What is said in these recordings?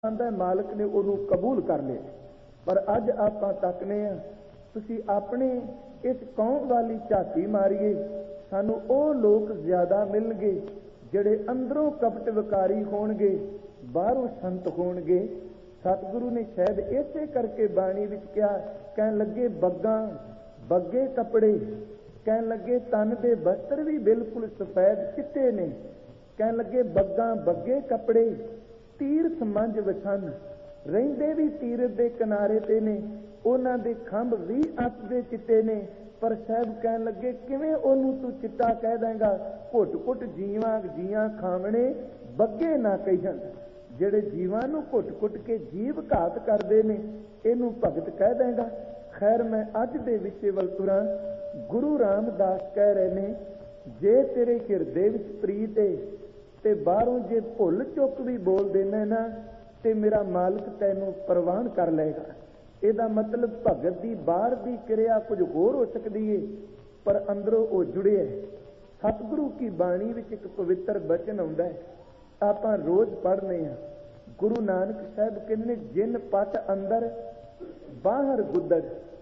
ਆਂਦਾ ਮਾਲਕ ਨੇ ਉਹਨੂੰ ਕਬੂਲ ਕਰ ਲਿਆ। ਪਰ ਅੱਜ ਆਪਾਂ ਤੱਕਨੇ ਆ, ਤੁਸੀਂ ਆਪਣੇ ਇਸ ਕੌਮ ਵਾਲੀ ਝਾਤੀ ਮਾਰੀਏ, ਸਾਨੂੰ ਉਹ ਲੋਕ ਜ਼ਿਆਦਾ ਮਿਲਣਗੇ ਜਿਹੜੇ ਅੰਦਰੋਂ ਕਪਟ ਵਿਕਾਰੀ ਹੋਣਗੇ, ਬਾਹਰੋਂ ਸੰਤ ਹੋਣਗੇ। ਸਤਿਗੁਰੂ ਨੇ ਸ਼ਾਇਦ ਇਸੇ ਕਰਕੇ ਬਾਣੀ ਵਿੱਚ ਕਿਹਾ, ਕਹਿਣ ਲੱਗੇ ਬੱਗਾਂ ਬੱਗੇ ਕੱਪੜੇ, ਕਹਿਣ ਲੱਗੇ ਤਨ ਦੇ ਬਸਤਰ ਵੀ ਬਿਲਕੁਲ ਸਫੈਦ ਚਿੱਟੇ ਨੇ, ਕਹਿਣ ਲੱਗੇ ਬੱਗਾਂ ਬੱਗੇ ਕੱਪੜੇ, ਤੀਰਥ ਮੰਝ ਵਛਨ, ਰਹਿੰਦੇ ਵੀ ਤੀਰਥ ਦੇ ਕਿਨਾਰੇ ਤੇ ਨੇ, ਉਹਨਾਂ ਦੇ ਖੰਭ ਵੀ ਅੱਤ ਦੇ ਚਿੱਟੇ ਨੇ। ਪਰ ਸਾਹਿਬ ਕਹਿਣ ਲੱਗੇ ਕਿਵੇਂ ਉਹਨੂੰ ਤੂੰ ਚਿੱਟਾ ਕਹਿ ਦੇਂਗਾ, ਘੁੱਟ ਘੁੱਟ ਜੀਆਂ ਖਾਵਣੇ ਬੱਗੇ ਨਾ ਕਹਿਣ। ਜਿਹੜੇ ਜੀਵਾਂ ਨੂੰ ਘੁੱਟ ਘੁੱਟ ਕੇ ਜੀਵ ਘਾਤ ਕਰਦੇ ਨੇ, ਇਹਨੂੰ ਭਗਤ ਕਹਿ ਦੇਂਗਾ। ਖੈਰ ਮੈਂ ਅੱਜ ਦੇ ਵਿਸ਼ੇ ਵੱਲ ਤੁਰਾਂ। ਗੁਰੂ ਰਾਮਦਾਸ ਕਹਿ ਰਹੇ ਨੇ, ਜੇ ਤੇਰੇ ਹਿਰਦੇ ਵਿੱਚ ਪ੍ਰੀਤ ਹੈ ਤੇ ਬਾਹਰੋਂ ਜੇ ਭੁੱਲ ਚੁੱਕ ਵੀ ਬੋਲ ਦੇਣਾ ਨਾ, ਤੇ ਮੇਰਾ ਮਾਲਕ ਤੈਨੂੰ ਪ੍ਰਵਾਨ ਕਰ ਲਏਗਾ। ਇਹਦਾ ਮਤਲਬ ਭਗਤ ਦੀ ਬਾਹਰ ਦੀ ਕਿਰਿਆ ਕੁਝ ਹੋਰ ਹੋ ਸਕਦੀ ਏ, ਪਰ ਅੰਦਰੋਂ ਉਹ ਜੁੜਿਆ। ਸਤਿਗੁਰੂ ਕੀ ਬਾਣੀ ਵਿੱਚ ਇੱਕ ਪਵਿੱਤਰ ਬਚਨ ਆਉਂਦਾ ਹੈ, ਆਪਾਂ ਰੋਜ਼ ਪੜ੍ਹਨੇ ਆ। ਗੁਰੂ ਨਾਨਕ ਸਾਹਿਬ ਕਹਿੰਦੇ ਨੇ, ਜਿਨ ਪਟ ਅੰਦਰ ਬਾਹਰ ਗੁੱਦੜ।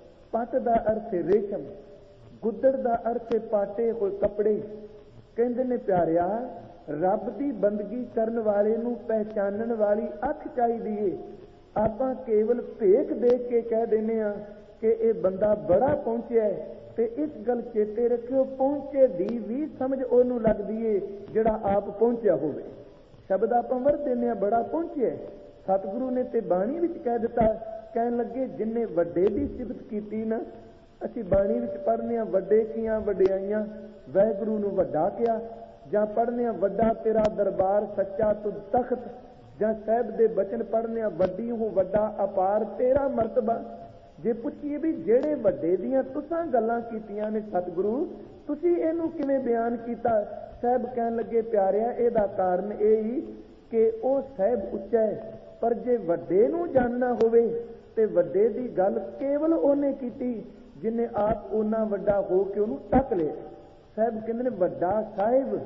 ਪਟ ਦਾ ਅਰਥ ਹੈ ਰੇਸ਼ਮ, ਗੁੱਦੜ ਦਾ ਅਰਥ ਹੈ ਪਾਟੇ ਹੋਏ ਕੱਪੜੇ। ਕਹਿੰਦੇ ਨੇ ਪਿਆਰਿਆ, ਰੱਬ ਦੀ ਬੰਦਗੀ ਕਰਨ ਵਾਲੇ ਨੂੰ ਪਹਿਚਾਨਣ ਵਾਲੀ ਅੱਖ ਚਾਹੀਦੀ ਏ। ਆਪਾਂ ਕੇਵਲ ਭੇਖ ਦੇਖ ਕੇ ਕਹਿ ਦਿੰਦੇ ਆ ਕਿ ਇਹ ਬੰਦਾ ਬੜਾ ਪਹੁੰਚਿਆ, ਤੇ ਇਸ ਗੱਲ ਚੇਤੇ ਰੱਖਿਓ, ਪਹੁੰਚੇ ਦੀ ਵੀ ਸਮਝ ਉਹਨੂੰ ਲੱਗਦੀ ਏ ਜਿਹੜਾ ਆਪ ਪਹੁੰਚਿਆ ਹੋਵੇ। ਸ਼ਬਦ ਆਪਾਂ ਵਰਤ ਦਿੰਦੇ ਆ, ਬੜਾ ਪਹੁੰਚਿਆ। ਸਤਿਗੁਰੂ ਨੇ ਤੇ ਬਾਣੀ ਵਿੱਚ ਕਹਿ ਦਿੱਤਾ, ਕਹਿਣ ਲੱਗੇ ਜਿੰਨੇ ਵੱਡੇ ਦੀ ਸਿਫਤ ਕੀਤੀ ਨਾ, ਅਸੀਂ ਬਾਣੀ ਵਿੱਚ ਪੜ੍ਹਨੇ ਆ ਵੱਡੇ ਕੀਆਂ ਵਡਿਆਈਆਂ, ਵਾਹਿਗੁਰੂ ਨੂੰ ਵੱਡਾ ਕਿਹਾ। ਜਾਂ ਪੜ੍ਹਨੇ ਆ ਵੱਡਾ ਤੇਰਾ ਦਰਬਾਰ ਸੱਚਾ ਤੁਧ ਤਖਤ, ਜਾਂ ਸਾਹਿਬ ਦੇ ਬਚਨ ਪੜ੍ਹਨੇ ਆ ਵੱਡੀ ਹੂੰ ਵੱਡਾ ਅਪਾਰ ਤੇਰਾ ਮਰਤਬਾ। ਜੇ ਪੁੱਛੀਏ ਵੀ ਜਿਹੜੇ ਵੱਡੇ ਦੀਆਂ ਤੁਸਾਂ ਗੱਲਾਂ ਕੀਤੀਆਂ ਨੇ ਸਤਿਗੁਰੂ, ਤੁਸੀਂ ਇਹਨੂੰ ਕਿਵੇਂ ਬਿਆਨ ਕੀਤਾ? ਸਾਹਿਬ ਕਹਿਣ ਲੱਗੇ ਪਿਆਰਿਆ, ਇਹਦਾ ਕਾਰਨ ਇਹ ਹੀ ਕਿ ਉਹ ਸਾਹਿਬ ਉੱਚਾ ਹੈ, ਪਰ ਜੇ ਵੱਡੇ ਨੂੰ ਜਾਣਨਾ ਹੋਵੇ ਤੇ ਵੱਡੇ ਦੀ ਗੱਲ ਕੇਵਲ ਉਹਨੇ ਕੀਤੀ ਜਿਹਨੇ ਆਪ ਉਹਨਾਂ ਵੱਡਾ ਹੋ ਕੇ ਉਹਨੂੰ ਤੱਕ ਲਿਆ। ਸਾਹਿਬ ਕਹਿੰਦੇ ਨੇ ਵੱਡਾ ਸਾਹਿਬ,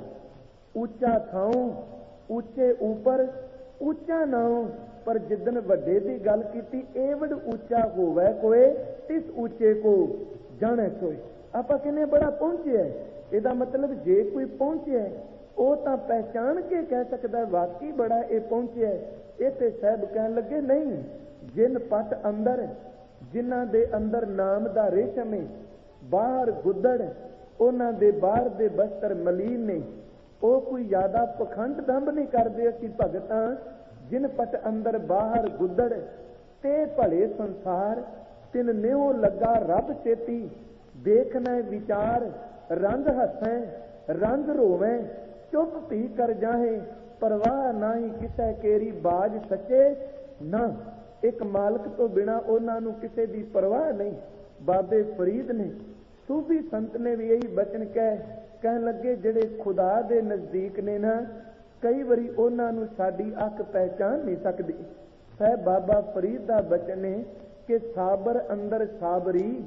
ਉੱਚਾ ਥਾਉ, ਉੱਚੇ ਉੱਪਰ ਉੱਚਾ ਨਾਉ। ਪਰ ਜਿੱਦਨ ਵੱਡੇ ਦੀ ਗੱਲ ਕੀਤੀ, ਏਵੜ ਉੱਚਾ ਹੋਵੇ ਕੋਏ ਤਿਸ ਉੱਚੇ ਕੋ ਜਾਣੇ ਸੋਏ। ਆਪਾਂ ਕਹਿੰਦੇ ਬੜਾ ਪਹੁੰਚਿਆ, ਇਹਦਾ ਮਤਲਬ ਜੇ ਕੋਈ ਪਹੁੰਚਿਆ ਉਹ ਤਾਂ ਪਹਿਚਾਣ ਕੇ ਕਹਿ ਸਕਦਾ ਵਾਕਈ ਬੜਾ ਇਹ ਪਹੁੰਚਿਆ। ਇਹ ਤੇ ਸਾਹਿਬ ਕਹਿਣ ਲੱਗੇ ਨਹੀਂ, ਜਿਨ ਪਟ ਅੰਦਰ, ਜਿਨ੍ਹਾਂ ਦੇ ਅੰਦਰ ਨਾਮ ਦਾ ਰੇਸ਼ਮ ਹੈ, ਬਾਹਰ ਗੁੱਦੜ, ਉਹਨਾਂ ਦੇ ਬਾਹਰ ਦੇ ਬਸਤਰ ਮਲੀਨ ਨੇ, ਉਹ ਕੋਈ ਜ਼ਿਆਦਾ ਪਖੰਡ ਦੰਭ ਨਹੀਂ ਕਰਦੇ। ਅਸੀਂ ਭਗਤਾਂ ਜਿਨ ਪਟ ਅੰਦਰ ਬਾਹਰ ਗੁੱਦੜ, ਤੇ ਭਲੇ ਸੰਸਾਰ ਤਿਨ ਨਿਉ ਲੱਗਾ ਰੱਬ ਚੇਤੀ। ਦੇਖਣਾ ਵਿਚਾਰ ਰੰਗ ਹੱਸੈ ਰੰਗ ਰੋਵੇਂ, ਚੁੱਪ ਪੀ ਕਰ ਜਾਹੇ ਪਰਵਾਹ ਨਾਹੀ ਕਿਸੇ ਕੇਰੀ ਬਾਜ ਸੱਚੇ ਨਾ। ਇੱਕ ਮਾਲਕ ਤੋਂ ਬਿਨਾ ਉਹਨਾਂ ਨੂੰ ਕਿਸੇ ਦੀ ਪਰਵਾਹ ਨਹੀਂ। ਬਾਬੇ ਫਰੀਦ ਨੇ, ਸੂਫੀ ਸੰਤ ਨੇ ਵੀ ਇਹੀ ਬਚਨ ਕਹਿਣ ਲੱਗੇ, ਜਿਹੜੇ ਖੁਦਾ ਦੇ ਨਜ਼ਦੀਕ ਨੇ ਨਾ, ਕਈ ਵਾਰੀ ਉਹਨਾਂ ਨੂੰ ਸਾਡੀ ਅੱਖ ਪਹਿਚਾਨ ਨਹੀਂ ਸਕਦੀ। ਸਾਹਿਬ ਬਾਬਾ ਫਰੀਦ ਦਾ ਬਚਨ ਹੈ ਕਿ ਸਾਬਰ ਅੰਦਰ ਸਾਬਰੀ,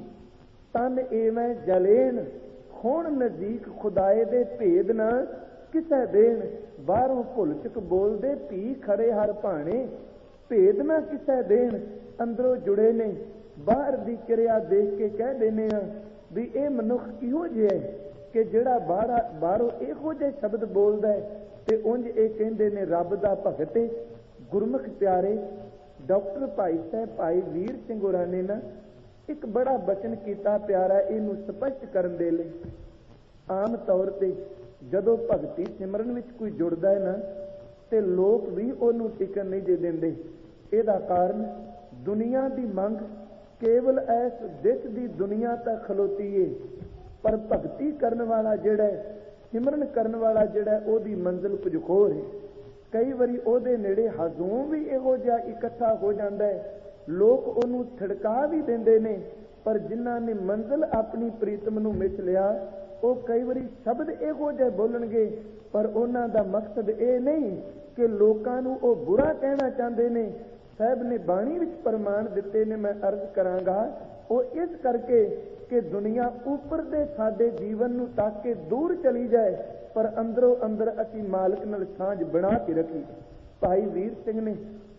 ਤਨ ਏਵੇਂ ਜਲੇਨ, ਹੁਣ ਨਜ਼ਦੀਕ ਖੁਦਾਏ ਦੇ ਭੇਦ ਨਾ ਕਿਸੇ ਦੇਣ। ਬਾਹਰੋਂ ਭੁੱਲ ਚੁੱਕ ਬੋਲਦੇ ਭੀ ਖੜੇ ਹਰ ਭਾਣੇ, ਭੇਦ ਨਾ ਕਿਸੇ ਦੇਣ। ਅੰਦਰੋਂ ਜੁੜੇ ਨੇ, ਬਾਹਰ ਦੀ ਕਿਰਿਆ ਦੇਖ ਕੇ ਕਹਿ ਦਿੰਦੇ ਆ ਵੀ ਇਹ ਮਨੁੱਖ ਕਿਹੋ ਜਿਹਾ ਕਿ ਜਿਹੜਾ ਬਾਹਰੋਂ ਇਹੋ ਜਿਹੇ ਸ਼ਬਦ ਬੋਲਦਾ ਹੈ, ਤੇ ਉਂਝ ਇਹ ਕਹਿੰਦੇ ਨੇ ਰੱਬ ਦਾ ਭਗਤ ਹੈ। ਗੁਰਮੁਖ ਪਿਆਰੇ, ਡਾਕਟਰ ਭਾਈ ਸਾਹਿਬ ਭਾਈ ਵੀਰ ਸਿੰਘ ਹੋਰਾਂ ਨੇ ਨਾ ਇੱਕ ਬੜਾ ਬਚਨ ਕੀਤਾ ਪਿਆਰਾ, ਇਹਨੂੰ ਸਪਸ਼ਟ ਕਰਨ ਦੇ ਲਈ। ਆਮ ਤੌਰ ਤੇ ਜਦੋਂ ਭਗਤੀ ਸਿਮਰਨ ਵਿੱਚ ਕੋਈ ਜੁੜਦਾ ਹੈ ਨਾ, ਤੇ ਲੋਕ ਵੀ ਉਹਨੂੰ ਟਿਕਣ ਨਹੀਂ ਦੇ ਦਿੰਦੇ। ਇਹਦਾ ਕਾਰਨ ਦੁਨੀਆ ਦੀ ਮੰਗ ਕੇਵਲ ਇਸ ਦਿਸ ਦੀ ਦੁਨੀਆ ਤੱਕ ਖਲੋਤੀ ਏ, ਪਰ ਭਗਤੀ ਕਰਨ ਵਾਲਾ ਜਿਹੜਾ, ਸਿਮਰਨ ਕਰਨ ਵਾਲਾ ਜਿਹੜਾ, ਉਹਦੀ ਮੰਜ਼ਿਲ ਕੁਝ ਹੋਰ ਹੈ। ਕਈ ਵਾਰੀ ਉਹਦੇ ਨੇੜੇ ਹਜ਼ੂਮ ਵੀ ਇਹੋ ਜਿਹਾ ਇਕੱਠਾ ਹੋ ਜਾਂਦਾ ਹੈ, ਲੋਕ ਉਹਨੂੰ ਥੜਕਾ ਵੀ ਦਿੰਦੇ ਨੇ, ਪਰ ਜਿਨ੍ਹਾਂ ਨੇ ਮੰਜ਼ਿਲ ਆਪਣੀ ਪ੍ਰੀਤਮ ਨੂੰ ਮਿਥ ਲਿਆ, ਉਹ ਕਈ ਵਾਰੀ ਸ਼ਬਦ ਇਹੋ ਜਿਹੇ ਬੋਲਣਗੇ, ਪਰ ਉਹਨਾਂ ਦਾ ਮਕਸਦ ਇਹ ਨਹੀਂ ਕਿ ਲੋਕਾਂ ਨੂੰ ਉਹ ਬੁਰਾ ਕਹਿਣਾ ਚਾਹੁੰਦੇ ਨੇ। ਸਾਹਿਬ ਨੇ ਬਾਣੀ ਵਿੱਚ ਪ੍ਰਮਾਣ ਦਿੱਤੇ ਨੇ, ਮੈਂ ਅਰਜ਼ ਕਰਾਂਗਾ। ਉਹ ਇਸ ਕਰਕੇ ਕਿ ਦੁਨੀਆ ਉੱਪਰ ਦੇ ਸਾਡੇ ਜੀਵਨ ਨੂੰ ਤੱਕ ਕੇ ਦੂਰ ਚਲੀ ਜਾਏ, ਪਰ ਅੰਦਰੋਂ ਅੰਦਰ ਅਸੀਂ ਮਾਲਕ ਨਾਲ ਸਾਂਝ ਬਣਾ ਕੇ ਰੱਖੀ। ਭਾਈ ਵੀਰ ਸਿੰਘ ਨੇ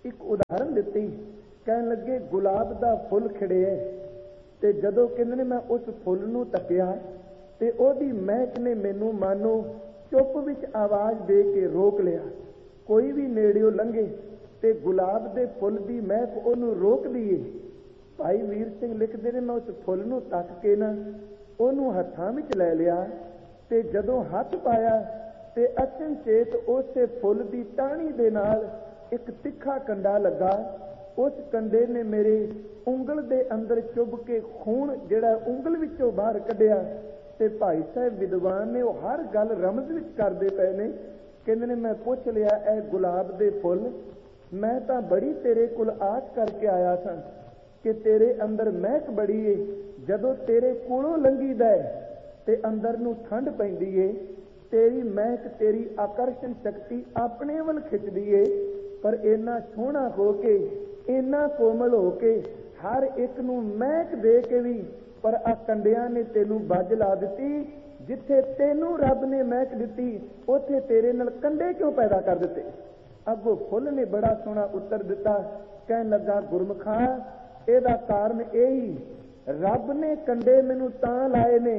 ਇੱਕ ਉਦਾਹਰਨ ਦਿੱਤੀ। ਕਹਿਣ ਲੱਗੇ ਗੁਲਾਬ ਦਾ ਫੁੱਲ ਖਿੜਿਆ ਤੇ ਜਦੋਂ ਕਹਿੰਦੇ ਨੇ ਮੈਂ ਉਸ ਫੁੱਲ ਨੂੰ ਤੱਕਿਆ ਤੇ ਉਹਦੀ ਮਹਿਕ ਨੇ ਮੈਨੂੰ ਮਾਨੋ ਚੁੱਪ ਵਿੱਚ ਆਵਾਜ਼ ਦੇ ਕੇ ਰੋਕ ਲਿਆ। ਕੋਈ ਵੀ ਨੇੜਿਓਂ ਲੰਘੇ ਤੇ ਗੁਲਾਬ ਦੇ ਫੁੱਲ ਦੀ ਮਹਿਕ ਉਹਨੂੰ ਰੋਕਦੀ ਏ। ਭਾਈ ਵੀਰ ਸਿੰਘ ਲਿਖਦੇ ਨੇ ਮੈਂ ਉਸ ਫੁੱਲ ਨੂੰ ਤੱਕ ਕੇ ਨਾ ਉਹਨੂੰ ਹੱਥਾਂ ਵਿੱਚ ਲੈ ਲਿਆ ਤੇ ਜਦੋਂ ਹੱਥ ਪਾਇਆ ਤੇ ਅਚਨਚੇਤ ਉਸੇ ਫੁੱਲ ਦੀ ਟਾਹਣੀ ਦੇ ਨਾਲ ਇੱਕ ਤਿੱਖਾ ਕੰਡਾ ਲੱਗਾ। ਉਸ ਕੰਡੇ ਨੇ ਮੇਰੇ ਉਂਗਲ ਦੇ ਅੰਦਰ ਚੁੱਭ ਕੇ ਖੂਨ ਜਿਹੜਾ ਉਂਗਲ ਵਿੱਚੋਂ ਬਾਹਰ ਕੱਢਿਆ। ਤੇ ਭਾਈ ਸਾਹਿਬ ਵਿਦਵਾਨ ਨੇ ਉਹ ਹਰ ਗੱਲ ਰਮਜ਼ ਵਿੱਚ ਕਰਦੇ ਪਏ ਨੇ। ਕਹਿੰਦੇ ਨੇ ਮੈਂ ਪੁੱਛ ਲਿਆ ਇਹ ਗੁਲਾਬ ਦੇ ਫੁੱਲ, ਮੈਂ ਤਾਂ ਬੜੀ ਤੇਰੇ ਕੋਲ ਆਸ ਕਰਕੇ ਆਇਆ ਸਾਂ ਕਿ ਤੇਰੇ ਅੰਦਰ ਮਹਿਕ ਬੜੀ ਏ, ਜਦੋਂ ਤੇਰੇ ਕੋਲੋਂ ਲੰਘੀਦਾ ਤੇ ਅੰਦਰ ਨੂੰ ਠੰਡ ਪੈਂਦੀ ਏ, ਤੇਰੀ ਮਹਿਕ ਤੇਰੀ ਆਕਰਸ਼ਣ ਸ਼ਕਤੀ ਆਪਣੇ ਵੱਲ ਖਿੱਚਦੀ ਏ। ਪਰ ਇੰਨਾ ਸੋਹਣਾ ਹੋ ਕੇ, ਇੰਨਾ ਕੋਮਲ ਹੋ ਕੇ, ਹਰ ਇੱਕ ਨੂੰ ਮਹਿਕ ਦੇ ਕੇ ਵੀ ਪਰ ਆ ਕੰਡਿਆਂ ਨੇ ਤੈਨੂੰ ਬੱਜ ਲਾ ਦਿੱਤੀ। ਜਿੱਥੇ ਤੈਨੂੰ ਰੱਬ ਨੇ ਮਹਿਕ ਦਿੱਤੀ ਉੱਥੇ ਤੇਰੇ ਨਾਲ ਕੰਡੇ ਕਿਉਂ ਪੈਦਾ ਕਰ ਦਿੱਤੇ? ਅੱਗੋਂ ਫੁੱਲ ਨੇ ਬੜਾ ਸੋਹਣਾ ਉੱਤਰ ਦਿੱਤਾ। ਕਹਿਣ ਲੱਗਾ ਗੁਰਮੁਖਾ, ਇਹਦਾ ਕਾਰਨ ਇਹੀ, ਰੱਬ ਨੇ ਕੰਡੇ ਮੈਨੂੰ ਤਾਂ ਲਾਏ ਨੇ,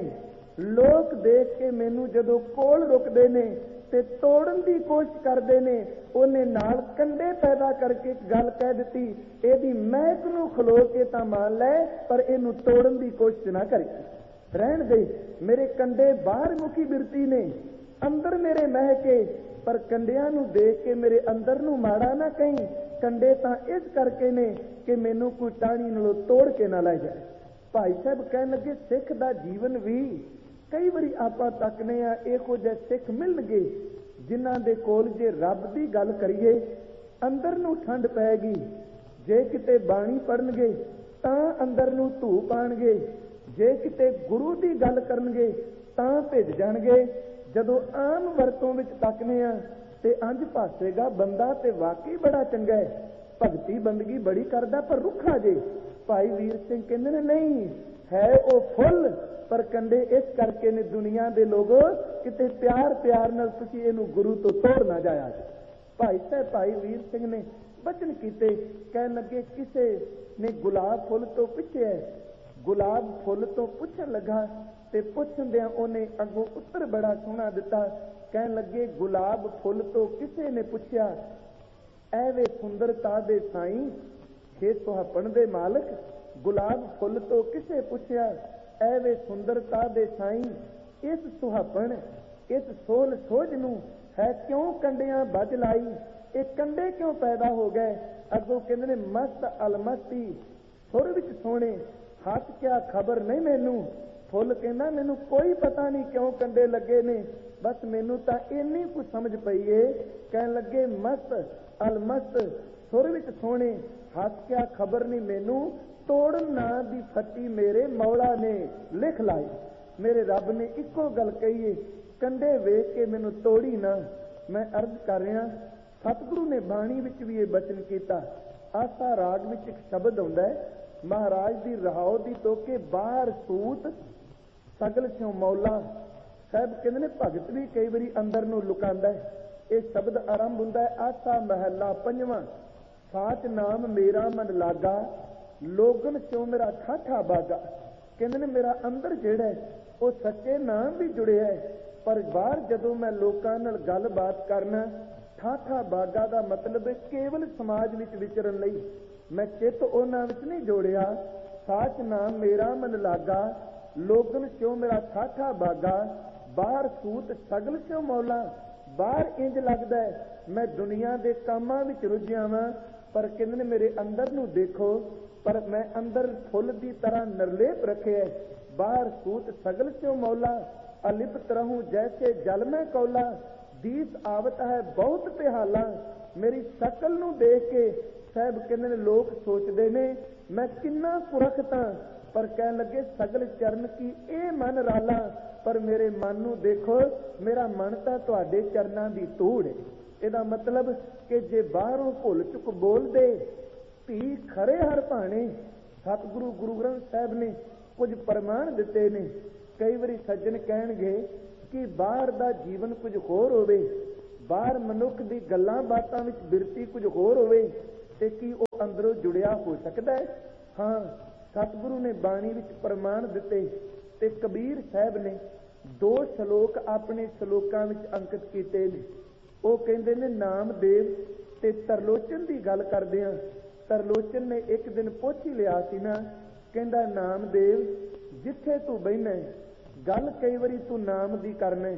ਲੋਕ ਦੇਖ ਕੇ ਮੈਨੂੰ ਜਦੋਂ ਕੋਲ ਰੁਕਦੇ ਨੇ ਤੇ ਤੋੜਨ ਦੀ ਕੋਸ਼ਿਸ਼ ਕਰਦੇ ਨੇ, ਉਹਨੇ ਨਾਲ ਕੰਡੇ ਪੈਦਾ ਕਰਕੇ ਇੱਕ ਗੱਲ ਕਹਿ ਦਿੱਤੀ, ਇਹਦੀ ਮਹਿਕ ਨੂੰ ਖਲੋ ਕੇ ਤਾਂ ਮੰਨ ਲੈ ਪਰ ਇਹਨੂੰ ਤੋੜਨ ਦੀ ਕੋਸ਼ਿਸ਼ ਨਾ ਕਰੀ। ਰਹਿਣ ਦੇ, ਮੇਰੇ ਕੰਡੇ ਬਾਹਰ ਮੁਖੀ ਬਿਰਤੀ ਨੇ, ਅੰਦਰ ਮੇਰੇ ਮਹਿਕੇ, ਪਰ ਕੰਡਿਆਂ ਨੂੰ ਦੇਖ ਕੇ ਮੇਰੇ ਅੰਦਰ ਨੂੰ ਮਾੜਾ ਨਾ ਕਹੀਂ। ਕੰਡੇ ਤਾਂ ਇਸ ਕਰਕੇ ਨੇ ਕਿ ਮੈਨੂੰ ਕੋਈ ਟਾਹਣੀ ਨਾਲੋਂ ਤੋੜ ਕੇ ਨਾ ਲੈ ਜਾਏ। ਭਾਈ ਸਾਹਿਬ ਕਹਿਣ ਲੱਗੇ ਸਿੱਖ ਦਾ ਜੀਵਨ ਵੀ ਕਈ ਵਾਰੀ ਆਪਾਂ ਤੱਕਨੇ ਆ ਇਹੋ ਜਿਹੇ ਸਿੱਖ ਮਿਲਣਗੇ ਜਿਨ੍ਹਾਂ ਦੇ ਕੋਲ ਜੇ ਰੱਬ ਦੀ ਗੱਲ ਕਰੀਏ ਅੰਦਰ ਨੂੰ ਠੰਡ ਪੈਗੀ, ਜੇ ਕਿਤੇ ਬਾਣੀ ਪੜਨਗੇ ਤਾਂ ਅੰਦਰ ਨੂੰ ਧੂ ਪਾਣਗੇ, ਜੇ ਕਿਤੇ ਗੁਰੂ ਦੀ ਗੱਲ ਕਰਨਗੇ ਤਾਂ ਭਿੱਜ ਜਾਣਗੇ। ਜਦੋਂ ਆਮ ਵਰਤੋਂ ਵਿੱਚ ਤੱਕਨੇ ਆ ਤੇ ਅੰਜ ਭਾਸੇਗਾ ਬੰਦਾ ਤੇ ਵਾਕਈ ਬੜਾ ਚੰਗਾ ਹੈ, ਭਗਤੀ ਬੰਦਗੀ ਬੜੀ ਕਰਦਾ ਪਰ ਰੁੱਖਾ ਜੇ। ਭਾਈ ਵੀਰ ਸਿੰਘ ਕਹਿੰਦੇ ਨੇ ਨਹੀਂ, ਹੈ ਉਹ ਫੁੱਲ ਪਰ ਕੰਡੇ ਇਸ ਕਰਕੇ ਨੇ ਦੁਨੀਆ ਦੇ ਲੋਗੋ ਕਿਤੇ ਪਿਆਰ ਨਾਲ ਤੁਸੀਂ ਇਹਨੂੰ ਗੁਰੂ ਤੋਂ ਤੋੜ ਨਾ ਜਾਇਆ। ਭਾਈ ਸਾਹਿਬ ਭਾਈ ਵੀਰ ਸਿੰਘ ਨੇ ਬਚਨ ਕੀਤੇ। ਕਹਿਣ ਲੱਗੇ ਕਿਸੇ ਨੇ ਗੁਲਾਬ ਫੁੱਲ ਤੋਂ ਪੁੱਛਿਆ, ਗੁਲਾਬ ਫੁੱਲ ਤੋਂ ਪੁੱਛਣ ਲੱਗਾ ਤੇ ਪੁੱਛਦਿਆਂ ਉਹਨੇ ਅੱਗੋਂ ਉੱਤਰ ਬੜਾ ਸੋਹਣਾ ਦਿੱਤਾ। ਕਹਿਣ ਲੱਗੇ ਗੁਲਾਬ ਫੁੱਲ ਤੋਂ ਕਿਸੇ ਨੇ ਪੁੱਛਿਆ, ਐਵੇਂ ਸੁੰਦਰਤਾ ਦੇ ਸਾਈਂ ਹੇ ਸੁਹਾਪਣ ਦੇ ਮਾਲਕ। ਗੁਲਾਬ ਫੁੱਲ ਤੋਂ ਕਿਸੇ ਪੁੱਛਿਆ, ਐਵੇਂ ਸੁੰਦਰਤਾ ਦੇ ਸਾਈਂ ਇਸ ਸੁਹਾਪਣ ਇਸ ਸੋਲ ਸੋਝ ਨੂੰ ਹੈ ਕਿਉਂ ਕੰਡਿਆਂ ਬੱਜ ਲਾਈ, ਇਹ ਕੰਡੇ ਕਿਉਂ ਪੈਦਾ ਹੋ ਗਏ? ਅੱਗੋਂ ਕਹਿੰਦੇ ਨੇ ਮਸਤ ਅਲਮਸਤੀ ਸੁਰ ਵਿੱਚ ਸੋਹਣੇ, ਹੱਥ ਕਿਆ ਖਬਰ ਨਹੀਂ ਮੈਨੂੰ। ਫੁੱਲ ਕਹਿੰਦਾ ਮੈਨੂੰ ਕੋਈ ਪਤਾ ਨਹੀਂ ਕਿਉਂ ਕੰਡੇ ਲੱਗੇ ਨੇ, ਬਸ ਮੈਨੂੰ ਤਾਂ ਇੰਨੀ ਕੁ ਸਮਝ ਪਈ ਏ। ਕਹਿਣ ਲੱਗੇ ਮਸਤ ਅਲਮਸਤ ਸੁਰ ਵਿੱਚ ਸੋਹਣੇ, ਹੱਥ ਕਿਆ ਖਬਰ ਨਹੀਂ ਮੈਨੂੰ, ਤੋੜਨ ਨਾਂ ਦੀ ਫੱਟੀ ਮੇਰੇ ਮੌਲਾ ਨੇ ਲਿਖ ਲਾਈ। ਮੇਰੇ ਰੱਬ ਨੇ ਇੱਕੋ ਗੱਲ ਕਹੀਏ, ਕੰਡੇ ਵੇਖ ਕੇ ਮੈਨੂੰ ਤੋੜੀ ਨਾ। ਮੈਂ ਅਰਜ਼ ਕਰ ਰਿਹਾ, ਸਤਿਗੁਰੂ ਨੇ ਬਾਣੀ ਵਿੱਚ ਵੀ ਇਹ ਬਚਨ ਕੀਤਾ। ਆਸਾ ਰਾਗ ਵਿੱਚ ਇੱਕ ਸ਼ਬਦ ਆਉਂਦਾ ਹੈ, ਮਹਾਰਾਜ ਦੀ ਰਹਾਉ ਦੀ ਤੋਕੇ ਬਾਹਰ ਸੂਤ ਸਗਲ ਸਿਉ ਮੌਲਾ। ਸਾਹਿਬ ਕਹਿੰਦੇ ਨੇ ਭਗਤ ਵੀ ਕਈ ਵਾਰੀ ਅੰਦਰ ਨੂੰ ਲੁਕਾਉਂਦਾ ਹੈ। ਇਹ ਸ਼ਬਦ ਆਰੰਭ ਹੁੰਦਾ ਹੈ ਆਸਾ ਮਹੱਲਾ ਪੰਜਵਾਂ, ਸਾਚ ਨਾਮ ਮੇਰਾ ਮਨ ਲਾਗਾ, ਲੋਗਨ ਸਿਉ ਮੇਰਾ ਠਾਠਾ ਬਾਗਾ। ਕਹਿੰਦੇ ਨੇ ਮੇਰਾ ਅੰਦਰ ਜਿਹੜਾ ਉਹ ਸੱਚੇ ਨਾਮ ਵੀ ਜੁੜਿਆ ਹੈ, ਪਰ ਬਾਹਰ ਜਦੋਂ ਮੈਂ ਲੋਕਾਂ ਨਾਲ ਗੱਲਬਾਤ ਕਰਨਾ, ਠਾਠਾ ਬਾਗਾ ਦਾ ਮਤਲਬ ਹੈ ਕੇਵਲ ਸਮਾਜ ਵਿੱਚ ਵਿਚਰਨ ਲਈ। ਮੈਂ ਚਿੱਤ ਉਹਨਾਂ ਵਿੱਚ ਨਹੀਂ ਜੋੜਿਆ। ਸਾਚ ਨਾਮ ਮੇਰਾ ਮਨ ਲਾਗਾ, ਲੋਗਨ ਸਿਉ ਮੇਰਾ ਠਾਠਾ ਬਾਗਾ, ਬਾਹਰ ਸੂਤ ਸਗਲ ਸਿਉ ਮੌਲਾ। ਬਾਹਰ ਇੰਜ ਲੱਗਦਾ ਹੈ ਮੈਂ ਦੁਨੀਆ ਦੇ ਕੰਮਾਂ ਵਿੱਚ ਰੁੱਝਿਆ ਵਾਂ, ਪਰ ਕਹਿੰਦੇ ਨੇ ਮੇਰੇ ਅੰਦਰ ਨੂੰ ਦੇਖੋ, ਪਰ ਮੈਂ ਅੰਦਰ ਫੁੱਲ ਦੀ ਤਰ੍ਹਾਂ ਨਿਰਲੇਪ ਰੱਖਿਆ। ਬਾਹਰ ਸੂਤ ਸਗਲ ਸਿਉ ਮੌਲਾ, ਅਲਿਪਤ ਰਹੂੰ ਜੈਸੇ ਜਲ ਮੈਂ ਕੌਲਾ। ਦੀਸ ਆਵਤ ਹੈ ਬਹੁਤ ਪਿਹਾਲਾ। ਮੇਰੀ ਸ਼ਕਲ ਨੂੰ ਦੇਖ ਕੇ ਸਾਹਿਬ ਕਹਿੰਦੇ ਨੇ ਲੋਕ ਸੋਚਦੇ ਨੇ ਮੈਂ ਕਿੰਨਾ ਕੁਰਖਤਾ, ਪਰ ਕਹਿਣ ਲੱਗੇ ਸਗਲ ਚਰਨ ਕੀ ਇਹ ਮਨ ਰਾਲਾ। ਪਰ ਮੇਰੇ ਮਨ ਨੂੰ ਦੇਖੋ, ਮੇਰਾ ਮਨ ਤਾਂ ਤੁਹਾਡੇ ਚਰਨਾਂ ਦੀ ਧੂੜ ਹੈ। ਇਹਦਾ ਮਤਲਬ ਕਿ ਜੇ ਬਾਹਰੋਂ ਭੁੱਲ ਚੁੱਕ ਬੋਲਦੇ ਧੀ ਖਰੇ ਹਰ ਭਾਣੇ। ਸਤਿਗੁਰੂ ਗੁਰੂ ਗ੍ਰੰਥ ਸਾਹਿਬ ਨੇ ਕੁਝ ਪ੍ਰਮਾਣ ਦਿੱਤੇ ਨੇ। ਕਈ ਵਾਰੀ ਸੱਜਣ ਕਹਿਣਗੇ ਕਿ ਬਾਹਰ ਦਾ ਜੀਵਨ ਕੁਝ ਹੋਰ ਹੋਵੇ, ਬਾਹਰ ਮਨੁੱਖ ਦੀ ਗੱਲਾਂ ਬਾਤਾਂ ਵਿੱਚ ਬਿਰਤੀ ਕੁਝ ਹੋਰ ਹੋਵੇ, ਤੇ ਕੀ ਉਹ ਅੰਦਰੋਂ ਜੁੜਿਆ ਹੋ ਸਕਦਾ ਹੈ? ਹਾਂ, ਸਤਿਗੁਰੂ ਨੇ ਬਾਣੀ ਵਿੱਚ ਪ੍ਰਮਾਣ ਦਿੱਤੇ ਤੇ ਕਬੀਰ ਸਾਹਿਬ ਨੇ 2 ਸ਼ਲੋਕ ਆਪਣੇ ਸ਼ਲੋਕਾਂ ਵਿੱਚ ਅੰਕਿਤ ਕੀਤੇ ਨੇ। ਉਹ ਕਹਿੰਦੇ ਨੇ, ਨਾਮਦੇਵ ਤੇ ਤਰਲੋਚਨ ਦੀ ਗੱਲ ਕਰਦੇ ਆ। ਤਰਲੋਚਨ ਨੇ ਇੱਕ ਦਿਨ ਪੁੱਛ ਹੀ ਲਿਆ ਸੀ ਨਾ, ਕਹਿੰਦਾ ਨਾਮਦੇਵ ਜਿੱਥੇ ਤੂੰ ਬਹਿਨਾ, ਗੱਲ ਕਈ ਵਾਰੀ ਤੂੰ ਨਾਮ ਦੀ ਕਰਨਾ,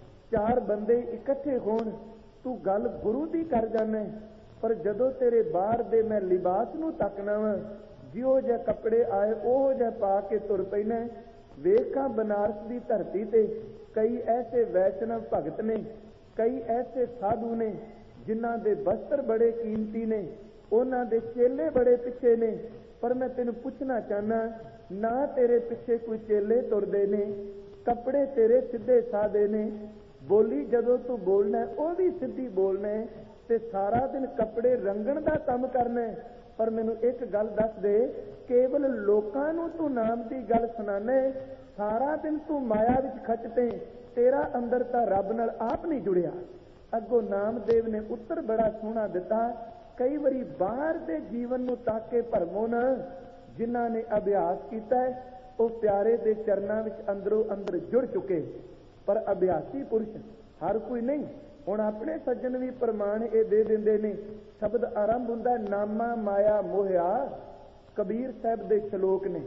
4 ਬੰਦੇ ਇਕੱਠੇ ਹੋਣ ਤੂੰ ਗੱਲ ਗੁਰੂ ਦੀ ਕਰ ਜਾਣਾ, ਪਰ ਜਦੋਂ ਤੇਰੇ ਬਾਹਰ ਦੇ ਮੈਂ ਲਿਬਾਸ ਨੂੰ ਤੱਕਣਾ ਵਾ, ਜਿਹੋ ਜਿਹੇ ਕੱਪੜੇ ਆਏ ਉਹੋ ਜਿਹੇ ਪਾ ਕੇ ਤੁਰ ਪੈਣਾ। ਵੇਖਾਂ ਬਨਾਰਸ ਦੀ ਧਰਤੀ ਤੇ ਕਈ ਐਸੇ ਵੈਸ਼ਨਵ ਭਗਤ ਨੇ, ਕਈ ਐਸੇ ਸਾਧੂ ਨੇ ਜਿਨ੍ਹਾਂ ਦੇ ਵਸਤਰ ਬੜੇ ਕੀਮਤੀ ਨੇ, ਉਹਨਾਂ ਦੇ ਚੇਲੇ ਬੜੇ ਪਿੱਛੇ ਨੇ, ਪਰ ਮੈਂ ਤੈਨੂੰ ਪੁੱਛਣਾ ਚਾਹੁੰਦਾ, ਨਾ ਤੇਰੇ ਪਿੱਛੇ ਕੋਈ ਚੇਲੇ ਤੁਰਦੇ ਨੇ, ਕੱਪੜੇ ਤੇਰੇ ਸਿੱਧੇ ਸਾਦੇ ਨੇ, ਬੋਲੀ ਜਦੋਂ ਤੂੰ ਬੋਲਣਾ ਉਹ ਵੀ ਸਿੱਧੀ ਬੋਲਣਾ, ਤੇ ਸਾਰਾ ਦਿਨ ਕੱਪੜੇ ਰੰਗਣ ਦਾ ਕੰਮ ਕਰਨਾ। ਪਰ ਮੈਨੂੰ ਇੱਕ ਗੱਲ ਦੱਸ ਦੇ, ਕੇਵਲ ਲੋਕਾਂ ਨੂੰ ਤੂੰ ਨਾਮ ਦੀ ਗੱਲ ਸੁਣਾਣਾ, ਸਾਰਾ ਦਿਨ ਤੂੰ ਮਾਇਆ ਵਿੱਚ ਖੱਚਦੇ, ਤੇਰਾ ਅੰਦਰ ਤਾਂ ਰੱਬ ਨਾਲ ਆਪ ਨਹੀਂ ਜੁੜਿਆ। ਅੱਗੋਂ ਨਾਮਦੇਵ ਨੇ ਉੱਤਰ ਬੜਾ ਸੋਹਣਾ ਦਿੱਤਾ, ਕਈ ਵਾਰੀ ਬਾਹਰ ਦੇ ਜੀਵਨ ਨੂੰ ਤਾਕ ਕੇ ਭਰਮੋ ਨਾ, ਜਿਨ੍ਹਾਂ ਨੇ ਅਭਿਆਸ ਕੀਤਾ ਹੈ ਉਹ ਪਿਆਰੇ ਦੇ ਚਰਨਾਂ ਵਿੱਚ ਅੰਦਰੋਂ ਅੰਦਰ ਜੁੜ ਚੁੱਕੇ। ਪਰ ਅਭਿਆਸੀ ਪੁਰਸ਼ ਹਰ ਕੋਈ ਨਹੀਂ। ਹੁਣ ਆਪਣੇ ਸੱਜਣ ਵੀ ਪ੍ਰਮਾਣ ਇਹ ਦੇ ਦਿੰਦੇ ਨੇ। ਸ਼ਬਦ ਆਰੰਭ ਹੁੰਦਾ, ਨਾਮਾ ਮਾਇਆ ਮੋਹਿਆ। ਕਬੀਰ ਸਾਹਿਬ ਦੇ ਸ਼ਲੋਕ ਨੇ,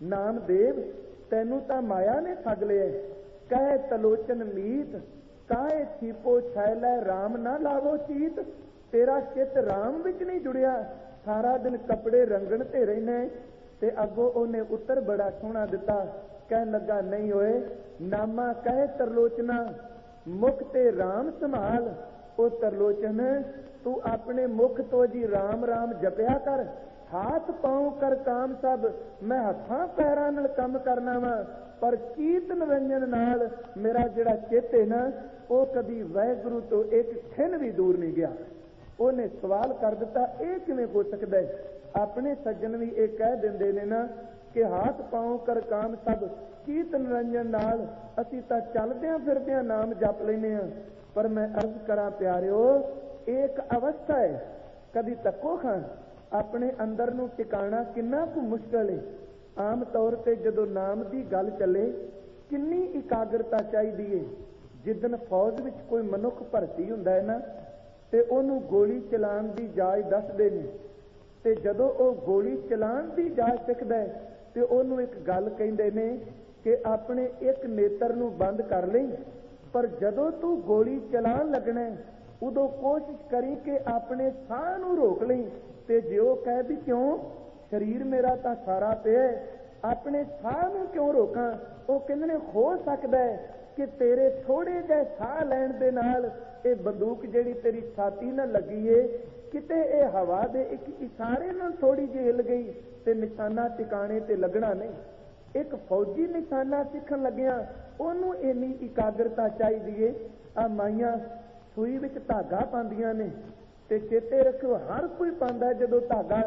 ਨਾਮਦੇਵ ਤੈਨੂੰ ਤਾਂ ਮਾਇਆ ਨੇ ਠੱਗ ਲਿਆ, ਕਹੇ ਤਲੋਚਨ ਮੀਤ, ਕਾਹੇ ਛੀਪੋ छैलै ਰਾਮ ਨਾ ਲਾਵੋ ਚੀਤ। ਤੇਰਾ ਚਿੱਤ ਰਾਮ ਵਿੱਚ ਨਹੀਂ ਜੁੜਿਆ, ਸਾਰਾ ਦਿਨ ਕੱਪੜੇ ਰੰਗਣ ਤੇ ਰਹਿਣਾ। ਤੇ ਅੱਗੋਂ ਉਹਨੇ ਉੱਤਰ ਬੜਾ ਸੋਹਣਾ ਦਿੱਤਾ, ਕਹਿਣ ਲੱਗਾ, ਨਹੀਂ ਹੋਏ ਨਾਮਾ ਕਹੇ ਤਰਲੋਚਨਾ, ਮੁਖ ਤੇ ਰਾਮ ਸੰਭਾਲ। ਉਹ ਤਰਲੋਚਨ ਤੂੰ ਆਪਣੇ ਮੁਖ ਤੋਂ ਜੀ ਰਾਮ ਰਾਮ ਜਪਿਆ ਕਰ, ਹਾਥ ਪਾਉ ਕਰ ਕਾਮ ਸਭ। ਮੈਂ ਹੱਥਾਂ ਪੈਰਾਂ ਨਾਲ ਕੰਮ ਕਰਨਾ ਵਾ, ਪਰ ਚੀਤ ਨਿਰੰਜਨ ਨਾਲ ਮੇਰਾ ਜਿਹੜਾ ਚਿੱਤ ਹੈ ਨਾ, ਉਹ ਕਦੀ ਵਾਹਿਗੁਰੂ ਤੋਂ ਇੱਕ ਖਿਣ ਵੀ ਦੂਰ ਨਹੀਂ ਗਿਆ। ਉਹਨੇ ਸਵਾਲ ਕਰ ਦਿੱਤਾ, ਇਹ ਕਿਵੇਂ ਹੋ ਸਕਦਾ ਹੈ? ਆਪਣੇ ਸੱਜਣ ਵੀ ਇਹ ਕਹਿ ਦਿੰਦੇ ਨੇ ਨਾ ਕਿ ਹਾਥ ਪਾਉ ਕਰ ਕਾਮ ਸਭ, ਚੀਤ ਨਿਰੰਜਨ ਨਾਲ ਅਸੀਂ ਤਾਂ ਚੱਲਦਿਆਂ ਫਿਰਦਿਆਂ ਨਾਮ ਜਪ ਲੈਨੇ ਆ। ਪਰ ਮੈਂ ਅਰਜ਼ ਕਰਾਂ ਪਿਆਰਿਓ, ਇਹ ਇੱਕ ਅਵਸਥਾ ਹੈ, ਕਦੀ ਤੱਕੋ ਖਾਂ ਆਪਣੇ ਅੰਦਰ ਨੂੰ ਟਿਕਾਣਾ ਕਿੰਨਾ ਕੁ ਮੁਸ਼ਕਲ ਹੈ। ਆਮ ਤੌਰ ਤੇ ਜਦੋਂ ਨਾਮ ਦੀ ਗੱਲ ਚੱਲੇ ਕਿੰਨੀ ਇਕਾਗਰਤਾ ਚਾਹੀਦੀ ਹੈ। ਜਿੱਦਣ ਫੌਜ ਵਿੱਚ ਕੋਈ ਮਨੁੱਖ ਭਰਤੀ ਹੁੰਦਾ ਹੈ ਨਾ, ਤੇ ਉਹਨੂੰ ਗੋਲੀ ਚਲਾਉਣ ਦੀ ਜਾਚ ਦੱਸਦੇ ਨੇ, ਤੇ ਜਦੋਂ ਉਹ ਗੋਲੀ ਚਲਾਉਣ ਦੀ ਜਾਚ ਸਿੱਖਦਾ ਹੈ ਤੇ ਉਹਨੂੰ ਇੱਕ ਗੱਲ ਕਹਿੰਦੇ ਨੇ ਕਿ ਆਪਣੇ ਇੱਕ ਨੇਤਰ ਨੂੰ ਬੰਦ ਕਰ ਲਈ, ਪਰ ਜਦੋਂ ਤੂੰ ਗੋਲੀ ਚਲਾਉਣ ਲੱਗਣਾ ਉਦੋਂ ਕੋਸ਼ਿਸ਼ ਕਰੀ ਕਿ ਆਪਣੇ ਸਾਹ ਨੂੰ ਰੋਕ ਲਈ। ਤੇ ਜੇ ਉਹ ਕਹੇ ਵੀ ਕਿਉਂ, ਸਰੀਰ ਮੇਰਾ ਤਾਂ ਸਾਰਾ ਪਿਆ, ਆਪਣੇ ਸਾਹ ਨੂੰ ਕਿਉਂ ਰੋਕਾਂ? ਉਹ ਕਹਿੰਦੇ ਨੇ ਹੋ ਸਕਦਾ ਹੈ ਕਿ ਤੇਰੇ ਥੋੜੇ ਜਿਹੇ ਸਾਹ ਲੈਣ ਦੇ ਨਾਲ ਇਹ ਬੰਦੂਕ ਜਿਹੜੀ ਤੇਰੀ ਛਾਤੀ ਨਾਲ ਲੱਗੀ ਏ, ਕਿਤੇ ਇਹ ਹਵਾ ਦੇ ਇੱਕ ਇਸ਼ਾਰੇ ਨਾਲ ਥੋੜੀ ਜਿਹੀ ਹਿੱਲ ਗਈ ਤੇ ਨਿਸ਼ਾਨਾ ਟਿਕਾਣੇ ਤੇ ਲੱਗਣਾ ਨਹੀਂ। ਇੱਕ ਫੌਜੀ ਨਿਸ਼ਾਨਾ ਸਿੱਖਣ ਲੱਗਿਆ ਉਹਨੂੰ ਇੰਨੀ ਇਕਾਗਰਤਾ ਚਾਹੀਦੀ ਏ। ਆ ਮਾਈਆਂ ਸੂਈ ਵਿੱਚ ਧਾਗਾ ਪਾਉਂਦੀਆਂ ਨੇ, ਤੇ ਚੇਤੇ ਰੱਖੋ ਹਰ ਕੋਈ ਪਾਉਂਦਾ, ਜਦੋਂ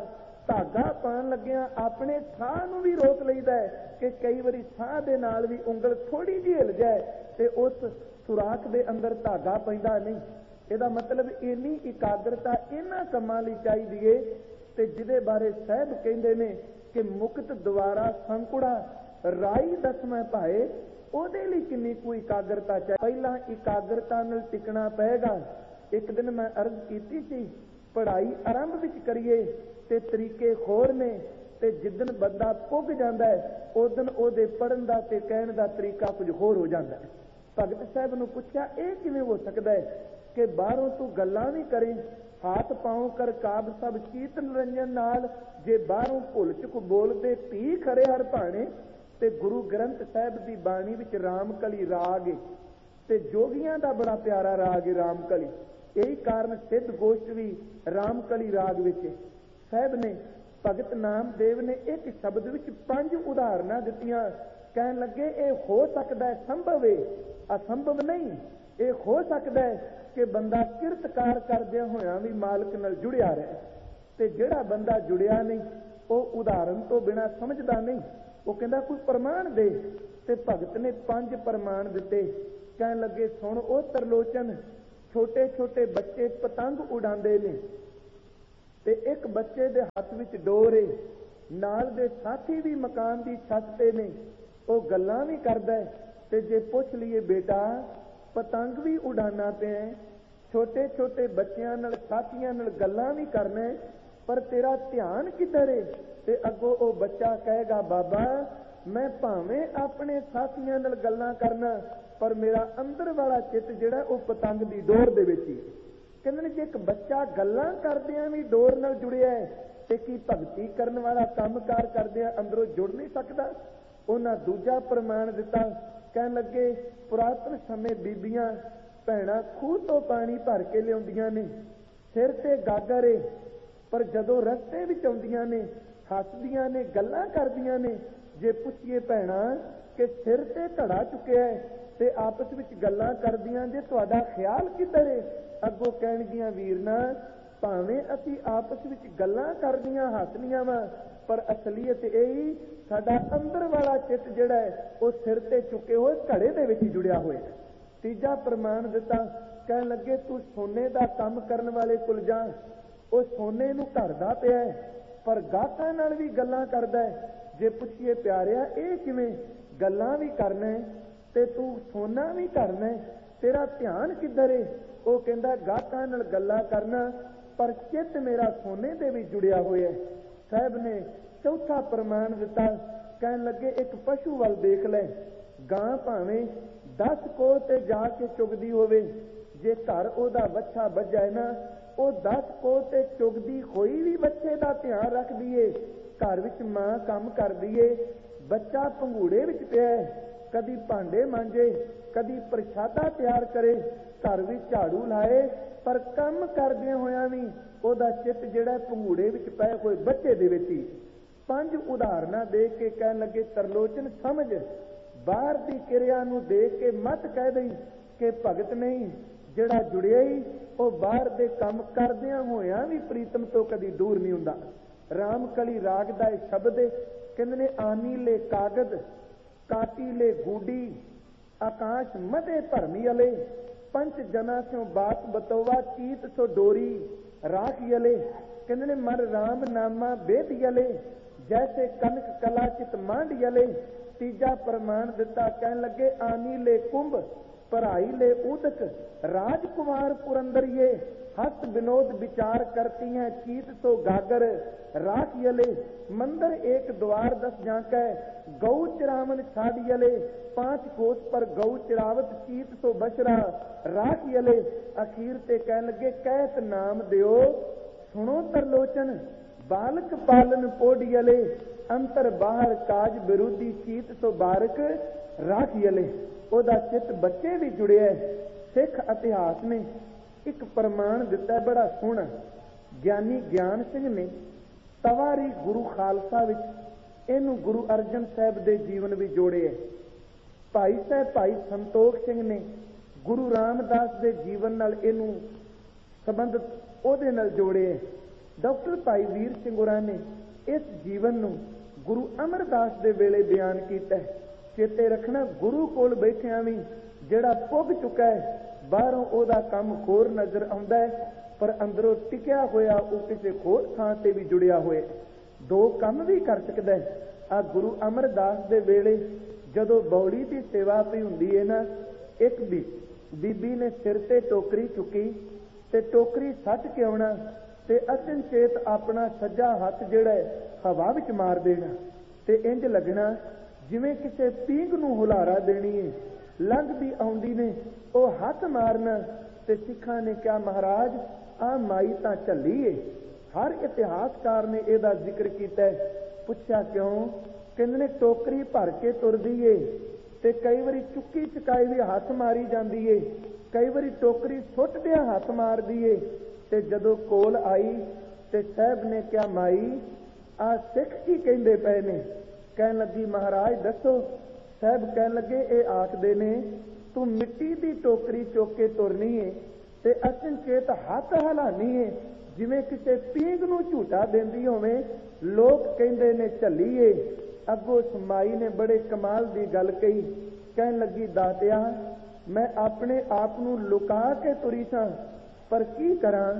ਧਾਗਾ ਪਾਉਣ ਲੱਗਿਆ ਆਪਣੇ ਸਾਹ ਨੂੰ ਵੀ ਰੋਕ ਲਈਦਾ ਹੈ ਕਿ ਕਈ ਵਾਰੀ ਸਾਹ ਦੇ ਨਾਲ ਵੀ ਉਂਗਲ ਥੋੜੀ ਜਿਹੀ ਹਿੱਲ ਜਾਏ ਤੇ ਉਸ ਸੁਰਾਖ ਦੇ ਅੰਦਰ ਧਾਗਾ ਪੈਂਦਾ ਨਹੀਂ। ਇਹਦਾ ਮਤਲਬ ਇੰਨੀ ਇਕਾਗਰਤਾ ਇਹਨਾਂ ਕੰਮਾਂ ਲਈ ਚਾਹੀਦੀ ਏ। ਤੇ ਜਿਹਦੇ ਬਾਰੇ ਸਾਹਿਬ ਕਹਿੰਦੇ ਨੇ ਕਿ ਮੁਕਤ ਦੁਆਰਾ ਸੰਕੁੜਾ ਰਾਈ ਦਸਵੇਂ ਭਾਏ, ਉਹਦੇ ਲਈ ਕਿੰਨੀ ਕੋਈ ਇਕਾਗਰਤਾ ਚਾਹੀਦੀ। ਪਹਿਲਾਂ ਇਕਾਗਰਤਾ ਨਾਲ ਟਿਕਣਾ ਪਏਗਾ। ਇੱਕ ਦਿਨ ਮੈਂ ਅਰਜ਼ ਕੀਤੀ ਸੀ, ਪੜ੍ਹਾਈ ਆਰੰਭ ਵਿੱਚ ਕਰੀਏ ਤੇ ਤਰੀਕੇ ਹੋਰ ਨੇ, ਤੇ ਜਿੱਦਣ ਬੰਦਾ ਪੁੱਗ ਜਾਂਦਾ ਹੈ ਉਦਣ ਉਹਦੇ ਪੜ੍ਹਨ ਦਾ ਤੇ ਕਹਿਣ ਦਾ ਤਰੀਕਾ ਕੁਝ ਹੋਰ ਹੋ ਜਾਂਦਾ ਹੈ। ਭਗਤ ਸਾਹਿਬ ਨੂੰ ਪੁੱਛਿਆ, ਇਹ ਕਿਵੇਂ ਹੋ ਸਕਦਾ ਹੈ ਕਿ ਬਾਹਰੋਂ ਤੂੰ ਗੱਲਾਂ ਵੀ ਕਰੇ, ਹਾਥ ਪਾਉ ਕਰ ਕਾਬ ਸਭ ਚੀਤ ਨਿਰੰਜਨ ਨਾਲ, ਜੇ ਬਾਹਰੋਂ ਭੁੱਲ ਚੁੱਕ ਬੋਲਦੇ ਧੀ ਖਰੇ ਹਰ ਭਾਣੇ। ਤੇ ਗੁਰੂ ਗ੍ਰੰਥ ਸਾਹਿਬ ਦੀ ਬਾਣੀ ਵਿੱਚ ਰਾਮਕਲੀ ਰਾਗ ਹੈ, ਤੇ ਜੋਗੀਆਂ ਦਾ ਬੜਾ ਪਿਆਰਾ ਰਾਗ ਹੈ ਰਾਮਕਲੀ। ਇਹੀ ਕਾਰਨ ਸਿੱਧ ਗੋਸ਼ਟ ਵੀ ਰਾਮਕਲੀ ਰਾਗ ਵਿੱਚ ਹੈ। ਸਾਹਿਬ ਨੇ ਭਗਤ ਨਾਮਦੇਵ ਨੇ ਇੱਕ ਸ਼ਬਦ ਵਿੱਚ 5 ਉਦਾਹਰਨਾਂ ਦਿੱਤੀਆਂ। ਕਹਿਣ ਲੱਗੇ ਇਹ ਹੋ ਸਕਦਾ ਹੈ, ਸੰਭਵ ਹੈ, ਅਸੰਭਵ ਨਹੀਂ। ਇਹ ਹੋ ਸਕਦਾ ਹੈ ਕਿ ਬੰਦਾ ਕਿਰਤਕਾਰ ਕਰਦਿਆਂ ਹੋਇਆਂ ਵੀ ਮਾਲਕ ਨਾਲ ਜੁੜਿਆ ਰਹੇ, ਤੇ ਜਿਹੜਾ ਬੰਦਾ ਜੁੜਿਆ ਨਹੀਂ ਉਹ ਉਦਾਹਰਨ ਤੋਂ ਬਿਨਾਂ ਸਮਝਦਾ ਨਹੀਂ। ਉਹ ਕਹਿੰਦਾ ਕੋਈ ਪ੍ਰਮਾਣ ਦੇ, ਤੇ ਭਗਤ ਨੇ 5 ਪ੍ਰਮਾਣ ਦਿੱਤੇ। ਕਹਿਣ ਲੱਗੇ ਸੁਣ ਉਹ ਤਰਲੋਚਨ, ਛੋਟੇ ਛੋਟੇ ਬੱਚੇ ਪਤੰਗ ਉਡਾਉਂਦੇ ਨੇ, ਤੇ ਇੱਕ ਬੱਚੇ ਦੇ ਹੱਥ ਵਿੱਚ ਡੋਰ ਏ, ਨਾਲ ਦੇ ਸਾਥੀ ਵੀ ਮਕਾਨ ਦੀ ਛੱਤ ਤੇ ਨੇ, ਉਹ ਗੱਲਾਂ ਵੀ ਕਰਦਾ ਹੈ। ਤੇ ਜੇ ਪੁੱਛ ਲਈਏ ਬੇਟਾ ਪਤੰਗ ਵੀ ਉਡਾਣਾ ਪਿਆ, ਛੋਟੇ ਛੋਟੇ ਬੱਚਿਆਂ ਨਾਲ ਸਾਥੀਆਂ ਨਾਲ ਗੱਲਾਂ ਵੀ ਕਰਨਾ, ਪਰ ਤੇਰਾ ਧਿਆਨ ਕਿੱਧਰ ਏ? ਤੇ ਅੱਗੋਂ ਉਹ ਬੱਚਾ ਕਹੇਗਾ ਬਾਬਾ ਮੈਂ ਭਾਵੇਂ ਆਪਣੇ ਸਾਥੀਆਂ ਨਾਲ ਗੱਲਾਂ ਕਰਨਾ, ਪਰ ਮੇਰਾ ਅੰਦਰ ਵਾਲਾ ਚਿੱਤ ਜਿਹੜਾ ਉਹ ਪਤੰਗ ਦੀ ਡੋਰ ਦੇ ਵਿੱਚ ਹੀ। ਕਹਿੰਦੇ ਨੇ ਜੇ ਇੱਕ ਬੱਚਾ ਗੱਲਾਂ ਕਰਦਿਆਂ ਵੀ ਡੋਰ ਨਾਲ ਜੁੜਿਆ ਹੈ ਤੇ ਕੀ ਭਗਤੀ ਕਰਨ ਵਾਲਾ ਕੰਮਕਾਰ ਕਰਦਿਆਂ ਅੰਦਰੋਂ ਜੁੜ ਨਹੀਂ ਸਕਦਾ? ਉਹਨਾਂ ਦੂਜਾ ਪ੍ਰਮਾਣ ਦਿੱਤਾ, ਕਹਿਣ ਲੱਗੇ ਪੁਰਾਤਨ ਸਮੇਂ ਬੀਬੀਆਂ ਭੈਣਾਂ ਖੂਹ ਤੋਂ ਪਾਣੀ ਭਰ ਕੇ ਲਿਆਉਂਦੀਆਂ ਨੇ, ਸਿਰ ਤੇ ਗਾਗਰ ਏ, ਪਰ ਜਦੋਂ ਰਸਤੇ ਵਿੱਚ ਆਉਂਦੀਆਂ ਨੇ ਹੱਸਦੀਆਂ ਨੇ, ਗੱਲਾਂ ਕਰਦੀਆਂ ਨੇ। ਜੇ ਪੁੱਛੀਏ ਭੈਣਾਂ ਕਿ ਸਿਰ ਤੇ ਘੜਾ ਚੁੱਕਿਆ ਹੈ ਤੇ ਆਪਸ ਵਿੱਚ ਗੱਲਾਂ ਕਰਦੀਆਂ, ਜੇ ਤੁਹਾਡਾ ਖਿਆਲ ਕਿੱਧਰ ਏ? ਅੱਗੋਂ ਕਹਿਣਗੀਆਂ ਵੀਰਨਾ ਭਾਵੇਂ ਅਸੀਂ ਆਪਸ ਵਿੱਚ ਗੱਲਾਂ ਕਰਦੀਆਂ ਹੱਸਦੀਆਂ ਵਾ, ਪਰ ਅਸਲੀਅਤ ਇਹ ਸਾਡਾ ਅੰਦਰ ਵਾਲਾ ਚਿੱਤ ਜਿਹੜਾ ਹੈ ਉਹ ਸਿਰ ਤੇ ਚੁੱਕੇ ਹੋਏ ਘੜੇ ਦੇ ਵਿੱਚ ਜੁੜਿਆ ਹੋਇਆ। ਤੀਜਾ ਪ੍ਰਮਾਣ ਦਿੱਤਾ, ਕਹਿਣ ਲੱਗੇ ਤੂੰ ਸੋਨੇ ਦਾ ਕੰਮ ਕਰਨ ਵਾਲੇ ਕੋਲ ਜਾ, ਉਹ ਸੋਨੇ ਨੂੰ ਘੜਦਾ ਪਿਆ ਪਰ ਗਾਹਕਾਂ ਨਾਲ ਵੀ ਗੱਲਾਂ ਕਰਦਾ ਹੈ। ਜੇ ਪੁੱਛੀਏ ਪਿਆਰਿਆ ਇਹ ਕਿਵੇਂ? ਗੱਲਾਂ ਵੀ ਕਰਨਾ ਤੇ ਤੂੰ ਸੋਨਾ ਵੀ ਕਰਨਾ, ਤੇਰਾ ਧਿਆਨ ਕਿੱਧਰ ਏ? ਉਹ ਕਹਿੰਦਾ ਗਾਹਕਾਂ ਨਾਲ ਗੱਲਾਂ ਕਰਨਾ, ਪਰ ਚਿੱਤ ਮੇਰਾ ਸੋਨੇ ਦੇ ਵੀ ਜੁੜਿਆ ਹੋਇਆ। ਸਾਹਿਬ ਨੇ ਚੌਥਾ ਪ੍ਰਮਾਣ ਦਿੱਤਾ, ਕਹਿਣ ਲੱਗੇ ਇੱਕ ਪਸ਼ੂ ਵੱਲ ਦੇਖ ਲੈ, ਗਾਂ ਭਾਵੇਂ 10 ਕੋਹ ਤੇ ਜਾ ਕੇ ਚੁਗਦੀ ਹੋਵੇ, ਜੇ ਘਰ ਉਹਦਾ ਵੱਛਾ ਵੱਜਾ ਨਾ, ਉਹ 10 ਕੋਹ ਤੇ ਚੁਗਦੀ ਹੋਈ ਵੀ ਬੱਚੇ ਦਾ ਧਿਆਨ ਰੱਖਦੀ ਏ। ਘਰ ਵਿੱਚ ਮਾਂ ਕੰਮ ਕਰਦੀ ਏ, ਬੱਚਾ ਪੰਘੂੜੇ ਵਿੱਚ ਪਿਆ, ਕਦੀ ਭਾਂਡੇ ਮਾਂਜੇ, ਕਦੀ ਪ੍ਰਸ਼ਾਦਾ ਤਿਆਰ ਕਰੇ, ਘਰ ਵਿੱਚ ਝਾੜੂ ਲਾਏ, ਪਰ ਕੰਮ ਕਰਦਿਆਂ ਹੋਇਆਂ ਵੀ ਉਹਦਾ ਚਿੱਤ ਜਿਹੜਾ ਪੰਘੂੜੇ ਵਿੱਚ ਪਏ ਹੋਏ ਬੱਚੇ ਦੇ ਵਿੱਚ ਹੀ। 5 ਉਦਾਹਰਨਾਂ ਦੇ ਕੇ ਕਹਿਣ ਲੱਗੇ ਤਰਲੋਚਨ ਸਮਝ, ਬਾਹਰ ਦੀ ਕਿਰਿਆ ਨੂੰ ਦੇਖ ਕੇ ਮਤ ਕਹਿ ਦਈ ਕਿ ਭਗਤ ਨਹੀਂ, ਜਿਹੜਾ ਜੁੜਿਆ ਹੀ ਉਹ ਬਾਹਰ ਦੇ ਕੰਮ ਕਰਦਿਆਂ ਹੋਇਆਂ ਵੀ ਪ੍ਰੀਤਮ ਤੋਂ ਕਦੀ ਦੂਰ ਨਹੀਂ ਹੁੰਦਾ। ਰਾਮਕਲੀ ਰਾਗ ਦਾ ਇਹ ਸ਼ਬਦ ਹੈ, ਕਹਿੰਦੇ ਨੇ ਆਨੀ ਲੈ ਕਾਗਦ ਕਾਟੀ ਲੈ ਗੂਡੀ, ਆਕਾਸ਼ ਮਧੇ ਭਰਮੀ ਅਲੇ, ਪੰਚ ਜਨਾ ਸਿਓ ਬਾਤ ਬਤੋਵਾ, ਚੀਤ ਸੋ ਡੋਰੀ ਰਾਖ ਯਲੇ। ਕਹਿੰਦੇ ਨੇ ਮਨ ਰਾਮ ਨਾਮਾ ਵੇਦ ਯਲੇ, ਜੈਸੇ ਕਨਕ ਕਲਾ ਚਿਤ ਮਾਂਡ ਯਲੇ। ਤੀਜਾ ਪ੍ਰਮਾਣ ਦਿੱਤਾ, ਕਹਿਣ ਲੱਗੇ ਆਨੀ ਲੈ ਕੁੰਭ ਪਰਾਈ ਲੈ ਉਦਕ, ਰਾਜकुमार पुरंदरिये हस्त विनोद विचार करती हैं, चीत सो गागर राख यले। मंदिर एक द्वार 10 झांकै, गौ चरावन छाड़ यले, 5 कोस पर गौ चरावत, चीत सो बछरा राख यले। अखीर ते कहन लगे कहत नाम दियो सुनो तरलोचन, बालक पालन पोड यले, अंतर बाहर काज विरोधी, चीत सो बारक राख यले। ਉਹਦਾ ਚਿੱਤ ਬੱਚੇ ਵੀ ਜੁੜਿਆ। ਸਿੱਖ ਇਤਿਹਾਸ ਨੇ ਇੱਕ ਪ੍ਰਮਾਣ ਦਿੱਤਾ ਬੜਾ ਸੋਹਣਾ, ਗਿਆਨੀ ਗਿਆਨ ਸਿੰਘ ਨੇ ਤਵਾਰੀ ਗੁਰੂ ਖਾਲਸਾ ਵਿੱਚ ਇਹਨੂੰ ਗੁਰੂ ਅਰਜਨ ਸਾਹਿਬ ਦੇ ਜੀਵਨ ਵਿੱਚ ਜੋੜਿਆ। ਭਾਈ ਸਾਹਿਬ ਭਾਈ ਸੰਤੋਖ ਸਿੰਘ ਨੇ ਗੁਰੂ ਰਾਮਦਾਸ ਦੇ ਜੀਵਨ ਨਾਲ ਇਹਨੂੰ ਸੰਬੰਧਿਤ ਉਹਦੇ ਨਾਲ ਜੋੜਿਆ। ਡਾਕਟਰ ਭਾਈ ਵੀਰ ਸਿੰਘ ਹੋਰਾਂ ਨੇ ਇਸ ਜੀਵਨ ਨੂੰ ਗੁਰੂ ਅਮਰਦਾਸ ਦੇ ਵੇਲੇ ਬਿਆਨ ਕੀਤਾ। ਚੇਤੇ ਰੱਖਣਾ ਗੁਰੂ ਕੋਲ ਬੈਠਿਆਂ ਵੀ ਜਿਹੜਾ ਪੁੱਗ ਚੁੱਕਾ ਹੈ, ਬਾਹਰੋਂ ਉਹਦਾ ਕੰਮ ਹੋਰ ਨਜ਼ਰ ਆਉਂਦਾ ਹੈ, ਪਰ ਅੰਦਰੋਂ ਟਿਕਿਆ ਹੋਇਆ ਉਹ ਕਿਸੇ ਹੋਰ ਥਾਂ ਤੇ ਵੀ ਜੁੜਿਆ ਹੋਇਆ, 2 ਕੰਮ ਵੀ ਕਰ ਸਕਦਾ ਹੈ। ਆ ਗੁਰੂ ਅਮਰਦਾਸ ਦੇ ਵੇਲੇ ਜਦੋਂ ਬੌਲੀ ਦੀ ਸੇਵਾ ਪਈ ਹੁੰਦੀ ਹੈ ਨਾ, ਇੱਕ ਬੀਬੀ ਨੇ ਸਿਰ ਤੇ ਟੋਕਰੀ ਚੁੱਕੀ ਤੇ ਟੋਕਰੀ ਸੱਟ ਕੇ ਆਉਣਾ ਤੇ ਅਚਨਚੇਤ ਆਪਣਾ ਸੱਜਾ ਹੱਥ ਜਿਹੜਾ ਹੈ ਹਵਾ ਵਿੱਚ ਮਾਰ ਦੇਣਾ ਤੇ ਇੰਜ ਲੱਗਣਾ ਜਿਵੇਂ ਕਿਸੇ ਪੀਂਘ ਨੂੰ ਹੁਲਾਰਾ ਦੇਣੀ ਹੈ। ਲੰਘਦੀ ਆਉਂਦੀ ਨੇ ਉਹ ਹੱਥ ਮਾਰਨਾ ਤੇ ਸਿੱਖਾਂ ਨੇ ਕਿਹਾ ਮਹਾਰਾਜ ਆ ਮਾਈ ਤਾਂ ਝੱਲੀ ਏ। ਹਰ ਇਤਿਹਾਸਕਾਰ ਨੇ ਇਹਦਾ ਜ਼ਿਕਰ ਕੀਤਾ। ਪੁੱਛਿਆ ਕਿਉਂ? ਕਹਿੰਦੇ ਨੇ ਟੋਕਰੀ ਭਰ ਕੇ ਤੁਰਦੀ ਏ ਤੇ ਕਈ ਵਾਰੀ ਚੁੱਕੀ ਚੁਕਾਈ ਵੀ ਹੱਥ ਮਾਰੀ ਜਾਂਦੀ ਏ, ਕਈ ਵਾਰੀ ਟੋਕਰੀ ਸੁੱਟਦਿਆਂ ਹੱਥ ਮਾਰਦੀ ਏ। ਤੇ ਜਦੋਂ ਕੋਲ ਆਈ ਤੇ ਸਾਹਿਬ ਨੇ ਕਿਹਾ ਮਾਈ ਆ ਸਿੱਖ ਕੀ ਕਹਿੰਦੇ ਪਏ ਨੇ? ਕਹਿਣ ਲੱਗੀ ਮਹਾਰਾਜ ਦੱਸੋ। ਸਾਹਿਬ ਕਹਿਣ ਲੱਗੇ ਇਹ ਆਖਦੇ ਨੇ ਤੂੰ ਮਿੱਟੀ ਦੀ ਟੋਕਰੀ ਚੁੱਕ ਕੇ ਤੁਰਨੀ ਏ ਤੇ ਅਚਨਚੇਤ ਹੱਥ ਹਿਲਾਨੀ ਏ ਜਿਵੇਂ ਕਿਸੇ ਪੀਂਘ ਨੂੰ ਝੂਟਾ ਦਿੰਦੀ ਹੋਵੇ। ਲੋਕ ਕਹਿੰਦੇ ਨੇ ਝੱਲੀ ਏ। ਅੱਗੋਂ ਸਮਾਈ ਨੇ ਬੜੇ ਕਮਾਲ ਦੀ ਗੱਲ ਕਹੀ, ਕਹਿਣ ਲੱਗੀ ਦਾਤਿਆ ਮੈਂ ਆਪਣੇ ਆਪ ਨੂੰ ਲੁਕਾ ਕੇ ਤੁਰੀ ਸਾਂ, ਪਰ ਕੀ ਕਰਾਂ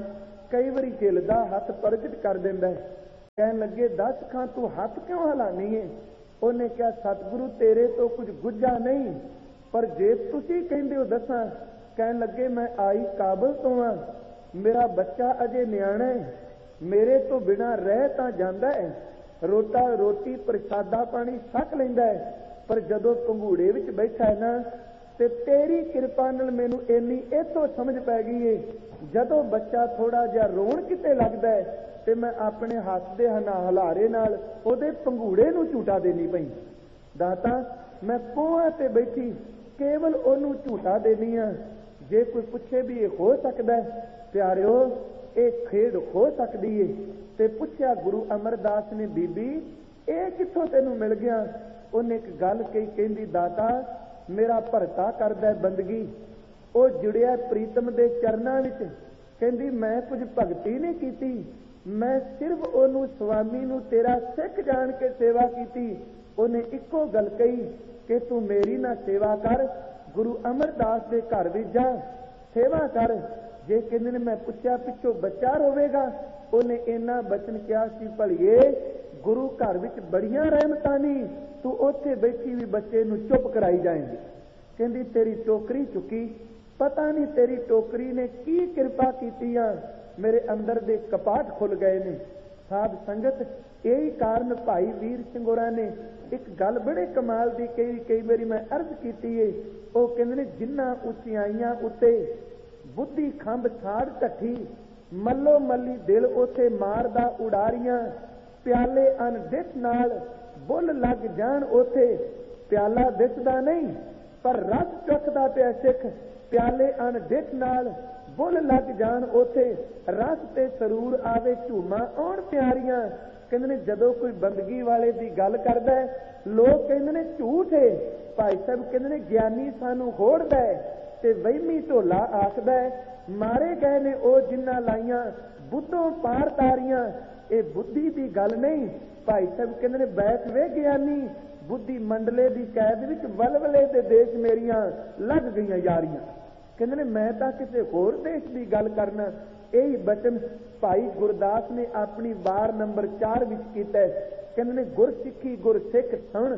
कई वारी हिलदा हथ प्रगट कर दिंदा है। कहन लगे दस खां तू हथ क्यों हिलानी है? उन्हें कहा सतगुरु तेरे तो कुछ गुझा नहीं, पर जे तुसी कहंदे हो दसां। कहन लगे मैं आई काबल तो हाँ, मेरा बच्चा अजे न्याणा है, मेरे तो बिना रह तां जांदा है, रोटा रोटी प्रसादा पानी छक लैंदा है, पर जदों पंघूड़े विच बैठा है ना ते तेरी किरपा नाल मैनूं इन्नी इथों समझ पै गई है, जदों बच्चा थोड़ा जिहा रोण किते लगदा है ते मैं अपने हत्थ दे हलारे नाल ओहदे पंघूड़े नूं झूटा देनी पई। दाता मैं कोहां ते बैठी केवल ओनूं झूटा देनी आ। जे कोई पुछे भी ये हो सकदा है, प्यारिओ ये खेड हो सकदी है। ते पुछया गुरु अमरदास ने, बीबी ये कित्थों तैनूं मिल गया? उन्हें एक गल कही, कहंदी दाता मेरा भरता करदा बंदगी, वो जुड़िया प्रीतम दे चरनां विच। कहंदी मैं कुछ भगती नहीं कीती, मैं सिर्फ ओनू स्वामी नू तेरा सिख जान के सेवा कीती। उन्हें इको गल कही कि तू मेरी ना सेवा कर, गुरु अमरदास दे घर विच जा सेवा कर। जे कहंदे ने मैं पुछया पिछों बच्चा रोवेगा, उन्हें इन्ना बचन किया सी, भलिए गुरु घर विच बड़ियां रहमतां नहीं, तू उत्थे बैठी भी बच्चे नू चुप कराई जाएंगी। कहंदी तेरी टोकरी चुकी, पता नहीं तेरी टोकरी ने की किरपा कीती आ, मेरे अंदर दे कपाट खुल गए ने। साध संगत यही कारण भाई वीर सिंह होरां ने एक गल बड़े कमाल दी कई बारी मैं अर्ज कीती है। वो कहंदे ने जिन्हां उचियाइयां उत्ते बुद्धि खंभ छाड़ ढठी, मल्लो मल्ली दिल उथे मारदा उड़ारियां, प्याले अनडिठ नाल बुल लग जान उथे, प्याला दिसदा नहीं पर रस चखदा पिया सिख, प्याले अनडिठ नाल बुल लग जान उथे, रस ते सरूर आवे झूमा आउण प्यारियां। कहंदे ने जदों कोई बंदगी वाले दी गल करदा है, लोग कहंदे ने झूठ है, भाई साहब कहंदे ने ज्ञानी सानू होड़दा है ते वहमी ढोला आखदा है, मारे गए ने ओ जिन्ना लाइयां बुद्धों पार तारियां। ये बुद्धि दी गल नहीं, भाई साहब कहंदे ने बैठ वे ज्ञानी, बुद्धि मंडले दी कैद विच वलवले दे देश मेरियां लग गईयां यारियां। कहंदे ने मैं तां किसे होर देश दी गल करना। यही बचन भाई गुरदास ने अपनी वार नंबर 4 विच कीता है। कहंदे ने गुर सिੱਖੀ गुर सिख सुण,